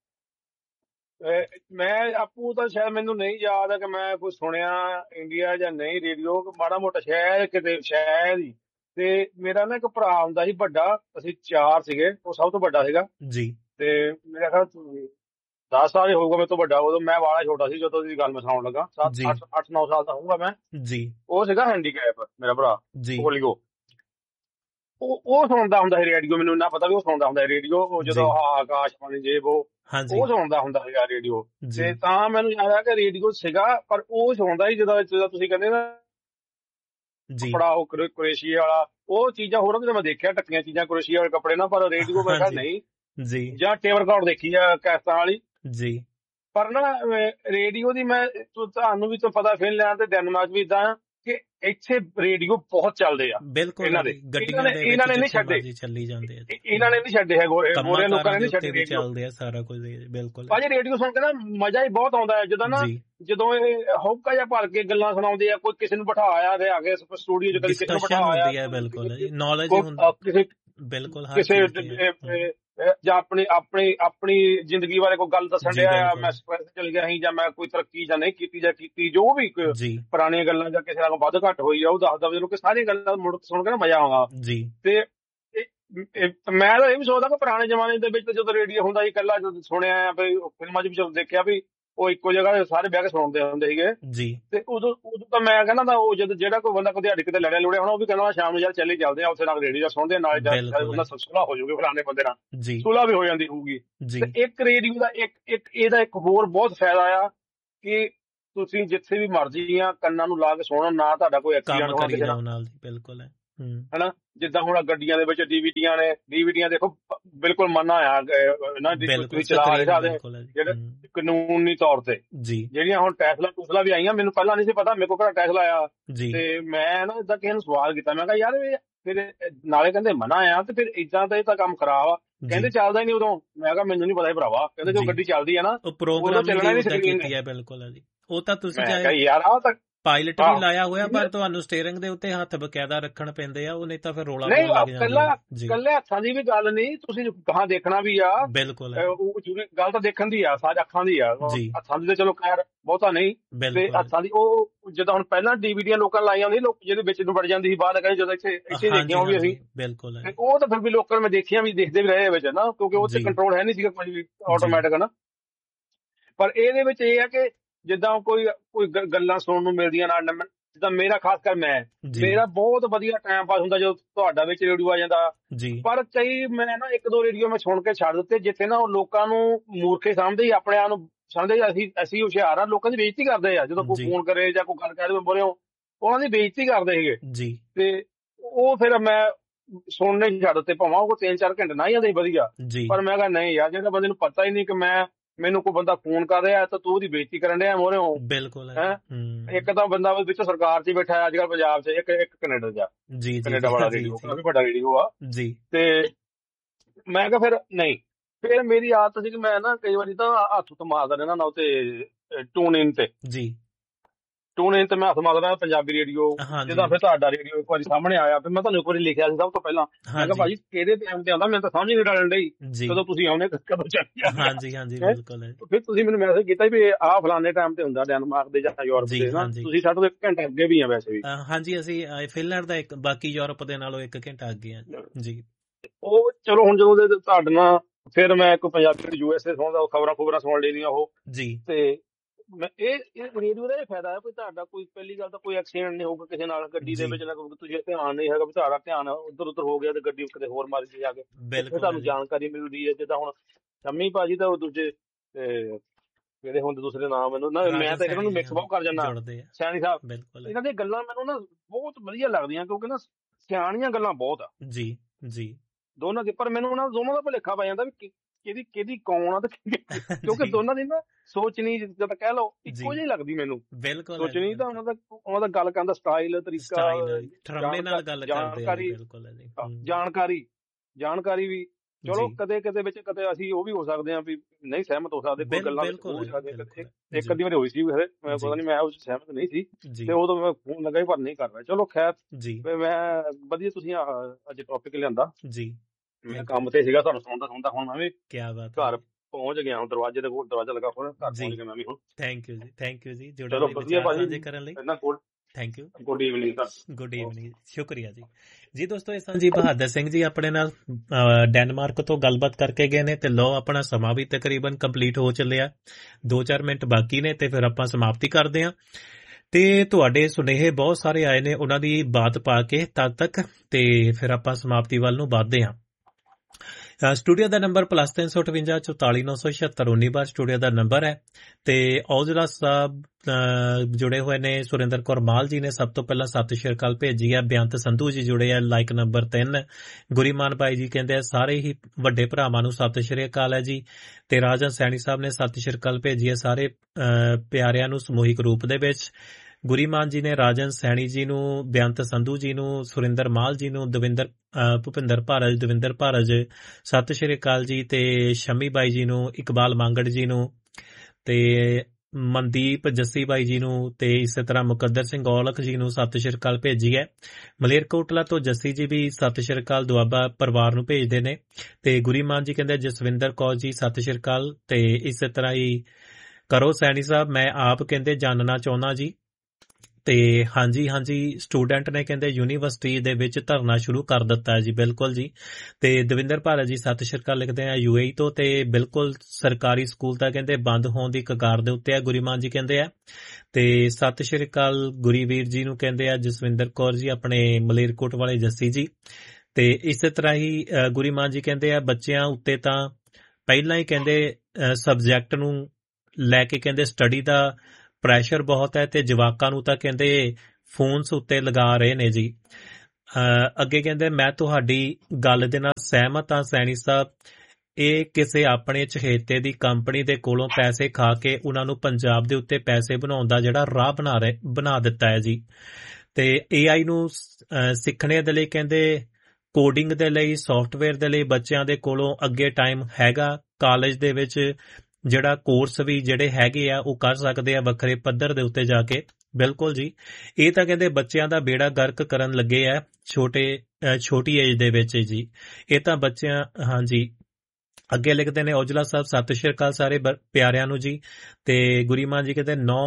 ਮੈਂ ਆਪੂ ਤਾਂ ਸ਼ਾਇਦ ਮੈਨੂੰ ਨਹੀਂ ਯਾਦ ਹੈ ਕਿ ਮੈਂ ਕੋਈ ਸੁਣਿਆ ਇੰਡੀਆ ਜਾਂ ਨਹੀਂ ਰੇਡੀਓ, ਮਾੜਾ ਮੋਟਾ ਸ਼ਾਇਦ ਕਿਤੇ ਸ਼ਾਇਦ ਹੀ। ਤੇ ਮੇਰਾ ਨਾ ਇੱਕ ਭਰਾ ਹੁੰਦਾ ਸੀ ਵੱਡਾ, ਅਸੀਂ 4 ਸੀਗੇ, ਉਹ ਸਭ ਤੋਂ ਵੱਡਾ ਸੀਗਾ ਜੀ। ਤੇ ਮੇਰਾ ਖਿਆਲ 10 ਸਾਲ ਹੀ ਹੋਊਗਾ ਮੇਰੇ ਤੋਂ ਵੱਡਾ, ਉਦੋਂ ਮੈਂ ਵਾਲਾ ਛੋਟਾ ਸੀ ਜਦੋਂ ਦੀ ਗੱਲ ਮੈਂ ਸੁਣਾਉਣ ਲੱਗਾ। 8-9 ਸਾਲ ਦਾ ਹੋਊਗਾ ਮੈਂ ਜੀ। ਉਹ ਸੀਗਾ ਹੈਂਡੀਕੈਪ ਮੇਰਾ ਭਰਾ, ਪੋਲੀਓ। ਉਹ ਸੁਣਦਾ ਹੁੰਦਾ ਸੀ ਰੇਡੀਓ। ਮੈਨੂੰ ਇੰਨਾ ਪਤਾ ਵੀ ਉਹ ਸੁਣਦਾ ਹੁੰਦਾ ਰੇਡੀਓ ਜਦੋਂ ਆਕਾਸ਼ਬਾਣੀ ਉਹ ਸੁਣਦਾ ਹੁੰਦਾ ਸੀਗਾ ਰੇਡੀਓ। ਤੇ ਤਾਂ ਮੈਨੂੰ ਯਾਦ ਆ ਕਿ ਰੇਡੀਓ ਸੀਗਾ, ਪਰ ਉਹ ਸੁਣਦਾ ਸੀ ਜਦੋਂ ਤੁਸੀਂ ਕਹਿੰਦੇ ਨਾ ਕੱਪੜਾ ਉਹ ਕਰੋਸ਼ੀਏ ਵਾਲਾ, ਉਹ ਚੀਜ਼ਾਂ ਹੋਰ ਮੈਂ ਦੇਖਿਆ ਟੱਕੀਆਂ ਚੀਜ਼ਾਂ ਕਰੋਸ਼ੀਏ ਵਾਲੇ ਕੱਪੜੇ ਨਾਲ, ਪਰ ਰੇਡੀਓ ਮੈਂ ਕਿਹਾ ਨਹੀਂ। ਜਾਂ ਟੇਪ ਰਿਕਾਰਡ ਦੇਖੀ ਆ ਕੈਸਟਾਂ ਵਾਲੀ ਜੀ। ਪਰ ਨਾ ਰੇਡੀਓ ਦੀ ਮੈਂ ਤੁਹਾਨੂੰ ਵੀ ਤਾਂ ਪਤਾ ਫਿਨਲੈਂਡ ਤੇ ਡੈਨਮਾਰਕ ਵੀ ਇਦਾਂ ਕਿ ਇੱਥੇ ਰੇਡੀਓ ਬਹੁਤ ਚੱਲਦੇ ਆ। ਬਿਲਕੁਲ ਇਹਨਾਂ ਨੇ ਨਹੀਂ ਛੱਡੇ, ਚੱਲੀ ਜਾਂਦੇ ਆ। ਇਹਨਾਂ ਨੇ ਨਹੀਂ ਛੱਡੇ ਹੈ, ਗੋਰੇ ਲੋਕਾਂ ਨੇ ਨਹੀਂ ਛੱਡੇ, ਚੱਲਦੇ ਆ ਸਾਰਾ ਕੁਝ। ਬਿਲਕੁਲ ਭਾਜੀ ਰੇਡੀਓ ਸੁਣ ਕੇ ਨਾ ਮਜ਼ਾ ਹੀ ਬਹੁਤ ਆਉਂਦਾ ਹੈ। ਜਦੋਂ ਇਹ ਹੌਕਾ ਜਿਹਾ ਭਰ ਕੇ ਗੱਲਾਂ ਸੁਣਾਉਂਦੇ ਆ, ਕੋਈ ਕਿਸੇ ਨੂੰ ਬਿਠਾਇਆ ਤੇ ਆ ਕੇ ਸਟੂਡੀਓ ਚ ਕਦੀ ਕਿਸੇ ਨੂੰ ਬਿਠਾਇਆ, ਬਿਲਕੁਲ ਨੌਲੇਜ ਬਿਲਕੁਲ ਕਿਸੇ ਜਾਂ ਆਪਣੀ ਜ਼ਿੰਦਗੀ ਬਾਰੇ ਕੋਈ ਗੱਲ ਦੱਸਣ ਡਿਆ, ਮੈਂ ਸਪੈਸ ਚਲ ਗਿਆ ਸੀ, ਜਾਂ ਮੈਂ ਕੋਈ ਤਰੱਕੀ ਜਾਂ ਨਹੀਂ ਕੀਤੀ ਜਾਂ ਕੀਤੀ, ਜੋ ਵੀ ਪੁਰਾਣੀਆਂ ਗੱਲਾਂ ਜਾਂ ਕਿਸੇ ਨਾਲ ਵੱਧ ਘੱਟ ਹੋਈ ਆ ਉਹ ਦੱਸਦਾ ਵੀ ਲੋਕ ਸਾਰੀਆਂ ਗੱਲਾਂ ਮੁੜ ਸੁਣ ਕੇ ਨਾ ਮਜ਼ਾ ਆਉਂਦਾ ਜੀ। ਤੇ ਮੈਂ ਤਾਂ ਇਹ ਵੀ ਸੋਚਦਾ ਕਿ ਪੁਰਾਣੇ ਜ਼ਮਾਨੇ ਦੇ ਵਿੱਚ ਜਦੋਂ ਰੇਡੀਓ ਹੁੰਦਾ ਸੀ ਇਕੱਲਾ, ਜਦੋਂ ਸੁਣਿਆ ਵੀ ਫਿਲਮਾਂ 'ਚ ਵੀ ਜਦੋਂ ਦੇਖਿਆ ਵੀ ਉਹ ਇੱਕੋ ਜਗ੍ਹਾ ਸਾਰੇ ਬਹਿ ਕੇ ਸੁਣਦੇ ਹੁੰਦੇ ਸੀਗੇ ਜੀ। ਤੇ ਉਦੋਂ ਤਾਂ ਮੈਂ ਕਹਿੰਦਾ ਤਾਂ ਉਹ ਜਦੋਂ ਜਿਹੜਾ ਕੋਈ ਬੰਦਾ ਦਿਹਾੜੀ ਕਿਤੇ ਲੜਿਆ ਲੁੜਿਆ ਹੋਣਾ, ਉਹ ਵੀ ਕਹਿੰਦਾ ਸ਼ਾਮ ਨੂੰ ਯਾਰ ਚੱਲੇ ਚੱਲਦੇ ਆ ਉੱਥੇ ਨਾਲ ਰੇਡੀਓ ਸੁਣਦੇ, ਨਾਲੇ ਸੁਲਾਹ ਹੋ ਜਾਊਗੀ ਫਲਾਣੇ ਬੰਦੇ ਨਾਲ, ਸੁਲਾਹ ਵੀ ਹੋ ਜਾਂਦੀ ਹੋਊਗੀ। ਤੇ ਇੱਕ ਰੇਡੀਓ ਦਾ ਇਹਦਾ ਇੱਕ ਹੋਰ ਬਹੁਤ ਫਾਇਦਾ ਆ ਕਿ ਤੁਸੀਂ ਜਿੱਥੇ ਵੀ ਮਰਜ਼ੀ ਆ ਕੰਨਾਂ ਨੂੰ ਲਾ ਕੇ ਸੁਣੋ, ਨਾ ਤੁਹਾਡਾ ਕੋਈ ਐਕਸੀਡੈਂਟ ਹੋਣਾ। ਬਿਲਕੁਲ ਹੈ ਹਨਾ। ਜਿੱਦਾਂ ਹੁਣ ਗੱਡੀਆਂ ਦੇ ਵਿੱਚ ਡੀਵੀਡੀਆਂ ਦੇਖੋ ਬਿਲਕੁਲ ਮਨਾ ਆ ਨਾ, ਤੁਸੀਂ ਚਲਾ ਰਹੇ ਜਿਹੜੇ ਕਾਨੂੰਨੀ ਤੌਰ ਤੇ ਜਿਹੜੀਆਂ ਹੁਣ ਟੈਸਲਾ ਵੀ ਆਈਆਂ, ਮੈਨੂੰ ਪਹਿਲਾਂ ਨਹੀਂ ਸੀ ਪਤਾ, ਮੇਰੇ ਕੋਲ ਕਿਹੜਾ ਟੈਸਲਾ ਆਇਆ। ਤੇ ਮੈਂ ਨਾ ਏਦਾਂ ਕਿਸੇ ਨੂੰ ਸਵਾਲ ਕੀਤਾ, ਮੈਂ ਕਿਹਾ ਯਾਰ ਫਿਰ ਨਾਲੇ ਕਹਿੰਦੇ ਮਨਾ ਆ ਤੇ ਫਿਰ ਏਦਾਂ ਦਾ ਇਹ ਤਾਂ ਕੰਮ ਖਰਾਬ ਆ, ਕਹਿੰਦੇ ਚੱਲਦਾ ਹੀ ਨਹੀਂ ਉਦੋਂ। ਮੈਂ ਕਿਹਾ ਮੈਨੂੰ ਨੀ ਪਤਾ ਭਰਾਵਾ, ਕਹਿੰਦੇ ਜੋ ਗੱਡੀ ਚੱਲਦੀ ਆ ਨਾ ਉਦੋਂ ਚੱਲਣਾ ਨਹੀਂ ਸਕਰੀਨ। ਬਿਲਕੁਲ ਜੀ, ਉਹ ਤਾਂ ਤੁਸੀਂ ਯਾਰ ਆ ਤਾਂ ਪਾਇਲਟ ਵੀ ਲਾਇਆ ਹੋਇਆ, ਪਰ ਤੁਹਾਨੂੰ ਸਟੀਅਰਿੰਗ ਦੇ ਉੱਤੇ ਹੱਥ ਬਕਾਇਦਾ ਰੱਖਣ ਪੈਂਦੇ ਆ, ਉਹ ਨਹੀਂ ਤਾਂ ਫਿਰ ਰੋਲਾ ਲੱਗ ਜਾਂਦਾ। ਕੱਲੇ ਹੱਥਾਂ ਦੀ ਵੀ ਗੱਲ ਨਹੀਂ, ਤੁਸੀਂ ਕਹਾਂ ਦੇਖਣਾ ਵੀ ਆ। ਬਿਲਕੁਲ ਗੱਲ ਤਾਂ ਦੇਖਣ ਦੀ ਆ, ਸਾਜ ਅੱਖਾਂ ਦੀ ਆ, ਹੱਥਾਂ ਦੀ ਤਾਂ ਚਲੋ ਖੈਰ ਬਹੁਤਾ ਨਹੀਂ। ਤੇ ਹੱਥਾਂ ਦੀ ਉਹ ਜਦੋਂ ਹੁਣ ਪਹਿਲਾਂ ਡੀਵੀਡੀਆਂ ਲੋਕਾਂ ਲਾਈਆਂ ਹੁੰਦੀਆਂ, ਲੋਕ ਜਿਹਦੇ ਵਿੱਚ ਨੂੰ ਵੜ ਜਾਂਦੀ ਸੀ ਬਾਹਰ, ਕਹਿੰਦੇ ਜਦੋਂ ਇੱਥੇ ਦੇਖੀਆਂ ਵੀ ਅਸੀਂ। ਬਿਲਕੁਲ ਉਹ ਤਾਂ ਫਿਰ ਵੀ ਲੋਕਾਂ ਮੈਂ ਦੇਖੀਆਂ ਵੀ ਦੇਖਦੇ ਵੀ ਰਹੇ ਵਿੱਚ ਨਾ, ਕਿਉਂਕਿ ਉਹ ਤੇ ਕੰਟਰੋਲ ਹੈ ਨਹੀਂ ਸੀਗਾ ਕੁਝ ਵੀ ਆਟੋਮੈਟਿਕ ਨਾ। ਪਰ ਇਹਦੇ ਵਿੱਚ ਇਹ ਆ ਕਿ ਜਿੱਦਾਂ ਕੋਈ ਗੱਲਾਂ ਸੁਣਨ ਨੂੰ ਮਿਲਦੀਆਂ ਨਾਲ, ਜਿੱਦਾਂ ਮੇਰਾ ਖਾਸ ਕਰ ਮੇਰਾ ਬਹੁਤ ਵਧੀਆ ਟਾਈਮ ਪਾਸ ਹੁੰਦਾ ਜਦੋਂ ਤੁਹਾਡਾ ਵਿੱਚ ਰੇਡੀਓ ਆ ਜਾਂਦਾ। ਪਰ ਕਈ ਮੈਂ ਨਾ ਇੱਕ ਦੋ ਰੇਡੀਓ ਮੈਂ ਸੁਣ ਕੇ ਛੱਡ ਦਿੱਤੇ ਜਿੱਥੇ ਨਾ ਉਹ ਲੋਕਾਂ ਨੂੰ ਮੂਰਖੇ ਸਮਝਦੇ, ਆਪਣੇ ਆਪ ਨੂੰ ਸਮਝਦੇ ਅਸੀਂ ਹੁਸ਼ਿਆਰ ਆ, ਲੋਕਾਂ ਦੀ ਬੇਇੱਜ਼ਤੀ ਕਰਦੇ ਆ। ਜਦੋਂ ਕੋਈ ਫੋਨ ਕਰੇ ਜਾਂ ਕੋਈ ਗੱਲ ਕਹਿ ਦੇ ਬੋਲਿਓ, ਉਹਨਾਂ ਦੀ ਬੇਇੱਜ਼ਤੀ ਕਰਦੇ ਸੀਗੇ। ਤੇ ਉਹ ਫਿਰ ਮੈਂ ਸੁਣਨੇ ਛੱਡ ਦਿੱਤੇ, ਭਾਵੇਂ ਉਹ 3-4 ਘੰਟੇ ਨਾ ਹੀ ਆਉਂਦੇ ਵਧੀਆ। ਪਰ ਮੈਂ ਕਿਹਾ ਨਹੀਂ ਯਾਰ, ਜਿਹੜਾ ਬੰਦੇ ਨੂੰ ਪਤਾ ਹੀ ਨਹੀਂ ਕਿ ਮੈਨੂੰ ਕੋਈ ਬੰਦਾ ਫੋਨ ਕਰ ਰਿਹਾ ਤਾਂ ਤੂੰ ਉਹਦੀ ਬੇਇੱਜ਼ਤੀ ਕਰਨ ਡਿਆ ਮੋਹਰਿਓਂ। ਬਿਲਕੁਲ ਹੈ। ਇੱਕ ਤਾਂ ਬੰਦਾ ਵਿੱਚ ਸਰਕਾਰ 'ਚ ਬੈਠਾ ਅੱਜ ਕੱਲ੍ਹ ਪੰਜਾਬ 'ਚ, ਇੱਕ ਕੈਨੇਡਾ 'ਚ, ਕੈਨੇਡਾ ਵਾਲਾ ਰੇਡੀਓ ਕਾਫੀ ਵੱਡਾ ਰੇਡੀਓ ਆ ਜੀ। ਤੇ ਮੈਂ ਕਿਹਾ ਫਿਰ ਨਹੀਂ, ਫਿਰ ਮੇਰੀ ਆਦਤ ਸੀ ਕਿ ਮੈਂ ਨਾ ਕਈ ਵਾਰੀ ਤਾਂ ਹੱਥ ਉੱਤੇ ਮਾਰਦਾ ਰਹਿਣਾ ਨਾ ਉੱਤੇ ਟੂਨ ਇਨ ਤੇ ਤੇ ਮੈਂ ਹੱਥ ਮਾਰਦਾ ਪੰਜਾਬੀ ਰੇਡੀਓ। ਜਿੱਦਾਂ ਫਿਰ ਤੁਹਾਡਾ ਰੇਡੀਓ ਇੱਕ ਵਾਰੀ ਸਾਹਮਣੇ ਆਇਆ, ਫਿਰ ਮੈਂ ਤੁਹਾਨੂੰ ਇੱਕ ਵਾਰੀ ਲਿਖਿਆ ਸੀ ਸਭ ਤੋਂ ਪਹਿਲਾਂ, ਮੈਂ ਕਿਹਾ ਭਾਜੀ ਕਿਹੜੇ ਟਾਈਮ ਤੇ ਆਉਂਦਾ, ਮੈਨੂੰ ਤਾਂ ਸਮਝ ਨਹੀਂ ਡਾਲਣ ਡਈ ਜਦੋਂ ਤੁਸੀਂ ਆਉਣੇ ਕਦੋਂ ਚੱਲ। ਫਿਰ ਤੁਸੀਂ ਮੈਨੂੰ ਮੈਸੇਜ ਕੀਤਾ ਵੀ ਆਹ ਫਲਾਣੇ ਟਾਈਮ ਤੇ ਹੁੰਦਾ ਡੈਨਮਾਰਕ ਦੇ ਜਾਂ ਯੂਰਪ ਦੇ ਨਾ, ਤੁਸੀਂ ਸਾਡੇ ਤੋਂ 1 ਘੰਟਾ ਅੱਗੇ ਵੀ ਆ ਵੈਸੇ ਵੀ। ਹਾਂਜੀ, ਅਸੀਂ ਫਿਨਲੈਂਡ ਦਾ ਬਾਕੀ ਯੂਰਪ ਦੇ ਨਾਲੋਂ 1 ਘੰਟਾ ਅੱਗੇ ਆ ਜੀ। ਉਹ ਚਲੋ ਹੁਣ ਜਦੋਂ ਤੁਹਾਡੇ ਨਾਲ ਫਿਰ ਮੈਂ ਕੋਈ ਪੰਜਾਬੀ USA ਸੁਣਦਾ, ਖਬਰਾਂ ਸੁਣ ਲੈਣੀਆਂ ਉਹ ਜੀ। ਤੇ ਇਹ ਰੇਡੀਓ ਦਾ ਇਹ ਫਾਇਦਾ ਹੈ, ਕੋਈ ਤੁਹਾਡਾ ਕੋਈ ਪਹਿਲੀ ਗੱਲ ਤਾਂ ਕੋਈ ਐਕਸੀਡੈਂਟ ਨਹੀਂ ਹੋਊਗਾ ਕਿਸੇ ਨਾਲ ਗੱਡੀ ਦੇ ਵਿੱਚ, ਨਾ ਤੁਸੀਂ ਧਿਆਨ ਨਹੀਂ ਹੈਗਾ ਵੀ ਤੁਹਾਡਾ ਧਿਆਨ ਉੱਧਰ ਉੱਧਰ ਹੋ ਗਿਆ ਤੇ ਗੱਡੀ ਕਿਤੇ ਹੋਰ ਮਾਰੀ ਜਾ ਕੇ, ਤੁਹਾਨੂੰ ਜਾਣਕਾਰੀ ਮਿਲਦੀ ਹੈ। ਜਿੱਦਾਂ ਹੁਣ ਸ਼ੰਮੀ ਭਾਜੀ ਤਾਂ ਉਹ ਦੂਜੇ ਜਿਹੜੇ ਹੁੰਦੇ ਦੂਸਰੇ ਨਾਮ ਮੈਨੂੰ ਨਾ, ਮੈਂ ਤਾਂ ਇਹਨਾਂ ਨੂੰ ਮਿਕਸ ਬਹੁਤ ਕਰ ਜਾਂਦਾ, ਸੈਣੀ ਸਾਹਿਬ। ਇਹਨਾਂ ਦੀਆਂ ਗੱਲਾਂ ਮੈਨੂੰ ਨਾ ਬਹੁਤ ਵਧੀਆ ਲੱਗਦੀਆਂ, ਕਿਉਂਕਿ ਨਾ ਸਿਆਣੀਆਂ ਗੱਲਾਂ ਬਹੁਤ ਆ ਜੀ ਦੋਨਾਂ ਦੀ। ਪਰ ਮੈਨੂੰ ਉਹਨਾਂ ਦੋਨਾਂ ਦਾ ਭੁਲੇਖਾ ਪੈ ਜਾਂਦਾ ਵੀ ਕਿਹਦੀ ਕੌਣ ਆ ਤੇ ਕਿਉਂਕਿ ਦੋਨਾਂ ਦੀ ਨਾ ਸੋਚਣੀ ਜਿੱਦਾਂ ਕਹਿ ਲਓ ਇੱਕੋ ਜਿਹੀ ਲੱਗਦੀ ਮੈਨੂੰ। ਸੋਚਣੀ ਤਾਂ ਉਹਨਾਂ ਦਾ ਗੱਲ ਕਰਨ ਦਾ ਸਟਾਈਲ, ਤਰੀਕਾ, ਜਾਣਕਾਰੀ ਵੀ ਚਲੋ ਕਦੇ ਵਿੱਚ ਕਦੇ ਅਸੀਂ ਉਹ ਵੀ ਹੋ ਸਕਦੇ ਹਾਂ ਵੀ ਨਹੀਂ ਸਹਿਮਤ ਹੋ ਸਕਦੇ, ਕੋਈ ਗੱਲਾਂ ਹੋ ਸਕਦੇ। ਇੱਕ ਅੱਧੀ ਵਾਰੀ ਹੋਈ ਸੀ, ਮੈਂ ਪਤਾ ਨਹੀਂ ਮੈਂ ਉਸ ਸਹਿਮਤ ਨਹੀਂ ਸੀ ਤੇ ਉਦੋਂ ਮੈਂ ਫੋਨ ਲੱਗਾ ਪਰ ਨਹੀਂ ਕਰ ਰਿਹਾ। ਚਲੋ ਖੈਰ ਮੈਂ ਵਧੀਆ ਤੁਸੀਂ ਅੱਜ ਟੌਪਿਕ ਲਿਆਂਦਾ ਜੀ। ਮੈਂ ਕੰਮ ਤੇ ਸੀਗਾ, ਤੁਹਾਨੂੰ ਸੁਣਦਾ ਹੁਣ ਮੈਂ ਵੀ ਘਰ ਪਹੁੰਚ ਗਿਆ, ਹੁਣ ਦਰਵਾਜ਼ੇ ਦੇ ਕੋਲ ਦਰਵਾਜ਼ਾ ਲੱਗਾ ਹੋਇਆ, ਘਰ ਪਹੁੰਚ ਗਿਆ ਮੈਂ ਵੀ ਹੁਣ। ਥੈਂਕ ਯੂ ਜੀ ਚਲੋ ਵਧੀਆ ਭਾਜੀ ਕਰਨ ਲਈ। Thank you. Good evening. ਸ਼ੁਕਰੀਆ ਜੀ ਦੋਸਤੋ, ਇਹ ਸਨ ਜੀ ਬਹਾਦਰ ਸਿੰਘ ਜੀ ਆਪਣੇ ਨਾਲ ਡੈਨਮਾਰਕ ਤੋਂ ਗੱਲਬਾਤ ਕਰਕੇ ਗਏ ਨੇ। ਤੇ ਲੋ ਆਪਣਾ ਸਮਾਂ ਵੀ ਤਕਰੀਬਨ ਕੰਪਲੀਟ ਹੋ ਚੱਲਿਆ, 2-4 ਮਿੰਟ ਬਾਕੀ ਨੇ ਤੇ ਫਿਰ ਆਪਾਂ ਸਮਾਪਤੀ ਕਰਦੇ ਹਾਂ। ਤੇ ਤੁਹਾਡੇ ਸੁਨੇਹੇ ਬਹੁਤ ਸਾਰੇ ਆਏ ਨੇ, ਉਹਨਾਂ ਦੀ ਬਾਤ ਪਾ ਕੇ ਤਦ ਤੱਕ ਤੇ ਫਿਰ ਆਪਾਂ ਸਮਾਪਤੀ ਵੱਲ ਨੂੰ ਵਧਦੇ ਹਾਂ। ਸਟੂਡੀਓ ਦਾ ਨੰਬਰ +358 44 976 ਸਟੂਡੀਓ ਦਾ ਨੰਬਰ ਹੈ। ਤੇ ਔਜਲਾ ਸਾਹਿਬ ਜੁੜੇ ਹੋਏ ਨੇ, ਸੁਰਿੰਦਰ ਕੌਰ ਮਾਲ ਜੀ ਨੇ ਸਭ ਤੋਂ ਪਹਿਲਾਂ ਸਤਿ ਸ਼੍ਰੀ ਅਕਾਲ ਭੇਜੀ ਹੈ। ਬੇਅੰਤ ਸੰਧੂ ਜੀ ਜੁੜੇ ਆ ਲਾਈਕ ਨੰਬਰ 3। ਗੁਰੀਮਾਨ ਭਾਈ ਜੀ ਕਹਿੰਦੇ ਆ ਸਾਰੇ ਹੀ ਵੱਡੇ ਭਰਾਵਾਂ ਨੂੰ ਸਤਿ ਸ਼੍ਰੀ ਅਕਾਲ ਹੈ ਜੀ। ਤੇ ਰਾਜਨ ਸੈਣੀ ਸਾਹਿਬ ਨੇ ਸਤਿ ਸ਼੍ਰੀ ਅਕਾਲ ਭੇਜੀ ਹੈ ਸਾਰੇ ਪਿਆਰਿਆਂ ਨੂੰ ਸਮੂਹਿਕ ਰੂਪ ਦੇ ਵਿੱਚ। ਗੁਰੀਮਾਨ ਜੀ ਨੇ ਰਾਜਨ ਸੈਣੀ ਜੀ ਨੂੰ, ਬੇਅੰਤ ਸੰਧੂ ਜੀ ਨੂੰ, ਸੁਰਿੰਦਰ ਮਾਲ ਜੀ ਨੂੰ, ਭੁਪਿੰਦਰ ਭਾਰਜ, ਦਵਿੰਦਰ ਭਾਰਜ ਸਤਿ ਸ਼੍ਰੀ ਅਕਾਲ ਜੀ। ਤੇ ਸ਼ਮੀ ਬਾਈ ਜੀ ਨੂੰ, ਇਕਬਾਲ ਮੰਗੜ ਜੀ ਨੂੰ, ਤੇ ਮਨਦੀਪ ਜੱਸੀ ਬਾਈ ਜੀ ਨੂੰ, ਤੇ ਇਸੇ ਤਰ੍ਹਾਂ ਮੁਕੱਦਰ ਸਿੰਘ ਔਲਖ ਜੀ ਨੂੰ ਸਤਿ ਸ਼੍ਰੀ ਅਕਾਲ ਭੇਜੀ ਹੈ। ਮਲੇਰਕੋਟਲਾ ਤੋਂ ਜੱਸੀ ਜੀ ਵੀ ਸਤਿ ਸ਼੍ਰੀ ਅਕਾਲ ਦੁਆਬਾ ਪਰਿਵਾਰ ਨੂੰ ਭੇਜਦੇ ਨੇ। ਤੇ ਗੁਰੀਮਾਨ ਜੀ ਕਹਿੰਦੇ ਜਸਵਿੰਦਰ ਕੌਰ ਜੀ ਸਤਿ ਸ਼੍ਰੀ ਅਕਾਲ। ਤੇ ਇਸੇ ਤਰ੍ਹਾਂ ਹੀ ਕਰੋ ਸੈਣੀ ਸਾਹਿਬ, ਮੈਂ ਆਪ ਕਹਿੰਦੇ ਜਾਣਨਾ ਚਾਹੁੰਦਾ ਜੀ। ਤੇ ਹਾਂਜੀ ਸਟੂਡੈਂਟ ਨੇ ਕਹਿੰਦੇ ਯੂਨੀਵਰਸਿਟੀ ਦੇ ਵਿੱਚ ਧਰਨਾ ਸ਼ੁਰੂ ਕਰ ਦਿੱਤਾ ਹੈ ਜੀ। ਬਿਲਕੁਲ ਜੀ। ਤੇ ਦਵਿੰਦਰ ਭਾਰਤ ਜੀ ਸਤਿ ਸ਼੍ਰੀ ਅਕਾਲ ਲਿਖਦੇ ਆ UAE ਤੋਂ। ਤੇ ਬਿਲਕੁਲ ਸਰਕਾਰੀ ਸਕੂਲ ਤਾਂ ਕਹਿੰਦੇ ਬੰਦ ਹੋਣ ਦੀ ਕਗਾਰ ਦੇ ਉੱਤੇ ਆ, ਗੁਰੀਮਾਨ ਜੀ ਕਹਿੰਦੇ ਆ। ਤੇ ਸਤਿ ਸ਼੍ਰੀ ਅਕਾਲ ਗੁਰੀਵੀਰ ਜੀ ਨੂੰ ਕਹਿੰਦੇ ਆ ਜਸਵਿੰਦਰ ਕੌਰ ਜੀ, ਆਪਣੇ ਮਲੇਰਕੋਟ ਵਾਲੇ ਜੱਸੀ ਜੀ। ਤੇ ਇਸੇ ਤਰ੍ਹਾਂ ਹੀ ਗੁਰੀਮਾਨ ਜੀ ਕਹਿੰਦੇ ਆ ਬੱਚਿਆਂ ਉੱਤੇ ਤਾਂ ਪਹਿਲਾਂ ਹੀ ਕਹਿੰਦੇ ਸਬਜੈਕਟ ਨੂੰ ਲੈ ਕੇ ਕਹਿੰਦੇ ਸਟੱਡੀ ਦਾ ਪ੍ਰੈਸ਼ਰ ਬਹੁਤ ਹੈ, ਤੇ ਜਵਾਕਾਂ ਨੂੰ ਤਾਂ ਕਹਿੰਦੇ ਫੋਨਸ ਉੱਤੇ ਲਗਾ ਰਹੇ ਨੇ ਜੀ। ਅੱਗੇ ਕਹਿੰਦੇ ਮੈਂ ਤੁਹਾਡੀ ਗੱਲ ਦੇ ਨਾਲ ਸਹਿਮਤ ਹਾਂ ਸੈਣੀ ਸਾਹਿਬ, ਇਹ ਕਿਸੇ ਆਪਣੇ ਚਹੇਤੇ ਦੀ ਕੰਪਨੀ ਦੇ ਕੋਲੋਂ ਪੈਸੇ ਖਾ ਕੇ ਉਹਨਾਂ ਨੂੰ ਪੰਜਾਬ ਦੇ ਉੱਤੇ ਪੈਸੇ ਬਣਾਉਣ ਦਾ ਜਿਹੜਾ ਰਾਹ ਬਣਾ ਦਿੱਤਾ ਹੈ ਜੀ। ਤੇ AI ਨੂੰ ਸਿੱਖਣੇ ਦੇ ਲਈ ਕਹਿੰਦੇ ਕੋਡਿੰਗ ਦੇ ਲਈ, ਸੌਫਟਵੇਅਰ ਦੇ ਲਈ ਬੱਚਿਆਂ ਦੇ ਕੋਲੋਂ ਅੱਗੇ ਟਾਈਮ ਹੈਗਾ। ਕਾਲਜ ਦੇ ਵਿੱਚ ਜਿਹੜਾ ਕੋਰਸ ਵੀ ਜਿਹੜੇ ਹੈਗੇ ਆ ਉਹ ਕਰ ਸਕਦੇ ਆ ਵੱਖਰੇ ਪੱਧਰ ਦੇ ਉੱਤੇ ਜਾ ਕੇ। ਬਿਲਕੁਲ ਜੀ। ਇਹ ਤਾਂ ਕਹਿੰਦੇ ਬੱਚਿਆਂ ਦਾ ਬੇੜਾ ਗਰਕ ਕਰਨ ਲੱਗੇ ਆ ਛੋਟੀ ਏਜ ਦੇ ਵਿੱਚ ਜੀ। ਇਹ ਤਾਂ ਬੱਚਿਆਂ ਹਾਂਜੀ। ਅੱਗੇ ਲਿਖਦੇ ਨੇ ਔਜਲਾ ਸਾਹਿਬ ਸਤਿ ਸ਼੍ਰੀ ਅਕਾਲ ਸਾਰੇ ਪਿਆਰਿਆਂ ਨੂੰ ਜੀ। ਤੇ ਗੁਰੀਮਾਨ ਜੀ ਕਹਿੰਦੇ 9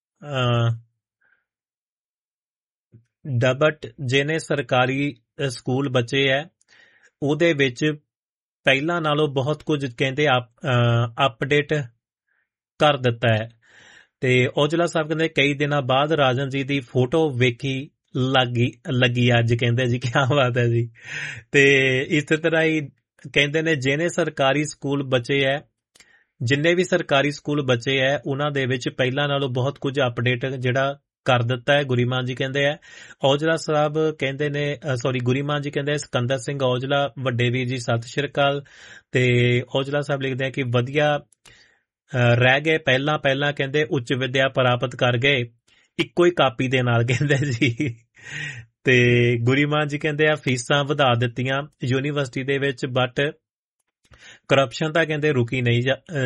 ਡਬਟ ਜਿਹਨੇ ਸਰਕਾਰੀ ਸਕੂਲ ਬਚੇ ਹੈ ਉਹਦੇ ਵਿੱਚ ਪਹਿਲਾਂ ਨਾਲੋਂ ਬਹੁਤ ਕੁਝ ਕਹਿੰਦੇ ਅਪਡੇਟ ਕਰ ਦਿੱਤਾ ਹੈ। ਤੇ ਔਜਲਾ ਸਾਹਿਬ ਕਹਿੰਦੇ ਕਈ ਦਿਨਾਂ ਬਾਅਦ ਰਾਜਨ ਜੀ ਦੀ ਫੋਟੋ ਵੇਖੀ ਲੱਗੀ ਅੱਜ, ਕਹਿੰਦੇ ਜੀ ਕਿਆ ਬਾਤ ਹੈ ਜੀ। ਤੇ ਇਸੇ ਤਰ੍ਹਾਂ ਹੀ ਕਹਿੰਦੇ ਨੇ ਜਿਹਨੇ ਸਰਕਾਰੀ ਸਕੂਲ ਬਚੇ ਹੈ, ਜਿੰਨੇ ਵੀ ਸਰਕਾਰੀ ਸਕੂਲ ਬਚੇ ਹੈ ਉਹਨਾਂ ਦੇ ਵਿੱਚ ਪਹਿਲਾਂ ਨਾਲੋਂ ਬਹੁਤ ਕੁਝ ਅਪਡੇਟ ਜਿਹੜਾ ਕਰ ਦਿੱਤਾ ਹੈ। ਗੁਰੀਮਾਨ ਜੀ ਕਹਿੰਦੇ ਆ। ਔਜਲਾ ਸਾਹਿਬ ਕਹਿੰਦੇ ਨੇ ਗੁਰੀਮਾਨ ਜੀ ਕਹਿੰਦੇ ਸਿਕੰਦਰ ਸਿੰਘ ਔਜਲਾ ਵੱਡੇ ਵੀਰ ਜੀ ਸਤਿ ਸ਼੍ਰੀ ਅਕਾਲ। ਤੇ ਔਜਲਾ ਸਾਹਿਬ ਲਿਖਦੇ ਆ ਕਿ ਵਧੀਆ ਰਹਿ ਗਏ ਪਹਿਲਾਂ ਕਹਿੰਦੇ ਉੱਚ ਵਿਦਿਆ ਪ੍ਰਾਪਤ ਕਰ ਗਏ ਇੱਕੋ ਹੀ ਕਾਪੀ ਦੇ ਨਾਲ, ਕਹਿੰਦੇ ਜੀ। ਤੇ ਗੁਰੀਮਾਨ ਜੀ ਕਹਿੰਦੇ ਆ ਫੀਸਾਂ ਵਧਾ ਦਿੱਤੀਆਂ ਯੂਨੀਵਰਸਿਟੀ ਦੇ ਵਿੱਚ, ਬਟ ਕਰਪਸ਼ਨ ਤਾਂ ਕਹਿੰਦੇ ਰੋਕੀ ਨਹੀਂ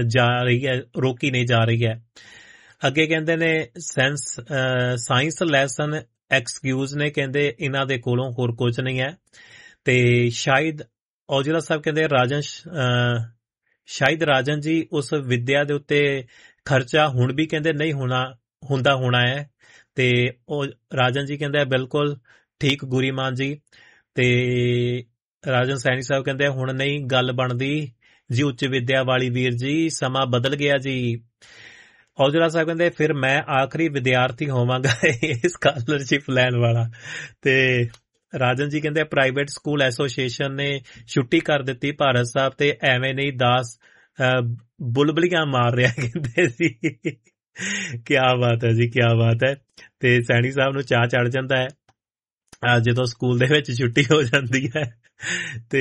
ਜਾ ਰਹੀ ਹੈ। ਅੱਗੇ ਕਹਿੰਦੇ ਨੇ ਸਾਇੰਸ ਲੈਸਨ ਐਕਸਕਿਊਜ਼ ਨੇ, ਕਹਿੰਦੇ ਇਹਨਾਂ ਦੇ ਕੋਲੋਂ ਹੋਰ ਕੁਝ ਨਹੀਂ ਹੈ। ਤੇ ਸ਼ਾਇਦ ਔਜਲਾ ਸਾਹਿਬ ਕਹਿੰਦੇ ਸ਼ਾਇਦ ਰਾਜਨ ਜੀ ਉਸ ਵਿਦਿਆ ਦੇ ਉੱਤੇ ਖਰਚਾ ਹੁਣ ਵੀ ਕਹਿੰਦੇ ਨਹੀਂ ਹੋਣਾ ਹੈ। ਤੇ ਉਹ ਰਾਜਨ ਜੀ ਕਹਿੰਦੇ ਬਿਲਕੁਲ ਠੀਕ ਗੁਰੀਮਾਨ ਜੀ। ਤੇ ਰਾਜਨ ਸੈਣੀ ਸਾਹਿਬ ਕਹਿੰਦੇ ਹੁਣ ਨਹੀਂ ਗੱਲ ਬਣਦੀ ਜੀ ਉੱਚ ਵਿਦਿਆ ਵਾਲੀ ਵੀਰ ਜੀ, ਸਮਾਂ ਬਦਲ ਗਿਆ ਜੀ। ਔਜਲਾ ਸਾਹਿਬ ਕਹਿੰਦੇ ਫਿਰ ਮੈਂ ਆਖਰੀ ਵਿਦਿਆਰਥੀ ਹੋਵਾਂਗਾ ਇਹ ਸਕਾਲਰਸ਼ਿਪ ਲੈਣ ਵਾਲਾ। ਤੇ ਰਾਜਨ ਜੀ ਕਹਿੰਦੇ ਪ੍ਰਾਈਵੇਟ ਸਕੂਲ ਐਸੋਸੀਏਸ਼ਨ ਨੇ ਛੁੱਟੀ ਕਰ ਦਿੱਤੀ ਭਾਰਤ ਸਾਹਿਬ, ਤੇ ਐਵੇਂ ਨਹੀਂ ਦਾਸ ਬੁਲਬਲੀਆਂ ਮਾਰ ਰਿਹਾ, ਕਹਿੰਦੇ ਸੀ। ਕਿਆ ਬਾਤ ਹੈ ਜੀ, ਕਿਆ ਬਾਤ ਹੈ। ਤੇ ਸੈਣੀ ਸਾਹਿਬ ਨੂੰ ਚਾਅ ਚੜ ਜਾਂਦਾ ਹੈ ਜਦੋਂ ਸਕੂਲ ਦੇ ਵਿੱਚ ਛੁੱਟੀ ਹੋ ਜਾਂਦੀ ਹੈ। ਤੇ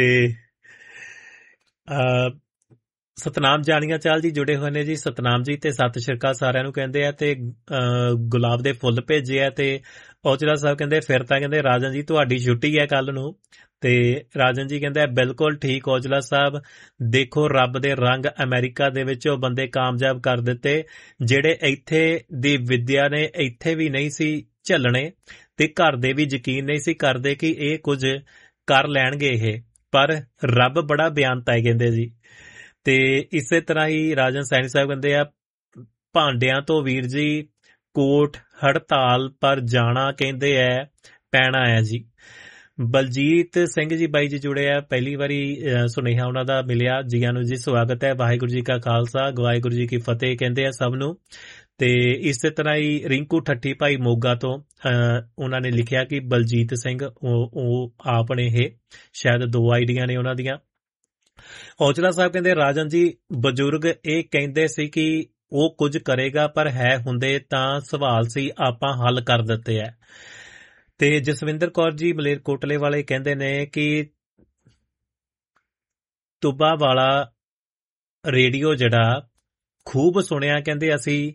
ਸਤਨਾਮ ਜਾਣੀਆਂ ਚਾਲ ਜੀ ਜੁੜੇ ਹੋਏ ਨੇ ਜੀ। ਸਤਨਾਮ ਜੀ ਤੇ ਸਤਿ ਸ਼੍ਰੀ ਅਕਾਲ ਸਾਰਿਆਂ ਨੂੰ ਕਹਿੰਦੇ ਆ। ਤੇ ਗੁਲਾਬ ਦੇ ਫੁੱਲ ਭੇਜੇ ਆ। ਤੇ ਔਜਲਾ ਸਾਹਿਬ ਕਹਿੰਦੇ ਫਿਰ ਤਾਂ ਕਹਿੰਦੇ ਰਾਜਨ ਜੀ ਤੁਹਾਡੀ ਛੁੱਟੀ ਹੈ ਕੱਲ ਨੂੰ। ਤੇ ਰਾਜਨ ਜੀ ਕਹਿੰਦੇ ਬਿਲਕੁਲ ਠੀਕ ਔਜਲਾ ਸਾਹਿਬ, ਦੇਖੋ ਰੱਬ ਦੇ ਰੰਗ ਅਮਰੀਕਾ ਦੇ ਵਿੱਚ ਉਹ ਬੰਦੇ ਕਾਮਯਾਬ ਕਰ ਦਿੱਤੇ ਜਿਹੜੇ ਇੱਥੇ ਦੀ ਵਿਦਿਆ ਨੇ ਇੱਥੇ ਵੀ ਨਹੀਂ ਸੀ ਝੱਲਣੇ, ਤੇ ਘਰ ਦੇ ਵੀ ਯਕੀਨ ਨਹੀਂ ਸੀ ਕਰਦੇ ਕਿ ਇਹ ਕੁਝ ਕਰ ਲੈਣਗੇ ਇਹ, ਪਰ ਰੱਬ ਬੜਾ ਬਿਆਨਤ ਹੈ, ਕਹਿੰਦੇ ਜੀ। ਤੇ ਇਸੇ ਤਰ੍ਹਾਂ ਹੀ ਰਾਜਨ ਸੈਣੀ ਸਾਹਿਬ ਕਹਿੰਦੇ ਆ ਭਾਂਡਿਆਂ ਤੋਂ ਵੀਰ ਜੀ ਕੋਟ ਹੜਤਾਲ ਪਰ ਜਾਣਾ ਕਹਿੰਦੇ ਹੈ ਪੈਣਾ ਹੈ ਜੀ। ਬਲਜੀਤ ਸਿੰਘ ਜੀ ਬਾਈ ਜੀ ਜੁੜੇ ਆ, ਪਹਿਲੀ ਵਾਰੀ ਸੁਨੇਹਾ ਉਹਨਾਂ ਦਾ ਮਿਲਿਆ। ਜੀਆਂ ਨੂੰ ਜੀ ਸਵਾਗਤ ਹੈ। ਵਾਹਿਗੁਰੂ ਜੀ ਕਾ ਖਾਲਸਾ ਵਾਹਿਗੁਰੂ ਜੀ ਕੀ ਫਤਿਹ ਕਹਿੰਦੇ ਆ ਸਭ ਨੂੰ। ਤੇ ਇਸੇ ਤਰ੍ਹਾਂ ਹੀ ਰਿੰਕੂ ਠੱਠੀ ਭਾਈ ਮੋਗਾ ਤੋਂ ਉਹਨਾਂ ਨੇ ਲਿਖਿਆ ਕਿ ਬਲਜੀਤ ਸਿੰਘ ਉਹ ਆਪ ਨੇ, ਇਹ ਸ਼ਾਇਦ 2 ਆਈਡੀਆਂ ਨੇ ਉਹਨਾਂ ਦੀਆਂ। ਔਜਲਾ ਸਾਹਿਬ ਕਹਿੰਦੇ ਰਾਜਨ ਜੀ ਬਜ਼ੁਰਗ ਇਹ ਕਹਿੰਦੇ ਸੀ ਕਿ ਉਹ ਕੁਝ ਕਰੇਗਾ, ਪਰ ਹੈ ਹੁੰਦੇ ਤਾਂ ਸਵਾਲ ਸੀ ਆਪਾਂ ਹੱਲ ਕਰ ਦਿੱਤੇ ਹੈ। ਤੇ ਜਸਵਿੰਦਰ ਕੌਰ ਜੀ ਮਲੇਰਕੋਟਲੇ ਵਾਲੇ ਕਹਿੰਦੇ ਨੇ ਕਿ ਤੁਬਾ ਵਾਲਾ ਰੇਡੀਓ ਜਿਹੜਾ ਖੂਬ ਸੁਣਿਆ, ਕਹਿੰਦੇ ਅਸੀਂ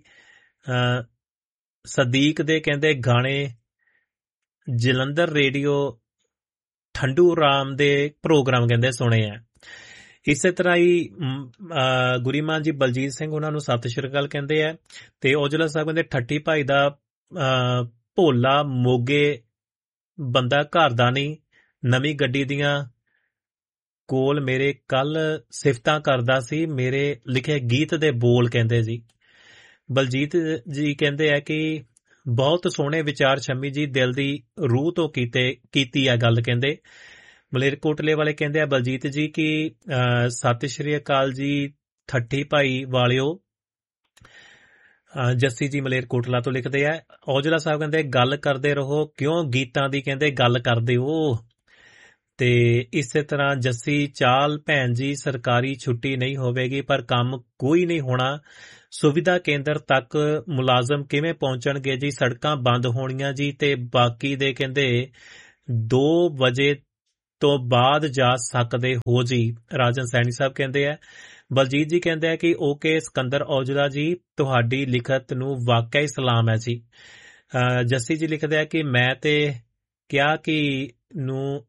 ਸਦੀਕ ਦੇ ਕਹਿੰਦੇ ਗਾਣੇ, ਜਲੰਧਰ ਰੇਡੀਓ ਠੰਡੂ ਰਾਮ ਦੇ ਪ੍ਰੋਗਰਾਮ ਕਹਿੰਦੇ ਸੁਣੇ ਆ। ਇਸੇ ਤਰ੍ਹਾਂ ਹੀ ਗੁਰੀਮਾਨ ਜੀ ਬਲਜੀਤ ਸਿੰਘ ਉਹਨਾਂ ਨੂੰ ਸਤਿ ਸ਼੍ਰੀ ਅਕਾਲ ਕਹਿੰਦੇ ਆ। ਤੇ ਔਜਲਾ ਸਾਹਿਬ ਕਹਿੰਦੇ ਠੱਠੀ ਭਾਈ ਦਾ ਭੋਲਾ ਮੋਗੇ ਬੰਦਾ ਘਰ ਦਾ ਨਹੀਂ, ਨਵੀਂ ਗੱਡੀ ਦੀਆਂ ਕੋਲ ਮੇਰੇ ਕੱਲ ਸਿਫਤਾਂ ਕਰਦਾ ਸੀ, ਮੇਰੇ ਲਿਖੇ ਗੀਤ ਦੇ ਬੋਲ ਕਹਿੰਦੇ ਜੀ। ਬਲਜੀਤ ਜੀ ਕਹਿੰਦੇ ਆ ਕਿ ਬਹੁਤ ਸੋਹਣੇ ਵਿਚਾਰ ਸ਼ੰਮੀ ਜੀ, ਦਿਲ ਦੀ ਰੂਹ ਤੋਂ ਕੀਤੀ ਆ ਗੱਲ। ਕਹਿੰਦੇ ਮਲੇਰਕੋਟਲੇ ਵਾਲੇ ਕਹਿੰਦੇ ਆ ਬਲਜੀਤ ਜੀ ਕਿ ਸਤਿ ਸ਼੍ਰੀ ਅਕਾਲ ਜੀ ਠੱਠੀ ਭਾਈ ਵਾਲਿਓ। ਜੱਸੀ ਜੀ ਮਲੇਰਕੋਟਲਾ ਤੋਂ ਲਿਖਦੇ ਆ। ਔਜਲਾ ਸਾਹਿਬ ਕਹਿੰਦੇ ਗੱਲ ਕਰਦੇ ਰਹੋ, ਕਿਉਂ ਗੀਤਾਂ ਦੀ ਕਹਿੰਦੇ ਗੱਲ ਕਰਦੇ ਹੋ। ਤੇ ਇਸੇ ਤਰ੍ਹਾਂ ਜੱਸੀ ਚਾਲ ਭੈਣ ਜੀ ਸਰਕਾਰੀ ਛੁੱਟੀ ਨਹੀਂ ਹੋਵੇਗੀ, ਪਰ ਕੰਮ ਕੋਈ ਨਹੀਂ ਹੋਣਾ। ਸੁਵਿਧਾ ਕੇਂਦਰ ਤੱਕ ਮੁਲਾਜ਼ਮ ਕਿਵੇਂ ਪਹੁੰਚਣਗੇ ਜੀ, ਸੜਕਾਂ ਬੰਦ ਹੋਣੀਆਂ ਜੀ। ਤੇ ਬਾਕੀ ਦੇ ਕਹਿੰਦੇ 2 ਵਜੇ ਤੋਂ ਬਾਅਦ ਜਾ ਸਕਦੇ ਹੋ ਜੀ। ਰਾਜਨ ਸੈਣੀ ਸਾਹਿਬ ਕਹਿੰਦੇ ਆ। ਬਲਜੀਤ ਜੀ ਕਹਿੰਦੇ ਆ ਕਿ ਓਕੇ ਸਿਕੰਦਰ ਔਜਲਾ ਜੀ, ਤੁਹਾਡੀ ਲਿਖਤ ਨੂੰ ਵਾਕਿਆ ਸਲਾਮ ਹੈ ਜੀ। ਜੱਸੀ ਜੀ ਲਿਖਦੇ ਆ ਕਿ ਮੈਂ ਤੇ ਕਿਹਾ ਕਿ ਨੂੰ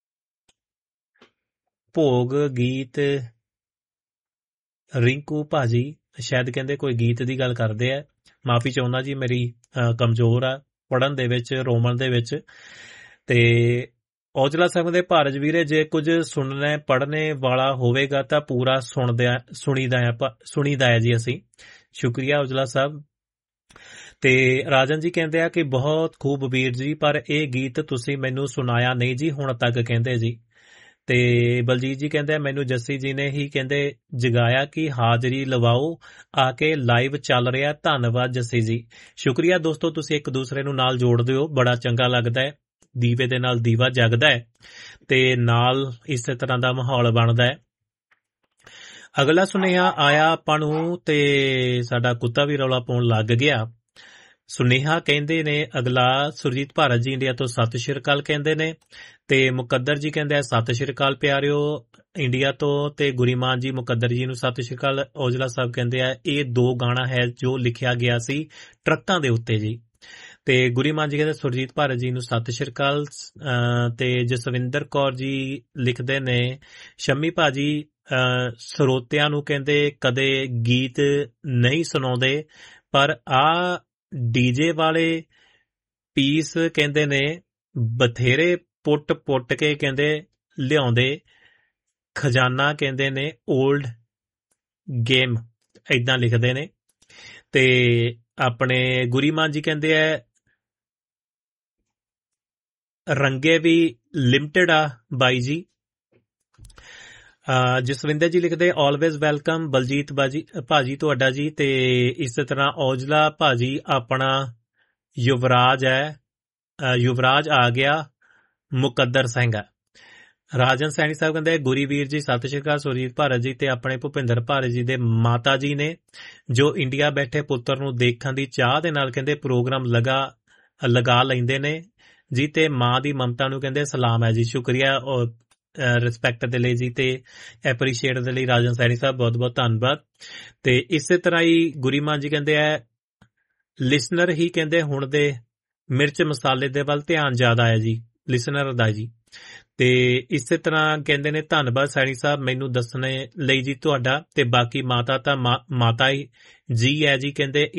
ਭੋਗ ਗੀਤ ਰਿੰਕੂ ਭਾਜੀ, ਸ਼ਾਇਦ ਕਹਿੰਦੇ ਕੋਈ ਗੀਤ ਦੀ ਗੱਲ ਕਰਦੇ ਆ। ਮਾਫੀ ਚਾਹੁੰਦਾ ਜੀ, ਮੇਰੀ ਕਮਜ਼ੋਰ ਆ ਪੜ੍ਹਨ ਦੇ ਵਿੱਚ, ਰੋਮਨ ਦੇ ਵਿੱਚ। ਤੇ ਔਜਲਾ ਸਾਹਿਬ ਦੇ ਭਾਰਜ ਵੀਰੇ, ਜੇ ਕੁਝ ਸੁਣਨੇ ਪੜ੍ਹਨੇ ਵਾਲਾ ਹੋਵੇਗਾ ਤਾਂ ਪੂਰਾ ਸੁਣੀਦਾ ਹੈ ਜੀ ਅਸੀਂ। ਸ਼ੁਕਰੀਆ ਔਜਲਾ ਸਾਹਿਬ। ਤੇ ਰਾਜਨ ਜੀ ਕਹਿੰਦੇ ਆ ਕਿ ਬਹੁਤ ਖੂਬ ਵੀਰ ਜੀ, ਪਰ ਇਹ ਗੀਤ ਤੁਸੀਂ ਮੈਨੂੰ ਸੁਣਾਇਆ ਨਹੀਂ ਜੀ ਹੁਣ ਤੱਕ ਕਹਿੰਦੇ ਜੀ। ਤੇ ਬਲਜੀਤ ਜੀ ਕਹਿੰਦੇ ਮੈਨੂੰ ਜੱਸੀ ਜੀ ਨੇ ਹੀ ਕਹਿੰਦੇ ਜਗਾਇਆ ਕਿ ਹਾਜ਼ਰੀ ਲਵਾਓ, ਆ ਕੇ ਲਾਈਵ ਚੱਲ ਰਿਹਾ। ਧੰਨਵਾਦ ਜੱਸੀ ਜੀ, ਸ਼ੁਕਰੀਆ ਦੋਸਤੋ, ਤੁਸੀਂ ਇੱਕ ਦੂਸਰੇ ਨੂੰ ਨਾਲ ਜੋੜਦੇ ਹੋ, ਬੜਾ ਚੰਗਾ ਲੱਗਦਾ ਹੈ। ਦੀਵੇ ਦੇ ਨਾਲ ਦੀਵਾ ਜਗਦਾ ਹੈ ਤੇ ਨਾਲ ਇਸੇ ਤਰ੍ਹਾਂ ਦਾ ਮਾਹੌਲ ਬਣਦਾ ਹੈ। ਅਗਲਾ ਸੁਨੇਹਾ ਆਇਆ ਆਪਾਂ ਨੂੰ ਤੇ ਸਾਡਾ ਕੁੱਤਾ ਵੀ ਰੌਲਾ ਪਾਉਣ ਲੱਗ ਗਿਆ। ਸੁਨੇਹਾ ਕਹਿੰਦੇ ਨੇ ਅਗਲਾ ਸੁਰਜੀਤ ਭਾਰਤ ਜੀ ਇੰਡੀਆ ਤੋਂ ਸਤਿ ਸ਼੍ਰੀ ਅਕਾਲ ਕਹਿੰਦੇ ਨੇ। ਤੇ ਮੁਕੱਦਰ ਜੀ ਕਹਿੰਦੇ ਸਤਿ ਸ਼੍ਰੀ ਅਕਾਲ ਪਿਆਰਿਓ ਇੰਡੀਆ ਤੋਂ। ਤੇ ਗੁਰੀਮਾਨ ਜੀ ਮੁਕੱਦਰ ਜੀ ਨੂੰ ਸਤਿ ਸ਼੍ਰੀ ਅਕਾਲ। ਔਜਲਾ ਸਾਹਿਬ ਕਹਿੰਦੇ ਆ ਇਹ 2 ਗਾਣਾ ਹੈ ਜੋ ਲਿਖਿਆ ਗਿਆ ਸੀ ਟਰੱਕਾਂ ਦੇ ਉੱਤੇ ਜੀ। ਤੇ ਗੁਰੀਮਾਨ ਜੀ ਕਹਿੰਦੇ ਸੁਰਜੀਤ ਭਾਰਤ ਜੀ ਨੂੰ ਸਤਿ ਸ਼੍ਰੀ ਅਕਾਲ। ਤੇ ਜਸਵਿੰਦਰ ਕੌਰ ਜੀ ਲਿਖਦੇ ਨੇ ਸ਼ੰਮੀ ਭਾਜੀ ਸਰੋਤਿਆਂ ਨੂੰ ਕਹਿੰਦੇ ਕਦੇ ਗੀਤ ਨਹੀਂ ਸੁਣਾਉਂਦੇ, ਪਰ ਆ ਡੀਜੇ ਵਾਲੇ ਪੀਸ ਕਹਿੰਦੇ ਨੇ ਬਥੇਰੇ ਪੁੱਟ ਕੇ ਕਹਿੰਦੇ ਲਿਆਉਂਦੇ ਖਜ਼ਾਨਾ ਕਹਿੰਦੇ ਨੇ 올ਡ ਗੇਮ, ਏਦਾਂ ਲਿਖਦੇ ਨੇ। ਤੇ ਆਪਣੇ ਗੁਰੀਮਾਨ ਜੀ ਕਹਿੰਦੇ ਆ ਰੰਗੇ ਵੀ ਲਿਮਟਿਡ ਆ ਬਾਈ ਜੀ। ਜਸਵਿੰਦਰ ਜੀ ਲਿਖਦੇ ਆਲਵੇਜ਼ ਵੈਲਕਮ ਬਲਜੀਤ ਭਾਜੀ ਤੁਹਾਡਾ ਜੀ। ਤੇ ਇਸੇ ਤਰ੍ਹਾਂ ਔਜਲਾ ਭਾਜੀ ਆਪਣਾ ਯੁਵਰਾਜ ਹੈ, ਯੁਵਰਾਜ ਆ ਗਿਆ ਮੁਕੱਦਰ ਸਿੰਘ ਹੈ। ਰਾਜਨ ਸੈਣੀ ਸਾਹਿਬ ਕਹਿੰਦੇ ਗੁਰੀ ਵੀਰ ਜੀ ਸਤਿ ਸ਼੍ਰੀ ਅਕਾਲ। ਸੁਰਜੀਤ ਭਾਰਤ ਜੀ ਤੇ ਆਪਣੇ ਭੁਪਿੰਦਰ ਭਾਰਤ ਜੀ ਦੇ ਮਾਤਾ ਜੀ ਨੇ ਜੋ ਇੰਡੀਆ ਬੈਠੇ ਪੁੱਤਰ ਨੂੰ ਦੇਖਣ ਦੀ ਚਾਹ ਦੇ ਨਾਲ ਕਹਿੰਦੇ ਪ੍ਰੋਗਰਾਮ ਲਗਾ ਲੈਂਦੇ ਨੇ ਜੀ। ਤੇ ਮਾਂ ਦੀ ਮਮਤਾ ਨੂੰ ਕਹਿੰਦੇ ਸਲਾਮ ਹੈ ਜੀ। ਸ਼ੁਕਰੀਆ ਰਿਸਪੈਕਟ ਦੇ ਲਈ ਜੀ ਤੇ ਐਪਰੀਸ਼ੀਏਟ ਦੇ ਲਈ ਰਾਜਨ ਸੈਣੀ ਸਾਹਿਬ ਬਹੁਤ ਬਹੁਤ ਧੰਨਵਾਦ। ਤੇ ਇਸੇ ਤਰ੍ਹਾਂ ਹੀ ਗੁਰੀਮਾਨ ਜੀ ਕਹਿੰਦੇ ਆ ਲਿਸਨਰ ਹੀ ਕਹਿੰਦੇ ਹੁਣ ਦੇ ਮਿਰਚ ਮਸਾਲੇ ਦੇ ਵੱਲ ਧਿਆਨ ਜ਼ਿਆਦਾ ਹੈ ਜੀ ਲਿਸਨਰ ਦਾ ਜੀ। ਤੇ ਇਸੇ ਤਰ੍ਹਾਂ ਕਹਿੰਦੇ ਨੇ ਧੰਨਵਾਦ ਸੈਣੀ ਸਾਹਿਬ ਮੈਨੂੰ ਦੱਸਣੇ ਲਈ ਜੀ ਤੁਹਾਡਾ। ਤੇ ਬਾਕੀ ਮਾਤਾ ਤਾਂ ਮਾਤਾ ਹੀ ਜੀ ਹੈ ਜੀ। ਕਹਿੰਦੇ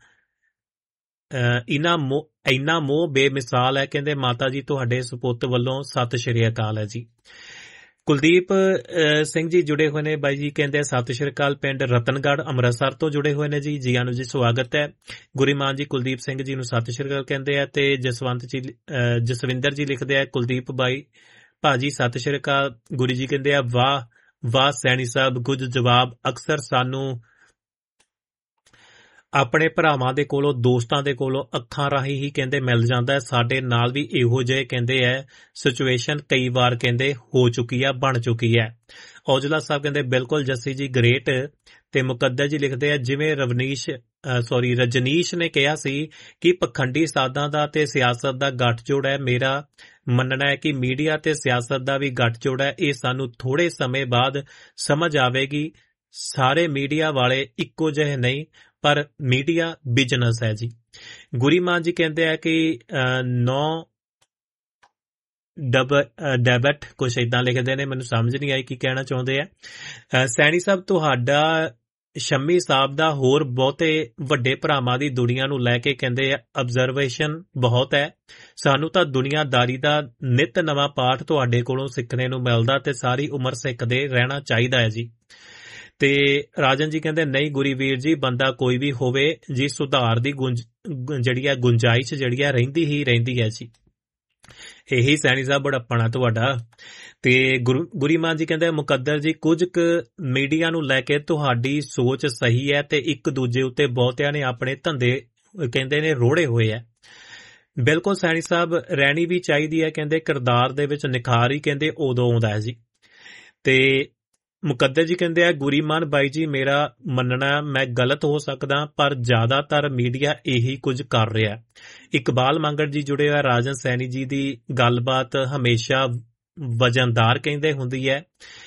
ਇੰਨਾ ਮੋਹ ਬੇਮਿਸਾਲ ਹੈ। ਕਹਿੰਦੇ ਮਾਤਾ ਜੀ ਤੁਹਾਡੇ ਸੁਪੁੱਤ ਵੱਲੋਂ ਸਤਿ ਸ਼੍ਰੀ ਅਕਾਲ ਹੈ ਜੀ। ਕੁਲਦੀਪ ਸਿੰਘ ਜੀ ਜੁੜੇ ਹੋਏ ਨੇ ਬਾਈ ਜੀ, ਕਹਿੰਦੇ ਸਤਿ ਸ਼੍ਰੀ ਅਕਾਲ। ਪਿੰਡ ਰਤਨਗੜ੍ਹ ਅੰਮ੍ਰਿਤਸਰ ਤੋਂ ਜੁੜੇ ਹੋਏ ਨੇ ਜੀ, ਜੀਆਂ ਨੂੰ ਜੀ ਸਵਾਗਤ ਹੈ। ਗੁਰੀਮਾਨ ਜੀ ਕੁਲਦੀਪ ਸਿੰਘ ਜੀ ਨੂੰ ਸਤਿ ਸ਼੍ਰੀ ਅਕਾਲ ਕਹਿੰਦੇ ਆ। ਤੇ ਜਸਵਿੰਦਰ ਜੀ ਲਿਖਦੇ ਆ ਕੁਲਦੀਪ ਬਾਈ ਭਾਜੀ ਸਤਿ ਸ਼੍ਰੀ ਅਕਾਲ। ਗੁਰੀ ਜੀ ਕਹਿੰਦੇ ਆ ਵਾਹ ਸੈਣੀ ਸਾਹਿਬ ਕੁਝ ਜਵਾਬ ਅਕਸਰ ਸਾਨੂੰ ਆਪਣੇ ਭਰਾਵਾਂ ਦੇ ਕੋਲੋਂ, ਦੋਸਤਾਂ ਦੇ ਕੋਲੋਂ ਅੱਖਾਂ ਰਾਹੀਂ ਹੀ ਕਹਿੰਦੇ ਮਿਲ ਜਾਂਦਾ ਹੈ। ਸਾਡੇ ਨਾਲ ਵੀ ਇਹੋ ਜਿਹੇ ਕਹਿੰਦੇ ਹੈ ਸਿਚੁਏਸ਼ਨ ਕਈ ਵਾਰ ਕਹਿੰਦੇ ਹੋ ਚੁੱਕੀ ਆ, ਬਣ ਚੁੱਕੀ ਹੈ। ਔਜਲਾ ਸਾਹਿਬ ਕਹਿੰਦੇ ਬਿਲਕੁਲ ਜੱਸੀ ਜੀ ਗ੍ਰੇਟ। ਤੇ ਮੁਕੱਦਰ ਜੀ ਲਿਖਦੇ ਆ ਜਿਵੇਂ ਰਜਨੀਸ਼ ਨੇ ਕਿਹਾ ਸੀ ਕਿ ਪਖੰਡੀ ਸਾਧਾਂ ਦਾ ਤੇ ਸਿਆਸਤ ਦਾ ਗੱਠਜੋੜ ਹੈ। ਮੇਰਾ ਮੰਨਣਾ ਹੈ ਕਿ ਮੀਡੀਆ ਤੇ ਸਿਆਸਤ ਦਾ ਵੀ ਗੱਠਜੋੜ ਹੈ। ਇਹ ਸਾਨੂੰ ਥੋੜੇ ਸਮੇਂ ਬਾਅਦ ਸਮਝ ਆਵੇਗੀ। ਸਾਰੇ ਮੀਡੀਆ ਵਾਲੇ ਇੱਕੋ ਜਿਹੇ ਨਹੀਂ, ਪਰ ਮੀਡੀਆ ਬਿਜ਼ਨਸ ਹੈ ਜੀ। ਗੁਰੀਮਾਨ ਜੀ ਕਹਿੰਦੇ ਆ ਕਿ ਡੈਬਟ ਕੁਛ ਏਦਾਂ ਲਿਖਦੇ ਨੇ, ਮੈਨੂੰ ਸਮਝ ਨਹੀਂ ਆਈ ਕੀ ਕਹਿਣਾ ਚਾਹੁੰਦੇ ਆ। ਸੈਣੀ ਸਾਹਿਬ ਤੁਹਾਡਾ ਸ਼ੰਮੀ ਸਾਹਿਬ ਦਾ ਹੋਰ ਬਹੁਤੇ ਵੱਡੇ ਭਰਾਵਾਂ ਦੀ ਦੁਨੀਆ ਨੂੰ ਲੈ ਕੇ ਕਹਿੰਦੇ ਆ ਅਬਜ਼ਰਵੇਸ਼ਨ ਬਹੁਤ ਹੈ। ਸਾਨੂੰ ਤਾਂ ਦੁਨੀਆਦਾਰੀ ਦਾ ਨਿਤ ਨਵਾਂ ਪਾਠ ਤੁਹਾਡੇ ਕੋਲੋਂ ਸਿੱਖਣੇ ਨੂੰ ਮਿਲਦਾ ਤੇ ਸਾਰੀ ਉਮਰ ਸਿੱਖਦੇ ਰਹਿਣਾ ਚਾਹੀਦਾ ਹੈ ਜੀ। ਤੇ ਰਾਜਨ ਜੀ ਕਹਿੰਦੇ ਨਹੀਂ ਗੁਰੀਵੀਰ ਜੀ, ਬੰਦਾ ਕੋਈ ਵੀ ਹੋਵੇ ਜੀ, ਸੁਧਾਰ ਦੀ ਜਿਹੜੀ ਹੈ ਗੁੰਜਾਇਸ਼ ਜਿਹੜੀ ਹੈ ਰਹਿੰਦੀ ਹੀ ਰਹਿੰਦੀ ਹੈ ਜੀ। ਇਹੀ ਸੈਣੀ ਸਾਹਿਬ ਬੜਾਪਣਾ ਤੁਹਾਡਾ। ਤੇ ਗੁਰੀਮਾਨ ਜੀ ਕਹਿੰਦੇ ਮੁਕੱਦਰ ਜੀ ਕੁਝ ਕੁ ਮੀਡੀਆ ਨੂੰ ਲੈ ਕੇ ਤੁਹਾਡੀ ਸੋਚ ਸਹੀ ਹੈ ਤੇ ਇੱਕ ਦੂਜੇ ਉੱਤੇ ਬਹੁਤਿਆਂ ਨੇ ਆਪਣੇ ਧੰਦੇ ਕਹਿੰਦੇ ਨੇ ਰੋੜੇ ਹੋਏ ਹੈ। ਬਿਲਕੁਲ ਸੈਣੀ ਸਾਹਿਬ, ਰਹਿਣੀ ਵੀ ਚਾਹੀਦੀ ਹੈ। ਕਹਿੰਦੇ ਕਿਰਦਾਰ ਦੇ ਵਿੱਚ ਨਿਖਾਰ ਹੀ ਕਹਿੰਦੇ ਉਦੋਂ ਆਉਂਦਾ ਹੈ ਜੀ। ਤੇ ਮੁਕੱਦਰ ਜੀ ਕਹਿੰਦੇ ਆ ਗੁਰੀਮਾਨ ਬਾਈ ਜੀ, ਮੇਰਾ ਮੰਨਣਾ ਮੈਂ ਗਲਤ ਹੋ ਸਕਦਾ ਪਰ ਜ਼ਿਆਦਾਤਰ ਮੀਡੀਆ ਇਹੀ ਕੁਝ ਕਰ ਰਿਹਾ। ਇਕਬਾਲ ਮੰਗੜ ਜੀ ਜੁੜੇ ਹੋਏ, ਰਾਜਨ ਸੈਣੀ ਜੀ ਦੀ ਗੱਲਬਾਤ ਹਮੇਸ਼ਾ ਵਜਨਦਾਰ ਕਹਿੰਦੇ ਹੁੰਦੀ ਹੈ।